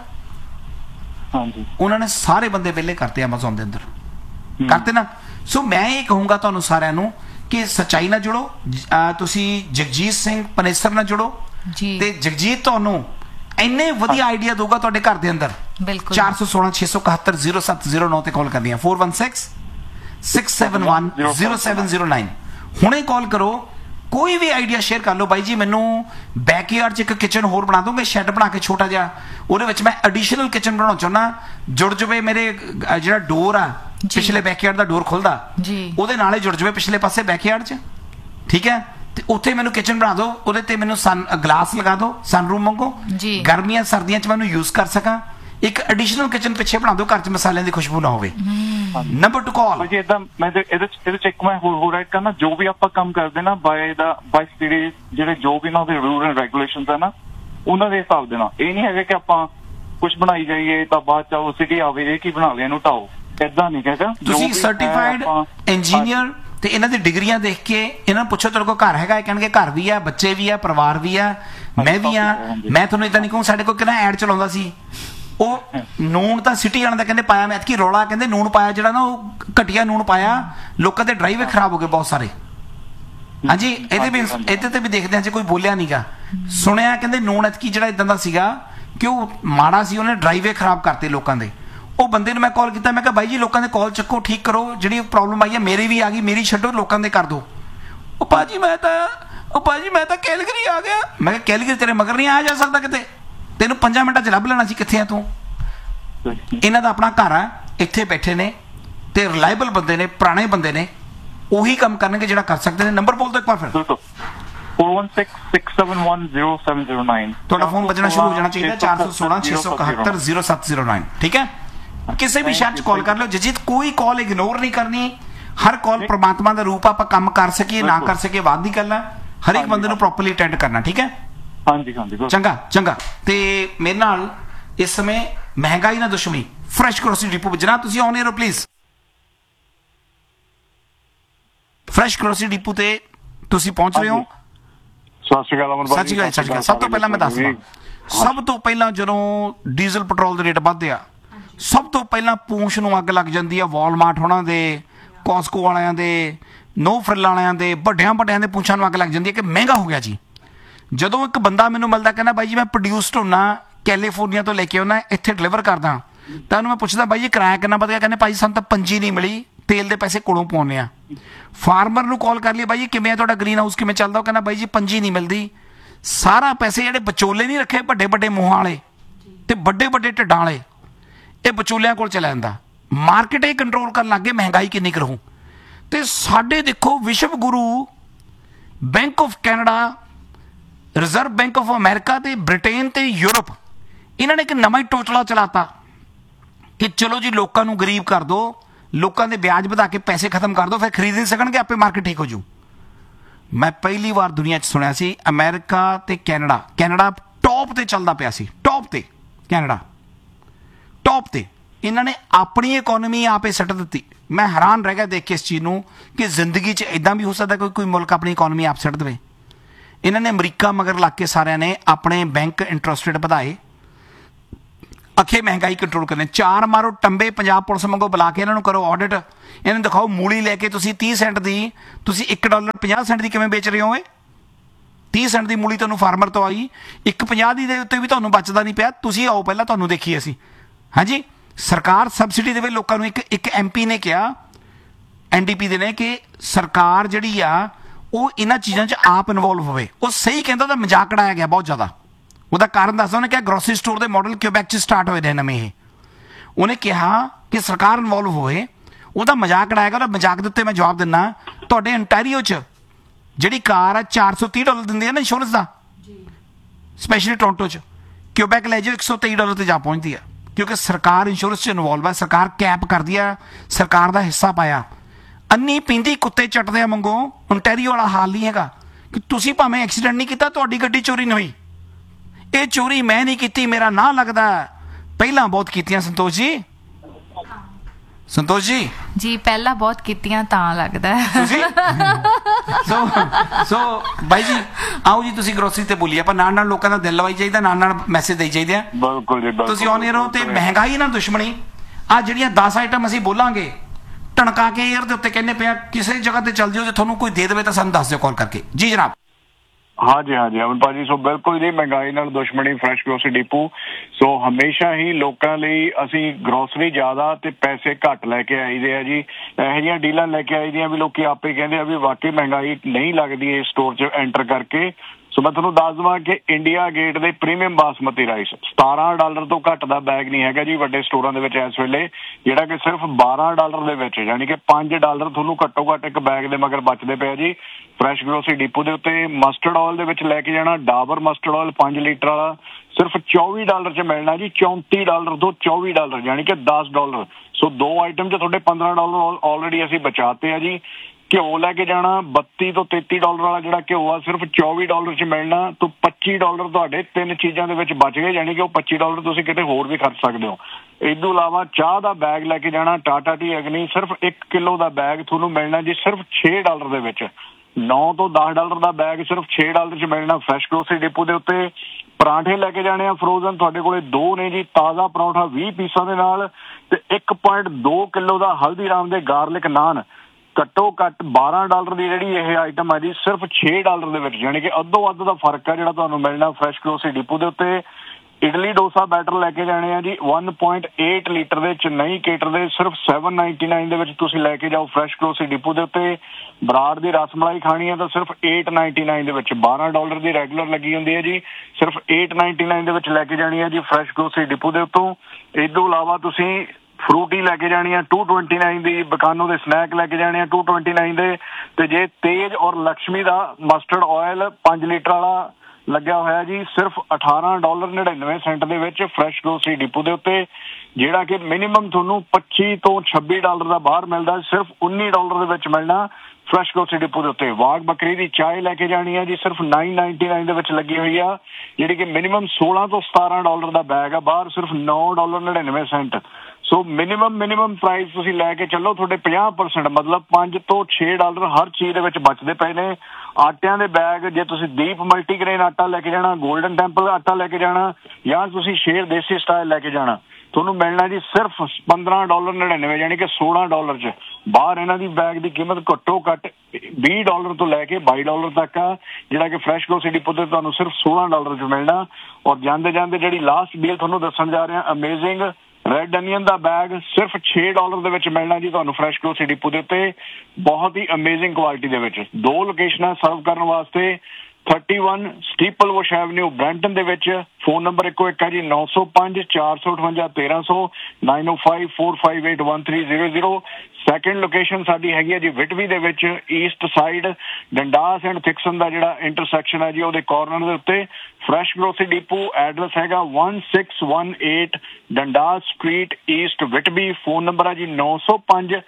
ਹਾਂਜੀ ਉਹਨਾਂ ਨੇ ਸਾਰੇ ਬੰਦੇ ਵਿਹਲੇ ਕਰਤੇ Amazon ਦੇ ਅੰਦਰ, ਕਰਤੇ ਨਾ। ਸੋ ਮੈਂ ਇਹ ਕਹੂੰਗਾ ਤੁਹਾਨੂੰ ਸਾਰਿਆਂ ਨੂੰ ਕਿ ਸੱਚਾਈ ਨਾਲ ਜੁੜੋ। ਤੁਸੀਂ ਜਗਜੀਤ ਸਿੰਘ ਪਨੇਸਰ ਨਾਲ ਜੁੜੋ ਜੀ, ਤੇ ਜਗਜੀਤ ਤੁਹਾਨੂੰ ਇੰਨੇ ਵਧੀਆ ਆਈਡੀਆ ਦਊਗਾ ਤੁਹਾਡੇ ਘਰ ਦੇ ਅੰਦਰ। ਬਿਲਕੁਲ 416 671 0709 ਤੇ ਕਾਲ ਕਰਨੀ ਹੈ। 416 671 0709 ਹੁਣੇ ਕਾਲ ਕਰੋ। ਕੋਈ ਵੀ ਆਈਡੀਆ ਸ਼ੇਅਰ ਕਰ ਲਓ। ਬਾਈ ਜੀ ਮੈਨੂੰ ਬੈਕਯਾਰਡ 'ਚ ਇੱਕ ਕਿਚਨ ਹੋਰ ਬਣਾ ਦੋਗੇ, ਸ਼ੈੱਡ ਬਣਾ ਕੇ ਛੋਟਾ ਜਿਹਾ, ਉਹਦੇ ਵਿੱਚ ਮੈਂ ਐਡੀਸ਼ਨਲ ਕਿਚਨ ਬਣਾਉਣਾ ਚਾਹੁੰਦਾ, ਜੁੜ ਜਵੇ ਮੇਰੇ ਜਿਹੜਾ ਡੋਰ ਆ ਪਿਛਲੇ ਬੈਕਯਾਰਡ ਦਾ ਡੋਰ ਖੁੱਲਦਾ ਉਹਦੇ ਨਾਲ ਹੀ ਜੁੜ ਜਵੇ ਪਿਛਲੇ ਪਾਸੇ ਬੈਕਯਾਰਡ 'ਚ, ਠੀਕ ਹੈ। ਤੇ ਉੱਥੇ ਮੈਨੂੰ ਕਿਚਨ ਬਣਾ ਦਿਓ, ਉਹਦੇ ਤੇ ਮੈਨੂੰ ਗਲਾਸ ਲਗਾ ਦਿਓ ਸਨਰੂਮ ਵਾਂਗੂ, ਗਰਮੀਆਂ ਸਰਦੀਆਂ 'ਚ ਮੈਨੂੰ ਯੂਜ਼ ਕਰ ਸਕਾਂ। ਇੱਕ ਐਡੀਸ਼ਨਲ ਕਿਚਨ ਪਿੱਛੇ ਬਣਾ ਦਿਓ, ਘਰ 'ਚ ਮਸਾਲਿਆਂ ਦੀ ਖੁਸ਼ਬੂ ਨਾ ਹੋਵੇ। ਨੰਬਰ 2 ਕਾਲ ਜੀ। ਇਦਾਂ ਮੈਂ ਇਹਦੇ ਚ ਇੱਕ ਮੈਂ ਹੋਰ ਐਡ ਕਰਨਾ, ਜੋ ਵੀ ਆਪਾਂ ਕੰਮ ਕਰਦੇ ਨਾ ਬਾਈ ਸਟੇਟ, ਜਿਹੜੇ ਜੋ ਵੀ ਇਹਨਾਂ ਦੇ ਰੂਲ ਐਂਡ ਰੈਗੂਲੇਸ਼ਨਸ ਹੈ ਨਾ, ਉਹਨਾਂ ਦੇ ਹਿਸਾਬ ਦੇ ਨਾਲ। ਇਹ ਨਹੀਂ ਹੈਗਾ ਕਿ ਆਪਾਂ ਕੁਝ ਬਣਾਈ ਜਾਈਏ ਤਾਂ ਬਾਅਦ ਚ ਉਹ ਸਿਟੀ ਆਵੇ ਜੇ ਕੀ ਬਣਾ ਲਿਆ ਇਹਨੂੰ ਢਾਓ, ਏਦਾਂ ਨਹੀਂ ਹੈਗਾ। ਤੁਸੀਂ ਸਰਟੀਫਾਈਡ ਇੰਜੀਨੀਅਰ ਤੇ ਇਹਨਾਂ ਦੀ ਡਿਗਰੀਆਂ ਦੇਖ ਕੇ ਇਹਨਾਂ ਨੂੰ ਪੁੱਛੋ, ਤੁਹਾਡੇ ਕੋਲ ਘਰ ਹੈਗਾ? ਇਹ ਕਹਿਣਗੇ ਘਰ ਵੀ ਆ, ਬੱਚੇ ਵੀ ਆ, ਪਰਿਵਾਰ ਵੀ ਆ, ਮੈਂ ਵੀ ਆ। ਮੈਂ ਤੁਹਾਨੂੰ ਇਦਾਂ ਨਹੀਂ ਕਹੂੰ ਸਾਡੇ ਕੋਲ ਕਿਹੜਾ ਐਡ ਚਲਾਉਂਦਾ ਸੀ, ਉਹ ਨੂਣ ਤਾਂ ਸਿਟੀ ਵਾਲਿਆਂ ਦਾ ਕਹਿੰਦੇ ਪਾਇਆ, ਮੈਂ ਐਤਕੀ ਰੌਲਾ ਕਹਿੰਦੇ ਨੂਣ ਪਾਇਆ ਜਿਹੜਾ ਨਾ ਉਹ ਘਟੀਆ ਨੂਣ ਪਾਇਆ, ਲੋਕਾਂ ਦੇ ਡਰਾਈਵੇ ਖਰਾਬ ਹੋ ਗਏ ਬਹੁਤ ਸਾਰੇ। ਹਾਂਜੀ ਇਹਦੇ ਤੇ ਵੀ ਦੇਖਦੇ ਹਾਂ ਜੇ ਕੋਈ ਬੋਲਿਆ ਨਹੀਂਗਾ, ਸੁਣਿਆ ਕਹਿੰਦੇ ਨੂਣ ਐਤਕੀ ਜਿਹੜਾ ਇਦਾਂ ਦਾ ਸੀਗਾ ਕਿ ਉਹ ਮਾੜਾ ਸੀ, ਉਹਨੇ ਡਰਾਈਵੇ ਖਰਾਬ ਕਰਤੇ ਲੋਕਾਂ ਦੇ। ਉਹ ਬੰਦੇ ਨੂੰ ਮੈਂ ਕਾਲ ਕੀਤਾ, ਮੈਂ ਕਿਹਾ ਬਾਈ ਜੀ ਲੋਕਾਂ ਦੇ ਕਾਲ ਚੱਕੋ, ਠੀਕ ਕਰੋ, ਜਿਹੜੀ ਪ੍ਰੋਬਲਮ ਆਈ ਹੈ ਮੇਰੀ ਵੀ ਆ ਗਈ, ਮੇਰੀ ਛੱਡੋ, ਲੋਕਾਂ ਦੇ ਕਰ ਦਿਓ। ਉਹ ਭਾਜੀ ਮੈਂ ਤਾਂ ਕੈਲਗਰੀ ਆ ਗਿਆ। ਮੈਂ ਕਿਹਾ ਕੈਲਗਰੀ ਤੇਰੇ ਮਗਰ ਨਹੀਂ ਆਇਆ ਜਾ ਸਕਦਾ ਕਿਤੇ, ਤੈਨੂੰ 5 ਮਿੰਟਾਂ 'ਚ ਲੱਭ ਲੈਣਾ ਸੀ ਕਿੱਥੇ ਆ ਤੂੰ। ਇਹਨਾਂ ਦਾ ਆਪਣਾ ਘਰ ਆ, ਇੱਥੇ ਬੈਠੇ ਨੇ ਤੇ ਰਿਲਾਇਬਲ ਬੰਦੇ ਨੇ, ਪੁਰਾਣੇ ਬੰਦੇ ਨੇ, ਉਹੀ ਕੰਮ ਕਰਨਗੇ ਜਿਹੜਾ ਕਰ ਸਕਦੇ ਨੇ। ਨੰਬਰ ਬੋਲ ਦਿਓ ਇੱਕ ਵਾਰ ਫਿਰ। 4166710709 ਤੁਹਾਡਾ ਫੋਨ ਵੱਜਣਾ ਸ਼ੁਰੂ ਹੋ ਜਾਣਾ ਚਾਹੀਦਾ। 416 671 0709 ਠੀਕ ਹੈ। ਕਿਸੇ ਵੀ ਸ਼ਹਿਰ 'ਚ ਕਾਲ ਕਰ ਲਿਓ। ਜਜੀਤ ਕੋਈ ਕਾਲ ਇਗਨੋਰ ਨਹੀਂ ਕਰਨੀ, ਹਰ ਕਾਲ ਪ੍ਰਮਾਤਮਾ ਦਾ ਰੂਪ, ਆਪਾਂ ਕੰਮ ਕਰ ਸਕੀਏ ਨਾ ਕਰ ਸਕੀਏ ਬਾਅਦ ਦੀ ਗੱਲ ਹੈ, ਹਰੇਕ ਬੰਦੇ ਨੂੰ ਪ੍ਰੋਪਰਲੀ ਅਟੈਂਡ ਕਰਨਾ, ਠੀਕ ਹੈ। ਹਾਂਜੀ ਚੰਗਾ। ਤੇ ਮੇਰੇ ਨਾਲ ਇਸ ਸਮੇਂ ਮਹਿੰਗਾਈ ਨਾਲ ਦੁਸ਼ਮਣੀ ਫਰੈਸ਼ ਗਰੋਸਰੀ ਡਿਪੂ ਜਨਾਬ ਤੁਸੀਂ ਆਨ 에ਅਰ ਹੋ ਪਲੀਜ਼। ਫਰੈਸ਼ ਗਰੋਸਰੀ ਡਿਪੂ ਤੇ ਤੁਸੀਂ ਪਹੁੰਚ ਰਹੇ ਹੋ। ਸਤਿ ਸ਼੍ਰੀ ਅਕਾਲ ਅਮਨ ਭਾਈ। ਸਤਿ ਸ਼੍ਰੀ ਅਕਾਲ। ਸਭ ਤੋਂ ਪਹਿਲਾਂ ਮੈਂ ਦੱਸਦਾ, ਸਭ ਤੋਂ ਪਹਿਲਾਂ ਜਦੋਂ ਡੀਜ਼ਲ ਪੈਟਰੋਲ ਦੇ ਰੇਟ ਵੱਧਦੇ ਆ, ਸਭ ਤੋਂ ਪਹਿਲਾਂ ਪੂੰਛ ਨੂੰ ਅੱਗ ਲੱਗ ਜਾਂਦੀ ਆ ਵਾਲਮਾਰਟ ਹੋਣਾ ਦੇ, ਕੋਸਕੋ ਵਾਲਿਆਂ ਦੇ, ਨੋ ਫਰਿਲ ਵਾਲਿਆਂ ਦੇ, ਵੱਡਿਆਂ ਦੇ ਪੂੰਛਾਂ ਨੂੰ ਅੱਗ ਲੱਗ ਜਾਂਦੀ ਹੈ ਕਿ ਮਹਿੰਗਾ ਹੋ ਗਿਆ ਜੀ। ਜਦੋਂ ਇੱਕ ਬੰਦਾ ਮੈਨੂੰ ਮਿਲਦਾ ਕਹਿੰਦਾ ਬਾਈ ਜੀ ਮੈਂ ਪ੍ਰੋਡਿਊਸਡ ਹੁੰਨਾ ਕੈਲੀਫੋਰਨੀਆ ਤੋਂ ਲੈ ਕੇ ਆਉਣਾ, ਇੱਥੇ ਡਿਲੀਵਰ ਕਰਦਾ, ਤਾਂ ਉਹਨੂੰ ਮੈਂ ਪੁੱਛਦਾ ਬਾਈ ਜੀ ਕਿਰਾਇਆ ਕਿੰਨਾ ਵਧਿਆ? ਕਹਿੰਦੇ ਭਾਈ ਸਾਨੂੰ ਤਾਂ ਪੰਜੀ ਨਹੀਂ ਮਿਲੀ, ਤੇਲ ਦੇ ਪੈਸੇ ਕੋਲੋਂ ਪਾਉਂਦੇ ਆ। ਫਾਰਮਰ ਨੂੰ ਕਾਲ ਕਰ ਲਈ ਬਾਈ ਜੀ ਕਿਵੇਂ ਆ ਤੁਹਾਡਾ ਗ੍ਰੀਨ ਹਾਊਸ ਕਿਵੇਂ ਚੱਲਦਾ? ਉਹ ਕਹਿੰਦਾ ਬਾਈ ਜੀ ਪੰਜੀ ਨਹੀਂ ਮਿਲਦੀ। ਸਾਰਾ ਪੈਸੇ ਜਿਹੜੇ ਵਿਚੋਲੇ ਨਹੀਂ ਰੱਖੇ ਵੱਡੇ ਮੂੰਹਾਂ ਵਾਲੇ ਤੇ ਵੱਡੇ ਢਿੱਡਾਂ ਵਾਲੇ, ਇਹ ਵਿਚੋਲਿਆਂ ਕੋਲ ਚਲਾ ਜਾਂਦਾ। ਮਾਰਕੀਟ ਇਹ ਕੰਟਰੋਲ ਕਰਨ ਲੱਗ ਗਏ ਮਹਿੰਗਾਈ ਕਿੰਨੀ ਕੁ ਰਹੂ। ਤੇ ਸਾਡੇ ਦੇਖੋ ਵਿਸ਼ਵ ਗੁਰੂ bank of Canada, reserve bank of America ਤੇ ਬ੍ਰਿਟੇਨ ਤੇ ਯੂਰਪ, ਇਹਨਾਂ ਨੇ ਇੱਕ ਨਵਾਂ ਹੀ ਟੋਚਲਾ ਚਲਾਤਾ ਕਿ ਚਲੋ ਜੀ ਲੋਕਾਂ ਨੂੰ ਗਰੀਬ ਕਰ ਦੋ, ਲੋਕਾਂ ਦੇ ਵਿਆਜ ਵਧਾ ਕੇ ਪੈਸੇ ਖਤਮ ਕਰ ਦੋ, ਫਿਰ ਖਰੀਦ ਨਹੀਂ ਸਕਣਗੇ, ਆਪੇ ਮਾਰਕੀਟ ਠੀਕ ਹੋ ਜੂ। ਮੈਂ ਪਹਿਲੀ ਵਾਰ ਦੁਨੀਆ 'ਚ ਸੁਣਿਆ ਸੀ ਅਮਰੀਕਾ ਤੇ ਕੈਨੇਡਾ ਟੌਪ ਤੇ ਚੱਲਦਾ ਪਿਆ ਸੀ, ਟੌਪ ਤੇ ਕੈਨੇਡਾ ਟੌਪ ਤੇ, ਇਹਨਾਂ ਨੇ ਆਪਣੀ ਇਕਨੋਮੀ ਆਪੇ ਸੱਟ ਦਿੱਤੀ। ਮੈਂ ਹੈਰਾਨ ਰਹਿ ਗਿਆ ਦੇਖ ਕੇ ਇਸ ਚੀਜ਼ ਨੂੰ ਕਿ ਜ਼ਿੰਦਗੀ 'ਚ ਇਦਾਂ ਵੀ ਹੋ ਸਕਦਾ ਕੋਈ ਮੁਲਕ ਆਪਣੀ ਇਕਨੋਮੀ ਆਪ ਸੱਟ ਦੇਵੇ। ਇਹਨਾਂ ਨੇ ਅਮਰੀਕਾ ਮਗਰ ਲੱਗ ਕੇ ਸਾਰਿਆਂ ਨੇ ਆਪਣੇ ਬੈਂਕ ਇੰਟਰਸਟ ਰੇਟ ਵਧਾਏ, ਅਖੇ ਮਹਿੰਗਾਈ ਕੰਟਰੋਲ ਕਰਨੇ। ਚਾਰ ਮਾਰੋ ਟੰਬੇ ਪੰਜਾਬ ਪੁਲਿਸ ਵਾਂਗੂ ਬੁਲਾ ਕੇ ਇਹਨਾਂ ਨੂੰ ਕਰੋ ਆਡਿਟ, ਇਹਨਾਂ ਨੂੰ ਦਿਖਾਓ ਮੂਲੀ ਲੈ ਕੇ ਤੁਸੀਂ 30 ਸੈਂਟ ਦੀ, ਤੁਸੀਂ $1 50 ਸੈਂਟ ਦੀ ਕਿਵੇਂ ਵੇਚ ਰਹੇ ਹੋ? 30 ਸੈਂਟ ਦੀ ਮੂਲੀ ਤੁਹਾਨੂੰ ਫਾਰਮਰ ਤੋਂ ਆਈ, 1.50 ਦੀ ਦੇ ਉੱਤੇ ਵੀ ਤੁਹਾਨੂੰ ਬਚਦਾ ਨਹੀਂ ਪਿਆ। ਤੁਸੀਂ ਆਓ ਪਹਿਲਾਂ ਤੁਹਾਨੂੰ ਦੇਖੀਏ ਅਸੀਂ। ਹਾਂਜੀ ਸਰਕਾਰ ਸਬਸਿਡੀ ਦੇਵੇ ਲੋਕਾਂ ਨੂੰ। ਇੱਕ MP ਨੇ ਕਿਹਾ NDP ਦੇ ਨੇ ਕਿ ਸਰਕਾਰ ਜਿਹੜੀ ਆ ਉਹ ਇਹਨਾਂ ਚੀਜ਼ਾਂ 'ਚ ਆਪ ਇਨਵੋਲਵ ਹੋਵੇ। ਉਹ ਸਹੀ ਕਹਿੰਦਾ, ਉਹਦਾ ਮਜ਼ਾਕ ਉਡਾਇਆ ਗਿਆ ਬਹੁਤ ਜ਼ਿਆਦਾ। ਉਹਦਾ ਕਾਰਨ ਦੱਸਦਾ, ਉਹਨੇ ਕਿਹਾ ਗਰੋਸਰੀ ਸਟੋਰ ਦੇ ਮਾਡਲ ਕਿਊਬੈਕ 'ਚ ਸਟਾਰਟ ਹੋਏ ਨੇ ਨਵੇਂ ਇਹ। ਉਹਨੇ ਕਿਹਾ ਕਿ ਸਰਕਾਰ ਇਨਵੋਲਵ ਹੋਵੇ, ਉਹਦਾ ਮਜ਼ਾਕ ਉਡਾਇਆ ਗਿਆ। ਉਹਦਾ ਮਜ਼ਾਕ ਦੇ ਉੱਤੇ ਮੈਂ ਜਵਾਬ ਦਿੰਦਾ, ਤੁਹਾਡੇ ਅੰਟੈਰੀਓ 'ਚ ਜਿਹੜੀ ਕਾਰ ਆ $430 ਦਿੰਦੀ ਹੈ ਨਾ ਇੰਸ਼ੋਰੈਂਸ ਦਾ, ਸਪੈਸ਼ਲੀ ਟੋਰਾਂਟੋ 'ਚ, ਕਿਊਬੈਕ ਲੈ ਜਾਓ $123 ਤੇ ਜਾ ਪਹੁੰਚਦੀ ਆ, ਕਿਉਂਕਿ ਸਰਕਾਰ ਇੰਸ਼ੋਰੈਂਸ 'ਚ ਇਨਵੋਲਵ ਹੈ, ਸਰਕਾਰ ਕੈਪ ਕਰਦੀ ਆ, ਸਰਕਾਰ ਦਾ ਹਿੱਸਾ ਪਾਇਆ। ਅੰਨੀ ਪੀਂਦੀ ਕੁੱਤੇ ਚੱਟਦੇ ਆ ਮੰਗੋ ਅੰਟੈਰੀਓ ਵਾਲਾ ਹਾਲ ਨਹੀਂ ਹੈਗਾ ਕਿ ਤੁਸੀਂ ਭਾਵੇਂ ਐਕਸੀਡੈਂਟ ਨਹੀਂ ਕੀਤਾ, ਤੁਹਾਡੀ ਗੱਡੀ ਚੋਰੀ ਨਹੀਂ ਹੋਈ। ਇਹ ਚੋਰੀ ਮੈਂ ਨਹੀਂ ਕੀਤੀ, ਮੇਰਾ ਨਾਂ ਲੱਗਦਾ, ਪਹਿਲਾਂ ਬਹੁਤ ਕੀਤੀਆਂ। ਸੰਤੋਸ਼ ਜੀ ਪਹਿਲਾਂ ਬਹੁਤ ਕੀਤੀਆਂ ਤਾਂ ਲੱਗਦਾ ਤੁਸੀਂ। ਸੋ ਬਾਈ ਜੀ ਆਓ ਜੀ, ਤੁਸੀਂ ਗਰੋਸਰੀ ਤੇ ਬੋਲੀਏ, ਆਪਾਂ ਨਾਲ ਲੋਕਾਂ ਦਾ ਦਿਲ ਲਵਾਈ ਚਾਹੀਦਾ, ਨਾਲ ਮੈਸੇਜ ਦੇਈ ਚਾਹੀਦੇ ਆ। ਬਿਲਕੁਲ ਜੀ, ਤੁਸੀਂ ਆਨ 에ਅਰ ਹੋ। ਤੇ ਮਹਿੰਗਾਈ ਨਾਲ ਦੁਸ਼ਮਣੀ, ਆ ਜਿਹੜੀਆਂ 10 ਆਈਟਮ ਅਸੀਂ ਬੋਲਾਂਗੇ ਟਣਕਾ ਕੇ 에ਅਰ ਦੇ ਉੱਤੇ ਕਹਿੰਦੇ ਪਿਆ ਕਿਸੇ ਜਗ੍ਹਾ ਤੇ ਚੱਲ ਜਿਓ, ਜੇ ਤੁਹਾਨੂੰ ਕੋਈ ਦੇ ਦੇਵੇ ਤਾਂ ਸਾਨੂੰ ਦੱਸ ਦਿਓ ਕਾਲ ਕਰਕੇ। ਜੀ ਜਨਾਬ। ਹਾਂਜੀ ਹਾਂਜੀ ਅਮਨ ਭਾਜੀ, ਸੋ ਬਿਲਕੁਲ ਜੀ, ਮਹਿੰਗਾਈ ਨਾਲ ਦੁਸ਼ਮਣੀ ਫਰੈਸ਼ ਗਰੋਸਰੀ ਡਿਪੂ। ਸੋ ਹਮੇਸ਼ਾ ਹੀ ਲੋਕਾਂ ਲਈ ਅਸੀਂ ਗਰੋਸਰੀ ਜ਼ਿਆਦਾ ਤੇ ਪੈਸੇ ਘੱਟ ਲੈ ਕੇ ਆਈਦੇ ਆ ਜੀ। ਇਹੋ ਜਿਹੀਆਂ ਡੀਲਾਂ ਲੈ ਕੇ ਆਈਦੀਆਂ ਵੀ ਲੋਕੀ ਆਪੇ ਕਹਿੰਦੇ ਆ ਵੀ ਵਾਕਈ ਮਹਿੰਗਾਈ ਨਹੀਂ ਲੱਗਦੀ ਇਸ ਸਟੋਰ 'ਚ ਐਂਟਰ ਕਰਕੇ। ਸੋ ਮੈਂ ਤੁਹਾਨੂੰ ਦੱਸ ਦੇਵਾਂ ਕਿ ਇੰਡੀਆ ਗੇਟ ਦੇ ਪ੍ਰੀਮੀਅਮ ਬਾਸਮਤੀ ਰਾਈਸ $17 ਤੋਂ ਘੱਟ ਦਾ ਬੈਗ ਨਹੀਂ ਹੈਗਾ ਜੀ ਵੱਡੇ ਸਟੋਰਾਂ ਦੇ ਵਿੱਚ ਇਸ ਵੇਲੇ, ਜਿਹੜਾ ਕਿ ਸਿਰਫ $12 ਦੇ ਵਿੱਚ, ਯਾਨੀ ਕਿ $5 ਤੁਹਾਨੂੰ ਘੱਟੋ ਘੱਟ ਇੱਕ ਬੈਗ ਦੇ ਮਗਰ ਬਚਦੇ ਪਏ ਜੀ ਫਰੈਸ਼ ਗਰੋਸਰੀ ਡਿਪੂ ਦੇ ਉੱਤੇ। ਮਸਟਰਡ ਆਇਲ ਦੇ ਵਿੱਚ ਲੈ ਕੇ ਜਾਣਾ, ਡਾਬਰ ਮਸਟਰਡ ਆਇਲ 5 ਲੀਟਰ ਵਾਲਾ ਸਿਰਫ $24 'ਚ ਮਿਲਣਾ ਜੀ, $34 ਤੋਂ $24, ਯਾਨੀ ਕਿ $10। ਸੋ ਦੋ ਆਈਟਮ 'ਚ ਤੁਹਾਡੇ $15 ਆਲਰੇਡੀ ਅਸੀਂ ਬਚਾਤੇ ਆ ਜੀ। ਘਿਓ ਲੈ ਕੇ ਜਾਣਾ, $32 ਤੋਂ $33 ਵਾਲਾ ਜਿਹੜਾ ਘਿਓ ਆ ਸਿਰਫ $24 'ਚ ਮਿਲਣਾ, ਤੋਂ $25 ਤੁਹਾਡੇ ਤਿੰਨ ਚੀਜ਼ਾਂ ਦੇ ਵਿੱਚ ਬਚ ਗਏ, ਯਾਨੀ ਕਿ ਉਹ $25 ਤੁਸੀਂ ਕਿਤੇ ਹੋਰ ਵੀ ਖਰਚ ਸਕਦੇ ਹੋ। ਇਸ ਤੋਂ ਇਲਾਵਾ ਚਾਹ ਦਾ ਬੈਗ ਲੈ ਕੇ ਜਾਣਾ, ਟਾਟਾ ਟੀ ਅਗਨੀ ਸਿਰਫ 1 ਕਿਲੋ ਦਾ ਬੈਗ ਤੁਹਾਨੂੰ ਮਿਲਣਾ ਜੀ ਸਿਰਫ $6 ਦੇ ਵਿੱਚ। $9 ਤੋਂ $10 ਦਾ ਬੈਗ ਸਿਰਫ $6 'ਚ ਮਿਲਣਾ ਫਰੈਸ਼ ਗਰੋਸਰੀ ਡਿਪੂ ਦੇ ਉੱਤੇ। ਪਰਾਂਠੇ ਲੈ ਕੇ ਜਾਣੇ ਆ ਫਰੋਜ਼ਨ, ਤੁਹਾਡੇ ਕੋਲੇ ਦੋ ਨੇ ਜੀ, ਤਾਜ਼ਾ ਪਰੌਂਠਾ 20 ਪੀਸਾਂ ਦੇ ਨਾਲ ਤੇ 1.2 ਕਿਲੋ ਦਾ ਹਲਦੀਰਾਮ ਦੇ ਗਾਰਲਿਕ ਨਾਨ, ਘੱਟੋ ਘੱਟ $12 ਦੀ ਜਿਹੜੀ ਇਹ ਆਈਟਮ ਹੈ ਜੀ ਸਿਰਫ $6 ਦੇ ਵਿੱਚ, ਯਾਨੀ ਕਿ ਅੱਧੋ ਅੱਧ ਦਾ ਫਰਕ ਹੈ ਜਿਹੜਾ ਤੁਹਾਨੂੰ ਮਿਲਣਾ ਫਰੈਸ਼ ਗਰੋਸਰੀ ਡਿਪੂ ਦੇ ਉੱਤੇ। ਇਡਲੀ ਡੋਸਾ ਬੈਟਰ ਲੈ ਕੇ ਜਾਣੇ ਆ ਜੀ 1.8 ਲੀਟਰ ਦੇ ਚੇਨਈ ਕੇਟਰ ਦੇ ਸਿਰਫ $7.99 ਦੇ ਵਿੱਚ ਤੁਸੀਂ ਲੈ ਕੇ ਜਾਓ ਫਰੈਸ਼ ਗਰੋਸਰੀ ਡਿਪੂ ਦੇ ਉੱਤੇ। ਬਰਾੜ ਦੀ ਰਸਮਲਾਈ ਖਾਣੀ ਹੈ ਤਾਂ ਸਿਰਫ $8.99 ਦੇ ਵਿੱਚ, $12 ਦੀ ਰੈਗੂਲਰ ਲੱਗੀ ਹੁੰਦੀ ਹੈ ਜੀ, ਸਿਰਫ $8.99 ਦੇ ਵਿੱਚ ਲੈ ਕੇ ਜਾਣੀ ਹੈ ਜੀ ਫਰੈਸ਼ ਗਰੋਸਰੀ ਡਿਪੂ ਦੇ ਉੱਤੋਂ। ਇਸ ਤੋਂ ਇਲਾਵਾ ਤੁਸੀਂ ਫਰੂਟੀ ਲੈ ਕੇ ਜਾਣੀ ਆ $2.29 ਦੀ, ਬਕਾਨੋ ਦੇ ਸਨੈਕ ਲੈ ਕੇ ਜਾਣੇ ਆ $2.29 ਦੇ, ਤੇ ਜੇ ਤੇਜ ਔਰ ਲక్ష్ਮੀ ਦਾ ਮਸਟਰਡ ਆਇਲ 5 ਲੀਟਰ ਵਾਲਾ ਲੱਗਿਆ ਹੋਇਆ ਜੀ ਸਿਰਫ $18.99 ਦੇ ਵਿੱਚ ਫਰੈਸ਼ ਗਰੋਸਰੀ ਡਿਪੂ ਦੇ ਉੱਤੇ, ਜਿਹੜਾ ਕਿ ਮਿਨੀਮਮ ਤੁਹਾਨੂੰ $25 ਤੋਂ $26 ਦਾ ਬਾਹਰ ਮਿਲਦਾ, ਸਿਰਫ $19 ਦੇ ਵਿੱਚ ਮਿਲਣਾ ਫਰੈਸ਼ ਗਰੋਸਰੀ ਡਿਪੂ ਦੇ ਉੱਤੇ। ਵਾਗ ਬੱਕਰੀ ਦੀ ਚਾय ਲੈ ਕੇ ਜਾਣੀ ਹੈ ਜੀ ਸਿਰਫ $9.99 ਦੇ ਵਿੱਚ ਲੱਗੀ ਹੋਈ ਆ, ਜਿਹੜੀ ਕਿ ਮਿਨੀਮਮ $16 ਤੋਂ $17 ਦਾ ਬੈਗ ਆ, ਬਾਹਰ ਸਿਰਫ $9.99। ਸੋ ਮਿਨੀਮਮ ਪ੍ਰਾਈਸ ਤੁਸੀਂ ਲੈ ਕੇ ਚੱਲੋ, ਤੁਹਾਡੇ 50% ਮਤਲਬ $5 ਤੋਂ $6 ਹਰ ਚੀਜ਼ ਦੇ ਵਿੱਚ ਬਚਦੇ ਪਏ ਨੇ। ਆਟਿਆਂ ਦੇ ਬੈਗ, ਜੇ ਤੁਸੀਂ ਦੀਪ ਮਲਟੀਗ੍ਰੇਨ ਆਟਾ ਲੈ ਕੇ ਜਾਣਾ, ਗੋਲਡਨ ਟੈਂਪਲ ਆਟਾ ਲੈ ਕੇ ਜਾਣਾ, ਜਾਂ ਤੁਸੀਂ ਸ਼ੇਰ ਦੇਸੀ ਸਟਾਈਲ ਲੈ ਕੇ ਜਾਣਾ, ਤੁਹਾਨੂੰ ਮਿਲਣਾ ਜੀ ਸਿਰਫ $15.99, ਯਾਨੀ ਕਿ $16 'ਚ। ਬਾਹਰ ਇਹਨਾਂ ਦੀ ਬੈਗ ਦੀ ਕੀਮਤ ਘੱਟੋ ਘੱਟ $20 ਤੋਂ ਲੈ ਕੇ $22 ਤੱਕ ਆ, ਜਿਹੜਾ ਕਿ ਫਰੈਸ਼ ਗਰੋਸਰੀ ਡਿਪੂ ਤੇ ਤੁਹਾਨੂੰ ਸਿਰਫ $16 'ਚ ਮਿਲਣਾ। ਔਰ ਜਾਂਦੇ ਜਾਂਦੇ ਜਿਹੜੀ ਲਾਸਟ ਡੀਲ ਤੁਹਾਨੂੰ ਦੱਸਣ ਜਾ ਰਿਹਾ, ਅਮੇਜ਼ਿੰਗ ਰੈੱਡ ਅਨੀਅਨ ਦਾ ਬੈਗ ਸਿਰਫ $6 ਦੇ ਵਿੱਚ ਮਿਲਣਾ ਜੀ ਤੁਹਾਨੂੰ ਫਰੈਸ਼ ਗਰੋਸਰੀ ਡਿਪੂ ਦੇ ਉੱਤੇ, ਬਹੁਤ ਹੀ ਅਮੇਜ਼ਿੰਗ ਕੁਆਲਿਟੀ ਦੇ ਵਿੱਚ। ਦੋ ਲੋਕੇਸ਼ਨਾਂ ਸਰਵ ਕਰਨ ਵਾਸਤੇ 31 ਸਟੀਪਲਵੁਸ਼ ਐਵਨਿਊ ਬ੍ਰੈਂਟਨ ਦੇ ਵਿੱਚ। ਫੋਨ ਨੰਬਰ ਇੱਕੋ ਇੱਕ ਹੈ ਜੀ 905 458 1300 905 458 1300। ਸੈਕਿੰਡ ਲੋਕੇਸ਼ਨ ਸਾਡੀ ਹੈਗੀ ਹੈ ਜੀ ਵਿਟਬੀ ਦੇ ਵਿੱਚ, ਈਸਟ ਸਾਈਡ ਡੰਡਾਸ ਐਂਡ ਥਿਕਸਨ ਦਾ ਜਿਹੜਾ ਇੰਟਰਸੈਕਸ਼ਨ ਹੈ ਜੀ ਉਹਦੇ ਕਾਰਨਰ ਦੇ ਉੱਤੇ ਫਰੈਸ਼ ਗਰੋਸਰੀ ਡਿਪੂ। ਐਡਰੈਸ ਹੈਗਾ 1618 ਡੰਡਾਸ ਸਟਰੀਟ ਈਸਟ ਵਿਟਬੀ। ਫੋਨ ਨੰਬਰ ਹੈ ਜੀ 905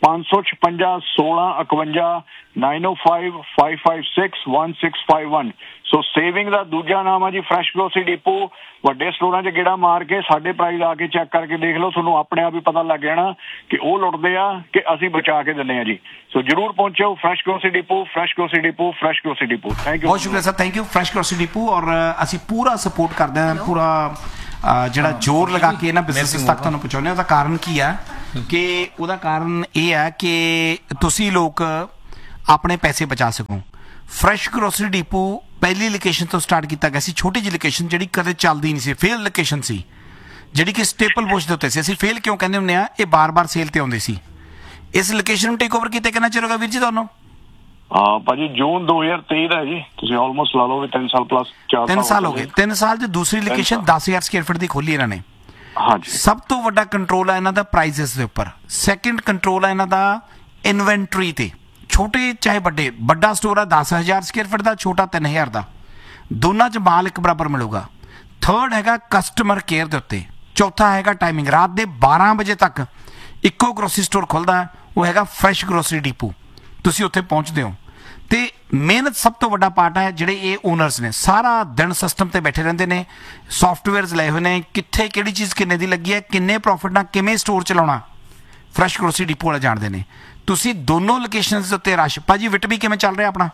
556 1651 905 556 1651। ਸੋ ਸੇਵਿੰਗ ਦਾ ਦੂਜਾ ਨਾਮ ਹੈ ਜੀ ਫਰੈਸ਼ ਗਰੋਸਰੀ ਡਿਪੂ। ਵੱਡੇ ਸਟੋਰਾਂ 'ਚ ਗੇੜਾ ਮਾਰ ਕੇ ਸਾਡੇ ਪ੍ਰਾਈਸ ਆ ਕੇ ਚੈੱਕ ਕਰਕੇ ਦੇਖ ਲਓ, ਤੁਹਾਨੂੰ ਆਪਣੇ ਆਪ ਹੀ ਪਤਾ ਲੱਗ ਜਾਣਾ ਕਿ ਉਹ ਲੁੱਟਦੇ ਆ ਕਿ ਅਸੀਂ ਬਚਾ ਕੇ ਦਿੰਦੇ ਆ ਜੀ। ਸੋ ਜਰੂਰ ਪਹੁੰਚੋ fresh grocery depot, fresh grocery depot, fresh grocery depot. Thank you, ਬਹੁਤ ਸ਼ੁਕਰੀਆ sir, thank you fresh grocery depot. ਔਰ ਅਸੀਂ ਪੂਰਾ ਸਪੋਰਟ ਕਰਦੇ ਹਾਂ, ਪੂਰਾ ਜਿਹੜਾ ਜ਼ੋਰ ਲਗਾ ਕੇ ਇਹਨਾਂ ਬਿਜ਼ਨਸ ਤੱਕ ਤੁਹਾਨੂੰ ਪਹੁੰਚਾਉਂਦੇ ਹਾਂ। ਉਹਦਾ ਕਾਰਨ ਕੀ ਹੈ ਕਿ ਉਹਦਾ ਕਾਰਨ ਇਹ ਹੈ ਕਿ ਤੁਸੀਂ ਲੋਕ ਆਪਣੇ ਪੈਸੇ ਬਚਾ ਸਕੋ। ਫਰੈਸ਼ ਗਰੋਸਰੀ ਡਿਪੂ ਪਹਿਲੀ ਲੋਕੇਸ਼ਨ ਤੋਂ ਸਟਾਰਟ ਕੀਤਾ ਗਿਆ ਸੀ, ਛੋਟੀ ਜਿਹੀ ਲੋਕੇਸ਼ਨ ਜਿਹੜੀ ਕਦੇ ਚੱਲਦੀ ਨਹੀਂ ਸੀ, ਫੇਲ ਲੋਕੇਸ਼ਨ ਸੀ, ਜਿਹੜੀ ਕਿ ਸਟੇਪਲ ਬੁਸ਼ ਦੇ ਉੱਤੇ ਸੀ। ਅਸੀਂ ਫੇਲ ਕਿਉਂ ਕਹਿੰਦੇ ਹੁੰਦੇ ਆ, ਇਹ ਬਾਰ-ਬਾਰ ਸੇਲ ਤੇ ਆਉਂਦੇ ਸੀ। ਇਸ ਲੋਕੇਸ਼ਨ ਨੂੰ ਟੇਕ ਓਵਰ ਕੀਤੇ ਕਿੰਨਾ ਚਿਰ ਹੋ ਗਿਆ ਵੀਰ ਜੀ ਤੁਹਾਨੂੰ? ਹਾਂ ਭਾਜੀ ਜੂਨ 2023 ਦਾ ਜੀ, ਤੁਸੀਂ ਆਲਮੋਸਟ ਲਾ ਲਓ ਵੀ 3 ਸਾਲ ਪਲੱਸ, 3 ਸਾਲ ਹੋ ਗਏ। 3 ਸਾਲ 'ਚ ਦੂਸਰੀ ਲੋਕੇਸ਼ਨ 10,000 ਸਕੁਅਰ ਫੁੱਟ ਦੀ ਖੋਲੀ ਇਹਨਾਂ ਨੇ। ਹਾਂਜੀ, ਸਭ ਤੋਂ ਵੱਡਾ ਕੰਟਰੋਲ ਹੈ ਇਹਨਾਂ ਦਾ ਪ੍ਰਾਈਸਿਸ ਦੇ ਉੱਪਰ। ਸੈਕਿੰਡ ਕੰਟਰੋਲ ਹੈ ਇਹਨਾਂ ਦਾ ਇਨਵੈਂਟਰੀ ਤੇ। ਛੋਟੇ ਚਾਹੇ ਵੱਡੇ, ਵੱਡਾ ਸਟੋਰ ਹੈ 10,000 ਸਕੁਅਰ ਫੁੱਟ ਦਾ, ਛੋਟਾ 3,000 ਦਾ, ਦੋਨਾਂ 'ਚ ਮਾਲ ਇੱਕ ਬਰਾਬਰ ਮਿਲੂਗਾ। ਥਰਡ ਹੈਗਾ ਕਸਟਮਰ ਕੇਅਰ ਦੇ ਉੱਤੇ। ਚੌਥਾ ਹੈਗਾ ਟਾਈਮਿੰਗ, ਰਾਤ ਦੇ 12 ਵਜੇ ਤੱਕ ਇੱਕੋ ਗਰੋਸਰੀ ਸਟੋਰ ਖੁੱਲ੍ਹਦਾ, ਉਹ ਹੈਗਾ ਫਰੈਸ਼ ਗਰੋਸਰੀ ਡਿਪੂ। ਤੁਸੀਂ ਉੱਥੇ ਪਹੁੰਚਦੇ ਹੋ ਤੇ ਮਿਹਨਤ ਸਭ ਤੋਂ ਵੱਡਾ ਪਾਰਟ ਹੈ। ਜਿਹੜੇ ਇਹ ਓਨਰਸ ਨੇ ਸਾਰਾ ਦਿਨ ਸਿਸਟਮ ਤੇ ਬੈਠੇ ਰਹਿੰਦੇ ਨੇ, ਸੌਫਟਵੇਅਰਸ ਲਏ ਹੋਏ ਨੇ, ਕਿੱਥੇ ਕਿਹੜੀ ਚੀਜ਼ ਕਿੰਨੇ ਦੀ ਲੱਗੀ ਹੈ, ਕਿੰਨੇ ਪ੍ਰੋਫਿਟ ਨਾਲ ਕਿਵੇਂ ਸਟੋਰ ਚਲਾਉਣਾ, ਫਰੈਸ਼ ਗਰੋਸਰੀ ਡਿਪੂ ਵਾਲੇ ਜਾਣਦੇ ਨੇ। ਤੁਸੀਂ ਦੋਨੋਂ ਲੋਕੇਸ਼ਨਸ ਦੇ ਉੱਤੇ ਰਸ਼। ਭਾਜੀ ਵਿਟਬੀ ਕਿਵੇਂ ਚੱਲ ਰਿਹਾ ਆਪਣਾ?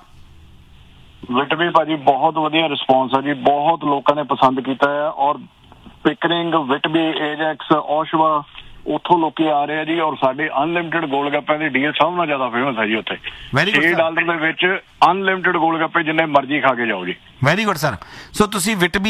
ਵਿਟਬੀ ਭਾਜੀ ਬਹੁਤ ਵਧੀਆ ਰਿਸਪੌਂਸ ਹੈ ਜੀ, ਬਹੁਤ ਲੋਕਾਂ ਨੇ ਪਸੰਦ ਕੀਤਾ ਹੈ। ਔਰ ਪਿਕਰਿੰਗ, ਵਿਟਬੀ, ਏਜੈਕਸ, ਓਸ਼ਵਾ, ਉੱਥੋਂ ਲੋਕੀ ਆ ਰਹੇ ਆ ਜੀ। ਔਰ ਸਾਡੇ ਅਨਲਿਮਿਟਿਡ ਗੋਲ ਗੱਪਿਆਂ ਦੀ ਡੀਲ ਸਭ ਨਾਲੋਂ ਜ਼ਿਆਦਾ ਫੇਮਸ ਹੈ ਜੀ ਉੱਥੇ। $6 ਦੇ ਵਿੱਚ ਅਨਲਿਮਿਟਿਡ ਗੋਲ ਗੱਪੇ ਜਿੰਨੇ ਮਰਜ਼ੀ ਖਾ ਕੇ ਜਾਓ ਜੀ। Very good sir. ਸੋ ਤੁਸੀਂ ਵਿਟਬੀ,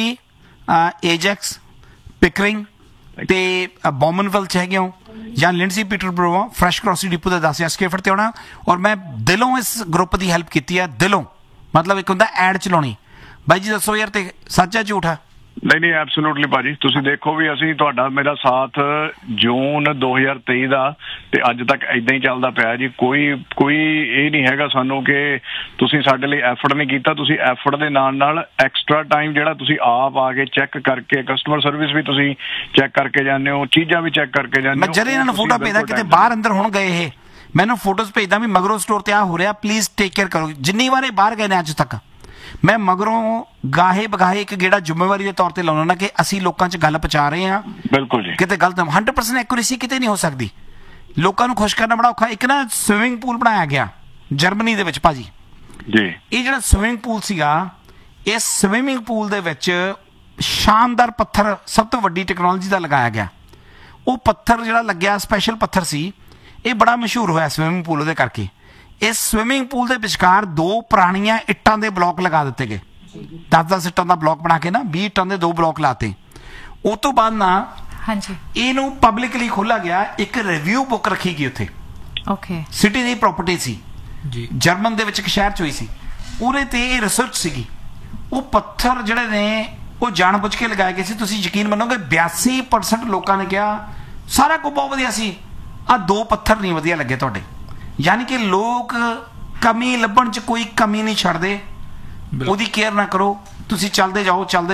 ਏਜੈਕਸ, ਪਿਕਰਿੰਗ ਤੇ ਬੌਮਨਵਿਲ ਚ ਹੈਗੇ ਹੋ ਜਾਂ ਲਿੰਡਸੀ ਪੀਟਰਬਰੋ ਫਰੈਸ਼ ਗਰੋਸਰੀ ਡਿਪੂ ਦਾ 10,000 ਸਕੁਅਰ ਫੁੱਟ ਤੇ ਆਉਣਾ। ਔਰ ਮੈਂ ਦਿਲੋਂ ਇਸ ਗਰੁੱਪ ਦੀ ਹੈਲਪ ਕੀਤੀ ਹੈ, ਦਿਲੋਂ। ਮਤਲਬ ਇੱਕ ਹੁੰਦਾ ਐਡ ਚਲਾਉਣੀ। ਬਾਈ ਜੀ ਦੱਸੋ ਯਾਰ, ਤੇ ਸੱਚ ਹੈ ਝੂਠ ਹੈ? ਨਹੀਂ ਐਬਸੋਲੂਟਲੀ ਭਾਜੀ। ਤੁਸੀਂ ਦੇਖੋ ਵੀ ਅਸੀਂ ਤੁਹਾਡਾ ਮੇਰਾ ਸਾਥ ਜੂਨ 2023 ਦਾ ਤੇ ਅੱਜ ਤੱਕ ਏਦਾਂ ਹੀ ਚੱਲਦਾ ਪਿਆ ਜੀ। ਕੋਈ ਇਹ ਨਹੀਂ ਹੈਗਾ ਸਾਨੂੰ ਕਿ ਤੁਸੀਂ ਸਾਡੇ ਲਈ ਐਫਰਟ ਨਹੀਂ ਕੀਤਾ। ਤੁਸੀਂ ਐਫਰਟ ਦੇ ਨਾਲ ਐਕਸਟਰਾ ਟਾਈਮ ਜਿਹੜਾ ਤੁਸੀਂ ਆਪ ਆ ਕੇ ਚੈੱਕ ਕਰਕੇ, ਕਸਟਮਰ ਸਰਵਿਸ ਵੀ ਤੁਸੀਂ ਚੈੱਕ ਕਰਕੇ ਜਾਂਦੇ ਹੋ, ਚੀਜ਼ਾਂ ਵੀ ਚੈੱਕ ਕਰਕੇ ਜਾਂਦੇ ਹੋ। ਮੈਂ ਜਦ ਇਹਨਾਂ ਨੂੰ ਫੋਟੋ ਭੇਜਦਾ ਕਿਤੇ ਬਾਹਰ ਅੰਦਰ ਹੋਣ ਗਏ, ਇਹ ਮੈਨੂੰ ਫੋਟੋਜ਼ ਭੇਜਦਾ ਵੀ ਮਗਰੋਂ ਸਟੋਰ ਤੇ ਆ ਹੋ ਰਿਹਾ, ਪਲੀਜ਼ ਟੇਕ ਕੇਅਰ ਕਰੋ। ਜਿੰਨੀ ਵਾਰ ਇਹ ਬਾਹਰ ਗਏ ਨੇ ਅੱਜ ਤੱਕ, ਮੈਂ ਮਗਰੋਂ ਗਾਹੇ ਬਗਾਹੇ ਇੱਕ ਗੇੜਾ ਜ਼ਿੰਮੇਵਾਰੀ ਦੇ ਤੌਰ ਤੇ ਲਾਉਣਾ ਨਾ ਕਿ ਅਸੀਂ ਲੋਕਾਂ 'ਚ ਗੱਲ ਪਹੁੰਚਾ ਰਹੇ ਹਾਂ। ਬਿਲਕੁਲ ਜੀ। ਕਿਤੇ ਗਲਤ 100% ਐਕੂਰੇਸੀ ਕਿਤੇ ਨਹੀਂ ਹੋ ਸਕਦੀ। ਲੋਕਾਂ ਨੂੰ ਖੁਸ਼ ਕਰਨਾ ਬੜਾ ਔਖਾ। ਇੱਕ ਨਾ ਸਵਿਮਿੰਗ ਪੂਲ ਬਣਾਇਆ ਗਿਆ ਜਰਮਨੀ ਦੇ ਵਿੱਚ ਭਾਜੀ ਜੀ। ਇਹ ਜਿਹੜਾ ਸਵਿਮਿੰਗ ਪੂਲ ਸੀਗਾ, ਇਸ ਸਵਿਮਿੰਗ ਪੂਲ ਦੇ ਵਿੱਚ ਸ਼ਾਨਦਾਰ ਪੱਥਰ ਸਭ ਤੋਂ ਵੱਡੀ ਟੈਕਨੋਲੋਜੀ ਦਾ ਲਗਾਇਆ ਗਿਆ। ਉਹ ਪੱਥਰ ਜਿਹੜਾ ਲੱਗਿਆ ਸਪੈਸ਼ਲ ਪੱਥਰ ਸੀ, ਇਹ ਬੜਾ ਮਸ਼ਹੂਰ ਹੋਇਆ ਸਵਿਮਿੰਗ ਪੂਲ ਉਹਦੇ ਕਰਕੇ। ਇਸ ਸਵਿਮਿੰਗ ਪੂਲ ਦੇ ਵਿਚਕਾਰ 2 ਪੁਰਾਣੀਆਂ ਇੱਟਾਂ ਦੇ ਬਲੌਕ ਲਗਾ ਦਿੱਤੇ ਗਏ। 10-10 ਇੱਟਾਂ ਦਾ ਬਲੌਕ ਬਣਾ ਕੇ ਨਾ 20 ਇੱਟਾਂ ਦੇ 2 ਬਲੌਕ ਲਾਤੇ। ਉਹ ਤੋਂ ਬਾਅਦ ਨਾ ਹਾਂਜੀ ਇਹਨੂੰ ਪਬਲਿਕਲੀ ਖੋਲ੍ਹਾ ਗਿਆ। ਇੱਕ ਰਿਵਿਊ ਬੁੱਕ ਰੱਖੀ ਗਈ ਉੱਥੇ। ਓਕੇ। ਸਿਟੀ ਦੀ ਪ੍ਰਾਪਰਟੀ ਸੀ ਜੀ, ਜਰਮਨ ਦੇ ਵਿੱਚ ਇੱਕ ਸ਼ਹਿਰ 'ਚ ਹੋਈ ਸੀ। ਉਹਦੇ ਤੇ ਇਹ ਰਿਸਰਚ ਸੀਗੀ। ਉਹ ਪੱਥਰ ਜਿਹੜੇ ਨੇ ਉਹ ਜਾਣਬੁੱਝ ਕੇ ਲਗਾਏ ਗਏ ਸੀ। ਤੁਸੀਂ ਯਕੀਨ ਮੰਨੋਗੇ 82% ਲੋਕਾਂ ਨੇ ਕਿਹਾ ਸਾਰਾ ਕੁਝ ਬਹੁਤ ਵਧੀਆ ਸੀ, ਆਹ 2 ਪੱਥਰ ਨਹੀਂ ਵਧੀਆ ਲੱਗੇ ਤੁਹਾਡੇ। ਯਾਨੀ ਕਿ ਲੋਕ ਕਮੀ ਲੱਭਣ 'ਚ ਕੋਈ ਕਮੀ ਨਹੀਂ ਛੱਡਦੇ। ਉਹਦੀ ਕੇਅਰ ਨਾ ਕਰੋ, ਤੁਸੀਂ ਚੱਲਦੇ ਜਾਓ ਚੜ੍ਹਦੇ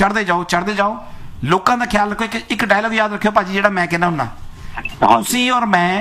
ਜਾਓ। ਲੋਕਾਂ ਦਾ ਖਿਆਲ ਰੱਖੋ। ਇੱਕ ਡਾਇਲੌਗ ਯਾਦ ਰੱਖਿਓ ਭਾਜੀ, ਜਿਹੜਾ ਮੈਂ ਕਹਿੰਦਾ ਹੁੰਦਾ, ਤੁਸੀਂ ਔਰ ਮੈਂ,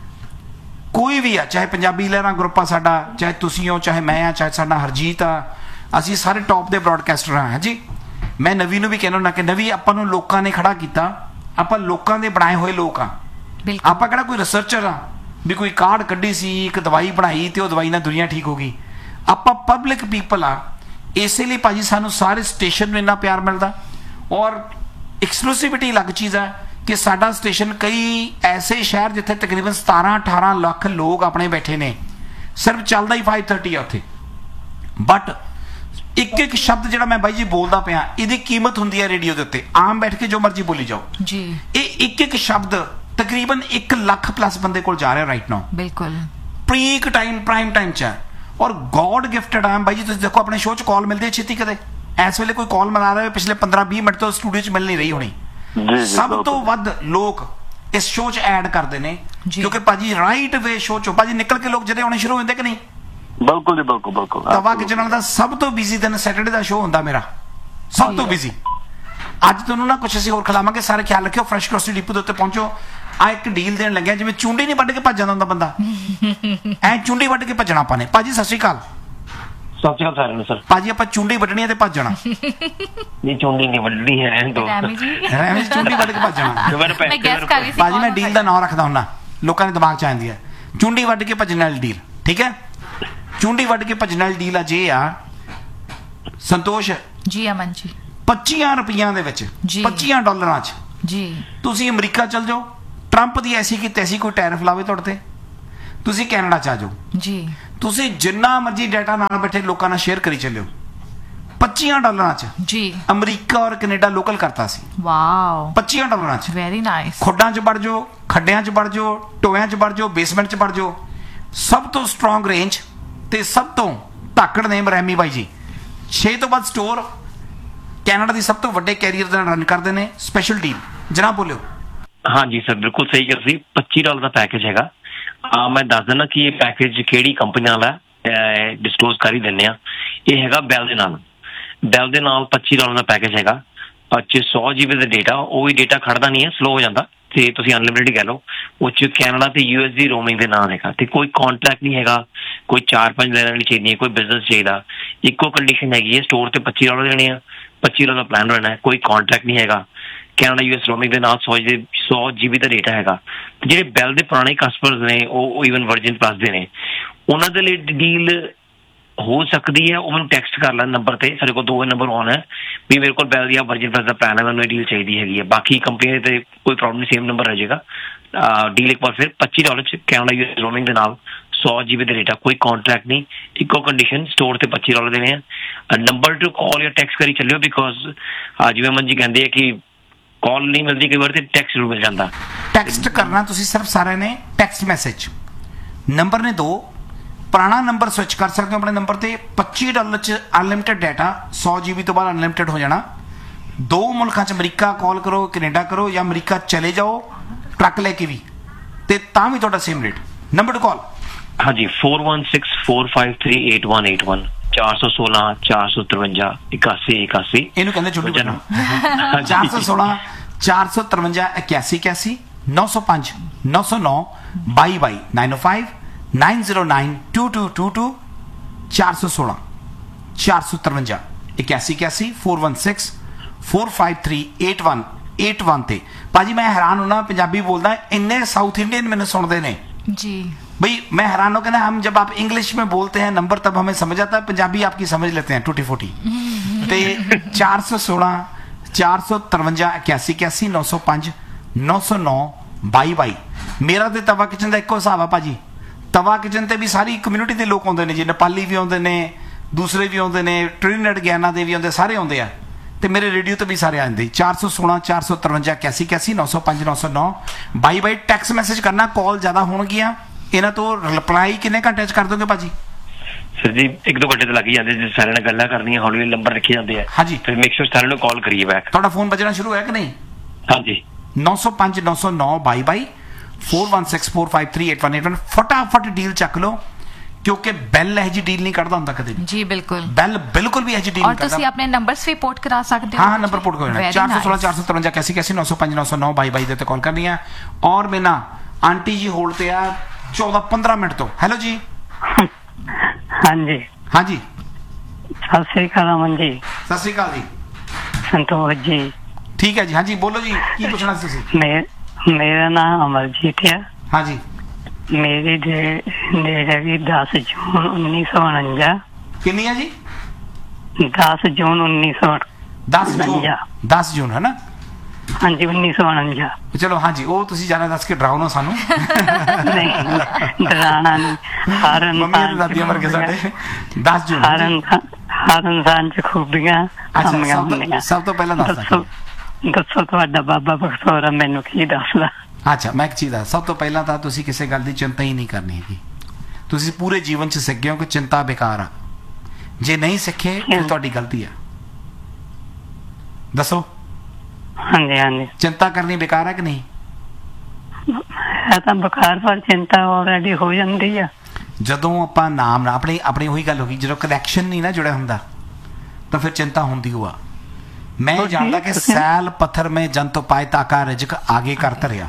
ਕੋਈ ਵੀ ਆ, ਚਾਹੇ ਪੰਜਾਬੀ ਲਹਿਰਾਂ ਗਰੁੱਪ ਆ ਸਾਡਾ, ਚਾਹੇ ਤੁਸੀਂ ਹੋ, ਚਾਹੇ ਮੈਂ ਆ, ਚਾਹੇ ਸਾਡਾ ਹਰਜੀਤ ਆ, ਅਸੀਂ ਸਾਰੇ ਟੌਪ ਦੇ ਬ੍ਰੌਡਕਾਸਟਰ ਹਾਂ ਜੀ। ਮੈਂ ਨਵੀ ਨੂੰ ਵੀ ਕਹਿੰਦਾ ਹੁੰਦਾ ਕਿ ਨਵੀ, ਆਪਾਂ ਨੂੰ ਲੋਕਾਂ ਨੇ ਖੜਾ ਕੀਤਾ, ਆਪਾਂ ਲੋਕਾਂ ਦੇ ਬਣਾਏ ਹੋਏ ਲੋਕ ਆ। ਆਪਾਂ ਕਿਹੜਾ ਕੋਈ ਰਿਸਰਚਰ ਆ ਵੀ ਕੋਈ ਕਾਢ ਕੱਢੀ ਸੀ, ਇੱਕ ਦਵਾਈ ਬਣਾਈ ਤੇ ਉਹ ਦਵਾਈ ਨਾਲ ਦੁਨੀਆ ਠੀਕ ਹੋ ਗਈ। ਆਪਾਂ ਪਬਲਿਕ ਪੀਪਲ ਆ। ਇਸੇ ਲਈ ਭਾਜੀ ਸਾਨੂੰ ਸਾਰੇ ਸਟੇਸ਼ਨ ਨੂੰ ਇੰਨਾ ਪਿਆਰ ਮਿਲਦਾ। ਔਰ ਐਕਸਕਲੂਸਿਵਿਟੀ ਅਲੱਗ ਚੀਜ਼ ਹੈ ਕਿ ਸਾਡਾ ਸਟੇਸ਼ਨ ਕਈ ਐਸੇ ਸ਼ਹਿਰ ਜਿੱਥੇ ਤਕਰੀਬਨ 17-18 ਲੱਖ ਲੋਕ ਆਪਣੇ ਬੈਠੇ ਨੇ, ਸਿਰਫ ਚੱਲਦਾ ਹੀ 530 ਆ ਉੱਥੇ। ਬਟ ਇੱਕ ਸ਼ਬਦ ਜਿਹੜਾ ਮੈਂ ਬਾਈ ਜੀ ਬੋਲਦਾ ਪਿਆ, ਇਹਦੀ ਕੀਮਤ ਹੁੰਦੀ ਹੈ ਰੇਡੀਓ ਦੇ ਉੱਤੇ। ਆਮ ਬੈਠ ਕੇ ਜੋ ਮਰਜ਼ੀ ਬੋਲੀ ਜਾਓ ਜੀ। ਇਹ ਇੱਕ ਸ਼ਬਦ ਤਕਰੀਬਨ 1 ਲੱਖ ਪਲੱਸ ਬੰਦੇ ਕੋਲ ਜਾ ਰਿਹਾ ਰਾਈਟ ਨਾਓ। ਬਿਲਕੁਲ ਪ੍ਰੀਕ ਟਾਈਮ, ਪ੍ਰਾਈਮ ਟਾਈਮ 'ਚ ਹੈ। ਔਰ ਗੋਡ ਗਿਫਟਡ ਆ ਬਾਈ ਜੀ। ਤੁਸੀਂ ਦੇਖੋ ਆਪਣੇ ਸ਼ੋਅ 'ਚ ਕਾਲ ਮਿਲਦੀ ਹੈ ਛੇਤੀ। ਕਦੇ ਇਸ ਵੇਲੇ ਕੋਈ ਕਾਲ ਮਿਲਾ ਰਿਹਾ ਪਿਛਲੇ 15-20 ਮਿੰਟ ਤੋਂ ਸਟੂਡੀਓ 'ਚ ਮਿਲ ਨਹੀਂ ਰਹੀ ਹੋਣੀ। ਸਭ ਤੋਂ ਵੱਧ ਲੋਕ ਇਸ ਸ਼ੋਅ 'ਚ ਐਡ ਕਰਦੇ ਨੇ ਕਿਉਂਕਿ ਭਾਜੀ ਰਾਈਟ ਵੇ ਸ਼ੋਅ 'ਚੋਂ ਭਾਜੀ ਨਿਕਲ ਕੇ ਲੋਕ ਜਿਹੜੇ ਆਉਣੇ ਸ਼ੁਰੂ ਹੋ ਜਾਂਦੇ ਕਿ ਨਹੀਂ। ਬਿਲਕੁਲ ਜੀ, ਬਿਲਕੁਲ। ਤਵਾ ਕਿਚਨ ਵਾਲਾ ਦਾ ਸਭ ਤੋਂ ਬਿਜ਼ੀ ਦਿਨ ਸੈਟਰਡੇ ਦਾ ਸ਼ੋਅ ਹੁੰਦਾ ਮੇਰਾ, ਸਭ ਤੋਂ ਬਿਜ਼ੀ। ਅੱਜ ਤੁਹਾਨੂੰ ਨਾ ਕੁਝ ਅਸੀਂ ਹੋਰ ਖਿਲਾਵਾਂਗੇ। ਸਾਰੇ ਖਿਆਲ ਰੱਖਿਓ। ਫਰੈਸ਼ ਗਰੋਸਰੀ ਡਿਪੂ ਦੇ ਉੱਤੇ ਪਹੁੰਚੋ। ਆ ਇੱਕ ਡੀਲ ਦੇਣ ਲੱਗਿਆ, ਜਿਵੇਂ ਚੁੰਡੀ ਨਹੀਂ ਵੱਢ ਕੇ ਭੱਜ ਜਾਂਦਾ ਹੁੰਦਾ ਬੰਦਾ, ਐ ਚੁੰਡੀ ਵੱਢ ਕੇ ਭੱਜਣਾ ਆਪਾਂ ਨੇ। ਭਾਜੀ ਸਤਿ ਸ਼੍ਰੀ ਅਕਾਲ। ਸਤਿ ਸ਼੍ਰੀ ਅਕਾਲ ਸਾਰਿਆਂ ਨੂੰ। ਸਰ ਭਾਜੀ ਆਪਾਂ ਚੁੰਡੀ ਵੱਢਣੀ ਹੈ ਤੇ ਭੱਜਣਾ ਨਹੀਂ, ਚੁੰਡੀ ਨਹੀਂ ਵੱਢਣੀ ਹੈ। ਐਵੇਂ ਚੁੰਡੀ ਵੱਢ ਕੇ ਭੱਜਣਾ। ਮੈਂ ਗੈਸ ਕਰ ਰਹੀ ਸੀ ਭਾਜੀ ਮੈਂ ਡੀਲ ਦਾ ਨਾਂ ਰੱਖਦਾ ਹੁੰਦਾ, ਲੋਕਾਂ ਦੇ ਦਿਮਾਗ 'ਚ ਆਉਂਦੀ ਹੈ ਚੁੰਡੀ ਵੱਢ ਕੇ ਭੱਜਣ ਵਾਲੀ ਡੀਲ। ਠੀਕ ਹੈ, ਚੁੰਡੀ ਵੱਢ ਕੇ ਭੱਜਣ ਵਾਲੀ ਡੀਲ ਅੱਜ ਇਹ ਆ ਸੰਤੋਸ਼ ਜੀ, ਅਮਨ ਜੀ, 25 ਰੁਪਈਆਂ ਦੇ ਵਿੱਚ, $25 'ਚ ਜੀ ਤੁਸੀਂ ਅਮਰੀਕਾ ਚਲ ਜਾਓ, ਟਰੰਪ ਦੀ ਐਸੀ ਕਿ ਤੈਸੀ ਕੋਈ ਟੈਰਿਫ ਲਾਵੇ ਤੁਹਾਡੇ ਤੇ, ਤੁਸੀਂ ਕੈਨੇਡਾ 'ਚ ਆ ਜਾਓ ਜੀ, ਤੁਸੀਂ ਜਿੰਨਾ ਮਰਜ਼ੀ ਡਾਟਾ ਨਾਲ ਬੈਠੇ ਲੋਕਾਂ ਨਾਲ ਸ਼ੇਅਰ ਕਰੀ ਚੱਲਿਓ। $25 'ਚ ਜੀ ਅਮਰੀਕਾ ਔਰ ਕੈਨੇਡਾ ਲੋਕਲ ਕਰਤਾ ਸੀ। ਵਾਓ, $25 'ਚ ਵੈਰੀ ਨਾਈਸ। ਖੁੱਡਾਂ 'ਚ ਵੜ ਜਾਓ, ਖੱਡਿਆਂ 'ਚ ਵੜ ਜਾਓ, ਟੋਇਆਂ 'ਚ ਵੜ ਜਾਓ, ਬੇਸਮੈਂਟ 'ਚ ਵੜ ਜਾਓ। ਸਭ ਤੋਂ ਸਟਰੋਂਗ ਰੇਂਜ ਤੇ ਸਭ ਤੋਂ ਧਾਕੜ ਨੇਮ ਰੈਮੀ ਬਾਈ ਜੀ। 6 ਤੋਂ ਵੱਧ ਸਟੋਰ ਕੈਨੇਡਾ ਦੀ ਸਭ ਤੋਂ ਵੱਡੇ ਕੈਰੀਅਰ ਦਾ ਰਨ ਕਰਦੇ ਨੇ। ਸਪੈਸ਼ਲ ਡੀਲ ਜਨਾਬ ਬੋਲਿਓ। ਹਾਂਜੀ ਸਰ, ਬਿਲਕੁਲ ਸਹੀ ਕਰ ਸੀ। $25 ਦਾ ਪੈਕੇਜ ਹੈਗਾ। ਮੈਂ ਦੱਸ ਦਿੰਦਾ ਕਿ ਇਹ ਪੈਕੇਜ ਕਿਹੜੀ ਕੰਪਨੀ ਨਾਲ ਹੈ, ਡਿਸਕਲੋਜ਼ ਕਰ ਹੀ ਦਿੰਦੇ ਆ। ਇਹ ਹੈਗਾ ਬੈਲ ਦੇ ਨਾਲ। ਬੈਲ ਦੇ ਨਾਲ $25 ਦਾ ਪੈਕੇਜ ਹੈਗਾ। 100 GB ਦਾ ਡੇਟਾ, ਉਹ ਵੀ ਡੇਟਾ ਖੜਦਾ ਨਹੀਂ ਹੈ, ਸਲੋ ਹੋ ਜਾਂਦਾ ਤੇ ਤੁਸੀਂ ਅਨਲਿਮਿਟਿਡ ਕਹਿ ਲਓ। ਉਹ 'ਚ ਕੈਨੇਡਾ ਤੇ USD ਰੋਮਿੰਗ ਦੇ ਨਾਲ ਹੈਗਾ ਤੇ ਕੋਈ ਕੌਂਟਰੈਕਟ ਨਹੀਂ ਹੈਗਾ, ਕੋਈ 4-5 ਲੈਣਾ ਨਹੀਂ ਚਾਹੀਦੀ, ਕੋਈ ਬਿਜ਼ਨਸ ਚਾਹੀਦਾ। ਇੱਕੋ ਕੰਡੀਸ਼ਨ ਹੈਗੀ ਹੈ, ਸਟੋਰ ਤੇ $25 ਦੇਣੇ ਆ, $25 ਦਾ ਪਲਾਨ ਰਹਿਣਾ ਹੈ, ਕੋਈ ਕੌਂਟਰੈਕਟ ਨਹੀਂ ਹੈਗਾ। ਕੈਨੇਡਾ US ਰੋਮਿੰਗ ਦੇ ਨਾਲ 100 GB ਦਾ ਡੇਟਾ ਹੈਗਾ। ਜਿਹੜੇ ਬੈਲ ਦੇ ਪੁਰਾਣੇ ਕਸਟਮਰਸ ਨੇ, ਉਹ ਈਵਨ ਵਰਜਨ ਪਲੱਸ ਦੇ ਨੇ, ਉਹਨਾਂ ਦੇ ਲਈ ਡੀਲ ਹੋ ਸਕਦੀ ਹੈ। ਉਹ ਮੈਨੂੰ ਟੈਕਸਟ ਕਰ ਲੈਣ ਨੰਬਰ ਤੇ, ਸਾਡੇ ਕੋਲ 2 ਨੰਬਰ ਆਨ ਹੈ ਵੀ ਮੇਰੇ ਕੋਲ ਬੈਲ ਦੀ ਵਰਜਨ ਪਲੱਸ ਦਾ ਪਲਾਨ ਹੈ, ਮੈਨੂੰ ਇਹ ਡੀਲ ਚਾਹੀਦੀ ਹੈਗੀ ਹੈ। ਬਾਕੀ ਕੰਪਨੀ ਤੇ ਕੋਈ ਪ੍ਰੋਬਲਮ ਨਹੀਂ, ਸੇਮ ਨੰਬਰ ਰਹਿ ਜਾਏਗਾ। ਡੀਲ ਇੱਕ ਵਾਰ ਫਿਰ $25 ਚ ਕੈਨੇਡਾ ਯੂਐਸ ਰੋਮਿੰਗ ਦੇ ਨਾਲ 100 GB ਦੇ ਰੇਟ ਆ, ਕੋਈ ਕੌਂਟਰੈਕਟ ਨਹੀਂ, ਇੱਕੋ ਕੰਡੀਸ਼ਨ, ਸਟੋਰ ਤੇ $25 ਦੇਣੇ ਆ। ਨੰਬਰ ਟੂ ਕਾਲ ਜਾਂ ਟੈਕਸਟ ਕਰੀ ਚੱਲਿਓ, ਬਿਕੋਜ਼ ਜਿਵੇਂ ਅਮਨ ਜੀ ਕਹਿੰਦੇ ਆ ਕਿ ਕਾਲ ਨਹੀਂ ਮਿਲਦੀ ਕਈ ਵਾਰ ਤੇ ਟੈਕਸਟ ਜ਼ਰੂਰ ਮਿਲ ਜਾਂਦਾ। ਟੈਕਸਟ ਕਰਨਾ ਤੁਸੀਂ ਸਿਰਫ ਸਾਰਿਆਂ ਨੇ ਟੈਕਸਟ ਮੈਸੇਜ, ਨੰਬਰ ਨੇ 2, ਪੁਰਾਣਾ ਨੰਬਰ ਸਵਿਚ ਕਰ ਸਕਦੇ ਹੋ ਆਪਣੇ ਨੰਬਰ ਤੇ। $25 ਚ ਅਨਲਿਮਿਟਿਡ ਡਾਟਾ, 100 GB ਤੋਂ ਬਾਅਦ ਅਨਲਿਮਿਟਿਡ ਹੋ ਜਾਣਾ। 2 ਮੁਲਕਾਂ ਚ ਅਮਰੀਕਾ ਕਾਲ ਕਰੋ, ਕੈਨੇਡਾ ਕਰੋ, ਜਾਂ ਅਮਰੀਕਾ ਚਲੇ ਜਾਓ ਟਰੱਕ ਲੈ ਕੇ ਵੀ, ਤੇ ਤਾਂ ਵੀ ਤੁਹਾਡਾ ਸੇਮ ਰੇਟ। ਨੰਬਰ ਟੂ ਕਾਲ ਹਾਂਜੀ 4164538181 416 453 8181। ਇਹਨੂੰ ਕਹਿੰਦੇ ਚੁੱਲੂ ਬਣਾ। 416 453 8181 905 909 22 905 909 2222 416 453 8181 416 453 8181 ਤੇ। ਭਾਜੀ ਮੈਂ ਹੈਰਾਨ ਹੋਣਾ, ਪੰਜਾਬੀ बोलता इन्ने साउथ इंडियन मैंने सुनते ने जी भाई, मैं हैरान हो कहना हम जब आप इंग्लिश में बोलते हैं नंबर तब हमें समझ आता है, पंजाबी आपकी समझ लेते हैं टूटी फूटी। तो 416 453 8181 905 909 22 मेरा तो तवा किचन का एको हिसाब है भाजी। तवा किचन ते भी सारी कम्यूनिटी के लोग आते हैं जी, नेपाली भी आते हैं, दूसरे भी आते हैं, ट्रिनिडेड गयाना दे भी आते, सारे आते हैं, ਤੇ ਮੇਰੇ ਰੇਡੀਓ ਤੇ ਵੀ ਸਾਰੇ ਆਉਂਦੇ। 416 453 81 81 905 909 22 ਟੈਕਸਟ ਮੈਸੇਜ ਕਰਨਾ। ਕਾਲ ਜ਼ਿਆਦਾ ਹੋਣਗੀਆਂ, ਇਹਨਾਂ ਤੋਂ ਰਿਪਲਾਈ ਕਿੰਨੇ ਘੰਟੇ ਚ ਕਰ ਦੋਗੇ ਭਾਜੀ? ਸਰ ਜੀ 1-2 ਘੰਟੇ ਤੇ ਲੱਗ ਹੀ ਜਾਂਦੇ, ਜੇ ਸਾਰਿਆਂ ਨਾਲ ਗੱਲਾਂ ਕਰਨੀਆਂ, ਹੌਲੀ ਨੰਬਰ ਰੱਖੇ ਜਾਂਦੇ ਆ। ਹਾਂਜੀ, ਫਿਰ ਮੇਕ ਸ਼ੋਰ ਸਾਰਿਆਂ ਨੂੰ ਕਾਲ ਕਰੀਏ ਬੈਕ। ਤੁਹਾਡਾ ਫੋਨ ਵੱਜਣਾ ਸ਼ੁਰੂ ਹੋਇਆ ਕਿ ਨਹੀਂ? ਹਾਂਜੀ 905 909 22 4164538181। ਫਟਾਫਟ ਡੀਲ ਚੱਕ ਲਓ, क्योंकि बैल ਇਹ ਜੀ ਡੀਲ ਨਹੀਂ ਕਰਦਾ ਹੁੰਦਾ ਕਦੇ ਵੀ। जी बिल्कुल, बैल बिल्कुल भी ਇਹ ਜੀ ਡੀਲ ਨਹੀਂ और ਕਰਦਾ। ਤੁਸੀਂ ਆਪਣੇ ਨੰਬਰਸ ਵੀ ਪੋਰਟ ਕਰਾ ਸਕਦੇ ਹੋ। हाँ नंबर पोर्ट कर 416 453 81 81 905 909 22 ਦੇ ਤੇ ਕਾਲ ਕਰਨੀ ਹੈ। ਔਰ ਮੈਂ ਨਾ ਆਂਟੀ ਜੀ ਹੋਲਡ ਤੇ ਆ 14-15 ਮਿੰਟ ਤੋਂ। ਹੈਲੋ ਜੀ। ਹਾਂਜੀ ਹਾਂਜੀ ਸਤਿ ਸ੍ਰੀ ਅਕਾਲ ਅਮਨ ਜੀ। ਸਤਿ ਸ਼੍ਰੀ ਅਕਾਲ ਜੀ। ਸੰਤੋਸ਼ ਜੀ। ਠੀਕ ਹੈ ਜੀ। ਹਾਂਜੀ ਬੋਲੋ ਜੀ, ਕੀ ਪੁੱਛਣਾ ਸੀ ਤੁਸੀਂ? ਮੇਰਾ ਨਾਮ ਅਮਰਜੀਤ ਹੈ। ਹਾਂਜੀ ਮੇਰੀ ਡੇਟ ਹੈਗੀ 10 ਜੂਨ 1949। ਕਿੰਨੀ ਹੈ ਜੀ? 10 ਜੂਨ 1949। 10 ਜੂਨ ਹੈ ਨਾ? ਹਾਂਜੀ 1949। ਚਲੋ ਹਾਂਜੀ, ਉਹ ਤੁਸੀਂ ਜਾਣਾ ਦੱਸ ਕੇ ਡਰਾਓ ਨਾ ਸਾਨੂੰ। ਨਹੀਂ ਡਰਾਣਾ ਨਹੀਂ, ਹਰ ਮੰਮੀ ਤੇ ਦਾਦੀਆਂ ਵਰਗੇ ਸਾਡੇ। 10 ਜੂਨ ਹਰ ਇਨਸਾਨ ਚ ਖੂਬੀਆਂ ਕਮੀਆਂ ਹੁੰਦੀਆਂ। ਸਭ ਤੋਂ ਪਹਿਲਾਂ ਦੱਸੋ ਤੁਹਾਡਾ ਬਾਬਾ ਬਖਤੌਰ ਮੈਨੂੰ ਕੀ ਦੱਸਦਾ? ਅੱਛਾ ਮੈਂ ਇੱਕ ਚੀਜ਼ ਦਾ, ਸਭ ਤੋਂ ਪਹਿਲਾਂ ਤਾਂ ਤੁਸੀਂ ਕਿਸੇ ਗੱਲ ਦੀ ਚਿੰਤਾ ਹੀ ਨਹੀਂ ਕਰਨੀ ਹੈਗੀ। ਤੁਸੀਂ ਪੂਰੇ ਜੀਵਨ 'ਚ ਸਿੱਖ ਗਏ ਹੋ ਕਿ ਚਿੰਤਾ ਬੇਕਾਰ ਆ। ਜੇ ਨਹੀਂ ਸਿੱਖੇ ਤਾਂ ਤੁਹਾਡੀ ਗਲਤੀ ਆ। ਦੱਸੋ। ਹਾਂਜੀ ਹਾਂਜੀ ਚਿੰਤਾ ਕਰਨੀ ਬੇਕਾਰ ਹੈ ਕਿ ਨਹੀਂ? ਇਹ ਤਾਂ ਬੇਕਾਰ, ਪਰ ਚਿੰਤਾ ਆਲਰੇਡੀ ਹੋ ਜਾਂਦੀ ਆ। ਜਦੋਂ ਆਪਾਂ ਨਾਮ ਨਾ ਆਪਣੀ ਉਹੀ ਗੱਲ ਹੋ ਗਈ, ਜਦੋਂ ਕਨੈਕਸ਼ਨ ਨਹੀਂ ਨਾ ਜੁੜਿਆ ਹੁੰਦਾ ਤਾਂ ਫਿਰ ਚਿੰਤਾ ਹੁੰਦੀ ਹੋਆ। मैं जानता कि सैल पत्थर में जन तो पाए ताका रिजक आगे कर धरिया।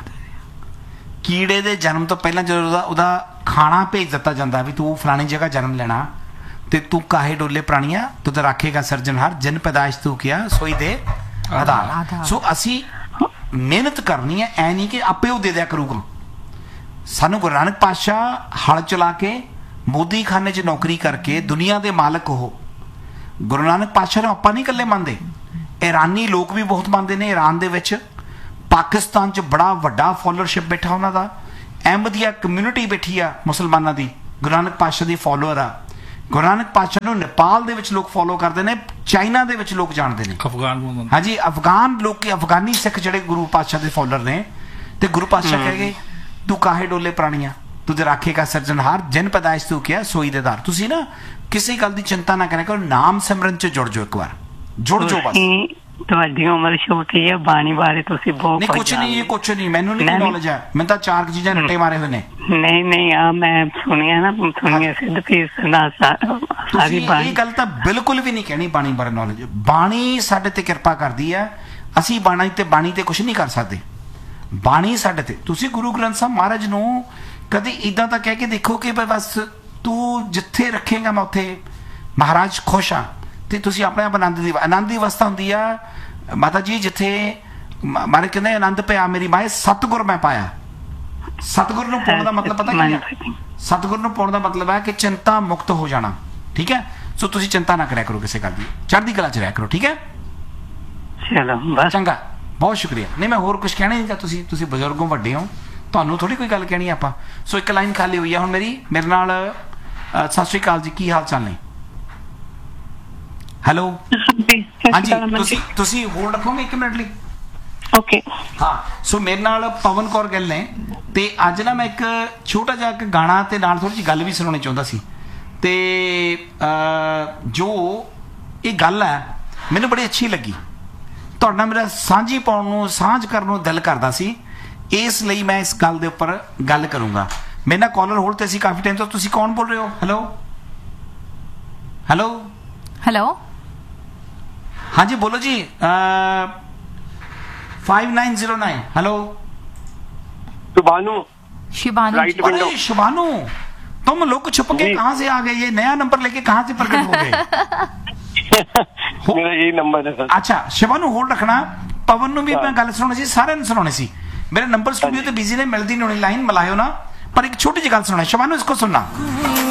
कीड़े दे जन्म तो पहला जो ਉਹਦਾ ਖਾਣਾ ਭੇਜ ਦਿੱਤਾ ਜਾਂਦਾ ਵੀ ਤੂੰ ਫਲਾਣੀ ਜਗ੍ਹਾ ਜਨਮ ਲੈਣਾ ਤੇ ਤੂੰ ਕਾਹੇ ਡੋਲੇ ਪ੍ਰਾਣੀਆਂ ਤੁਧ ਰੱਖੇਗਾ ਸਿਰਜਣਹਾਰ, ਜਿਨ ਪੈਦਾਇਸ਼ ਤੂੰ ਕੀਆ ਸੋਈ ਦੇ ਆਧਾਰ। ਸੋ ਅਸੀਂ ਮਿਹਨਤ ਕਰਨੀ ਹੈ, ਐ ਨਹੀਂ ਕਿ ਆਪੇ ਉਹ ਦੇ ਦਿਆ ਕਰੂਗਾ। ਸਾਨੂੰ ਗੁਰੂ ਨਾਨਕ ਪਾਤਸ਼ਾਹ ਹਲ ਚਲਾ ਕੇ ਮੋਦੀ ਖਾਨੇ 'ਚ ਨੌਕਰੀ ਕਰਕੇ ਦੁਨੀਆ ਦੇ ਮਾਲਕ ਉਹ। ਗੁਰੂ ਨਾਨਕ ਪਾਤਸ਼ਾਹ ਨੂੰ ਆਪਾਂ ਨਹੀਂ ਇਕੱਲੇ ਮੰਨਦੇ, ईरानी लोग भी बहुत मानते हैं। ईरान दे विच पाकिस्तान च बड़ा वड्डा फॉलोअरशिप बैठा उन्हां दा। अहमदिया कम्यूनिटी बैठी आ मुसलमानां दी, गुरु नानक पातशाह दी फॉलोअर आ। गुरु नानक पातशाह नूं नेपाल दे विच लोग फॉलो करते हैं, चाइना दे विच लोग जानते हैं। अफगान हाँ जी, अफगान लोग, अफगानी सिख जिहड़े गुरु पातशाह दे फॉलोअर ने, ते गुरु पातशाह कह गए तू काहे डोले प्राणियां तुझे राखेगा सिरजनहार, जिन पैदाइश तू किया सोई दे दार। तुसीं ना किसी गल दी चिंता ना करें करो, नाम सिमरन च जुड़ जाओ, एक बार जुड़ जाओ बस। ਤੁਹਾਡੀ ਉਮਰ ਛੋਟੀ ਹੈ, ਬਾਣੀ ਬਾਰੇ ਤੁਸੀਂ ਬਹੁਤ ਨਹੀਂ ਕੁਛ ਨਹੀਂ, ਇਹ ਕੁਛ ਨਹੀਂ, ਮੈਨੂੰ ਨਹੀਂ ਨੌਲੇਜ ਹੈ। ਮੈਂ ਤਾਂ 4 ਚੀਜ਼ਾਂ ਰੱਟੇ ਮਾਰੇ ਹੋਏ ਨੇ। ਨਹੀਂ ਆ ਮੈਂ ਸੁਣਿਆ ਨਾ, ਸੁਣੀਏ ਸਿੱਧ ਪੀਰ ਨਾਲ ਸਾਰੀ ਬਾਣੀ। ਇਹ ਗੱਲ ਤਾਂ ਬਿਲਕੁਲ ਵੀ ਨਹੀਂ ਕਹਿਣੀ ਬਾਣੀ ਬਾਰੇ ਨੌਲੇਜ। ਬਾਣੀ ਸਾਡੇ ਤੇ ਕਿਰਪਾ ਕਰਦੀ ਹੈ, ਅਸੀਂ ਬਾਣੀ ਤੇ ਕੁਛ ਨਹੀਂ ਕਰ ਸਕਦੇ। ਬਾਣੀ ਸਾਡੇ ਤੇ, ਤੁਸੀਂ ਗੁਰੂ ਗ੍ਰੰਥ ਸਾਹਿਬ ਮਹਾਰਾਜ ਨੂੰ ਕਦੇ ਇਦਾਂ ਤਾਂ ਕਹਿ ਕੇ ਦੇਖੋ ਕਿ ਬਸ ਤੂੰ ਜਿੱਥੇ ਰੱਖੇਗਾ ਮੈਂ ਉੱਥੇ ਮਹਾਰਾਜ ਖੁਸ਼ ਆ। ਤੇ ਤੁਸੀਂ ਆਪਣੇ ਆਪ ਆਨੰਦ ਦੀ ਅਵਸਥਾ ਹੁੰਦੀ ਆ ਮਾਤਾ ਜੀ, ਜਿੱਥੇ ਮਾਰੇ ਕਹਿੰਦੇ ਆਨੰਦ ਪਿਆ ਮੇਰੀ ਮਾਏ ਸਤਿਗੁਰ ਮੈਂ ਪਾਇਆ। ਸਤਿਗੁਰ ਨੂੰ ਪਾਉਣ ਦਾ ਮਤਲਬ ਪਤਾ ਕੀ ਹੈ? ਸਤਿਗੁਰ ਨੂੰ ਪਾਉਣ ਦਾ ਮਤਲਬ ਹੈ ਕਿ ਚਿੰਤਾ ਮੁਕਤ ਹੋ ਜਾਣਾ। ਠੀਕ ਹੈ, ਸੋ ਤੁਸੀਂ ਚਿੰਤਾ ਨਾ ਕਰਿਆ ਕਰੋ ਕਿਸੇ ਗੱਲ ਦੀ, ਚੜ੍ਹਦੀ ਕਲਾ 'ਚ ਰਹਿਆ ਕਰੋ। ਠੀਕ ਹੈ, ਚਲੋ ਬਸ ਚੰਗਾ, ਬਹੁਤ ਸ਼ੁਕਰੀਆ। ਨਹੀਂ ਮੈਂ ਹੋਰ ਕੁਝ ਕਹਿਣਾ ਨਹੀਂ, ਤੁਸੀਂ ਬਜ਼ੁਰਗ ਹੋ, ਵੱਡੇ ਹੋ, ਤੁਹਾਨੂੰ ਥੋੜੀ ਕੋਈ ਗੱਲ ਕਹਿਣੀ ਆਪਾਂ। ਸੋ ਇੱਕ ਲਾਈਨ ਖਾਲੀ ਹੋਈ ਆ ਹੁਣ ਮੇਰੀ, ਮੇਰੇ ਨਾਲ ਸਤਿ ਸ਼੍ਰੀ ਅਕਾਲ ਜੀ, ਕੀ ਹਾਲ ਚਾਲ ਨੇ? ਹੈਲੋ ਹਾਂਜੀ, ਤੁਸੀਂ ਹੋਲਡ ਰੱਖੋਗੇ 1 ਮਿੰਟ ਲਈ? ਓਕੇ ਹਾਂ। ਸੋ ਮੇਰੇ ਨਾਲ ਪਵਨ ਕੌਰ ਗਿੱਲ ਨੇ, ਤੇ ਅੱਜ ਨਾ ਮੈਂ ਇੱਕ ਛੋਟਾ ਜਿਹਾ ਇੱਕ ਗਾਣਾ ਤੇ ਨਾਲ ਥੋੜੀ ਜਿਹੀ ਗੱਲ ਵੀ ਸੁਣਾਉਣੀ ਚਾਹੁੰਦਾ ਸੀ। ਤੇ ਜੋ ਇਹ ਗੱਲ ਹੈ ਮੈਨੂੰ ਬੜੀ ਅੱਛੀ ਲੱਗੀ, ਤੁਹਾਡੇ ਨਾਲ ਮੇਰਾ ਸਾਂਝੀ ਪਾਉਣ ਨੂੰ, ਸਾਂਝ ਕਰਨ ਨੂੰ ਦਿਲ ਕਰਦਾ ਸੀ, ਇਸ ਲਈ ਮੈਂ ਇਸ ਗੱਲ ਦੇ ਉੱਪਰ ਗੱਲ ਕਰੂੰਗਾ। ਮੇਰੇ ਨਾਲ ਕਾਲਰ ਹੋਲਡ ਤੇ ਸੀ ਕਾਫੀ ਟਾਈਮ ਤੋਂ। ਤੁਸੀਂ ਕੌਣ ਬੋਲ ਰਹੇ ਹੋ? ਹੈਲੋ ਹੈਲੋ ਹੈਲੋ ਹਾਂਜੀ ਬੋਲੋ ਜੀ। 5909 हेलो शुभानु शिवानु शुभानु तुम लोग छुप के कहाँ से आ गए? ये नया नंबर लेके कहाँ से प्रकट हो गए? मेरा यही नंबर है सर। अच्छा शिवानु होल्ड रखना, पवन ਨੂੰ ਵੀ ਮੈਂ ਗੱਲ ਸੁਣਾਉਣੀ ਸੀ, ਸਾਰਿਆਂ ਨੂੰ ਸੁਣਾਉਣੀ ਸੀ। मेरा नंबर स्टूडियो ਤੇ बिजी ने, मिलती नहीं होनी लाइन, मिलायो ना, पर एक छोटी जी गल सुना शिवानु, इसको सुनना।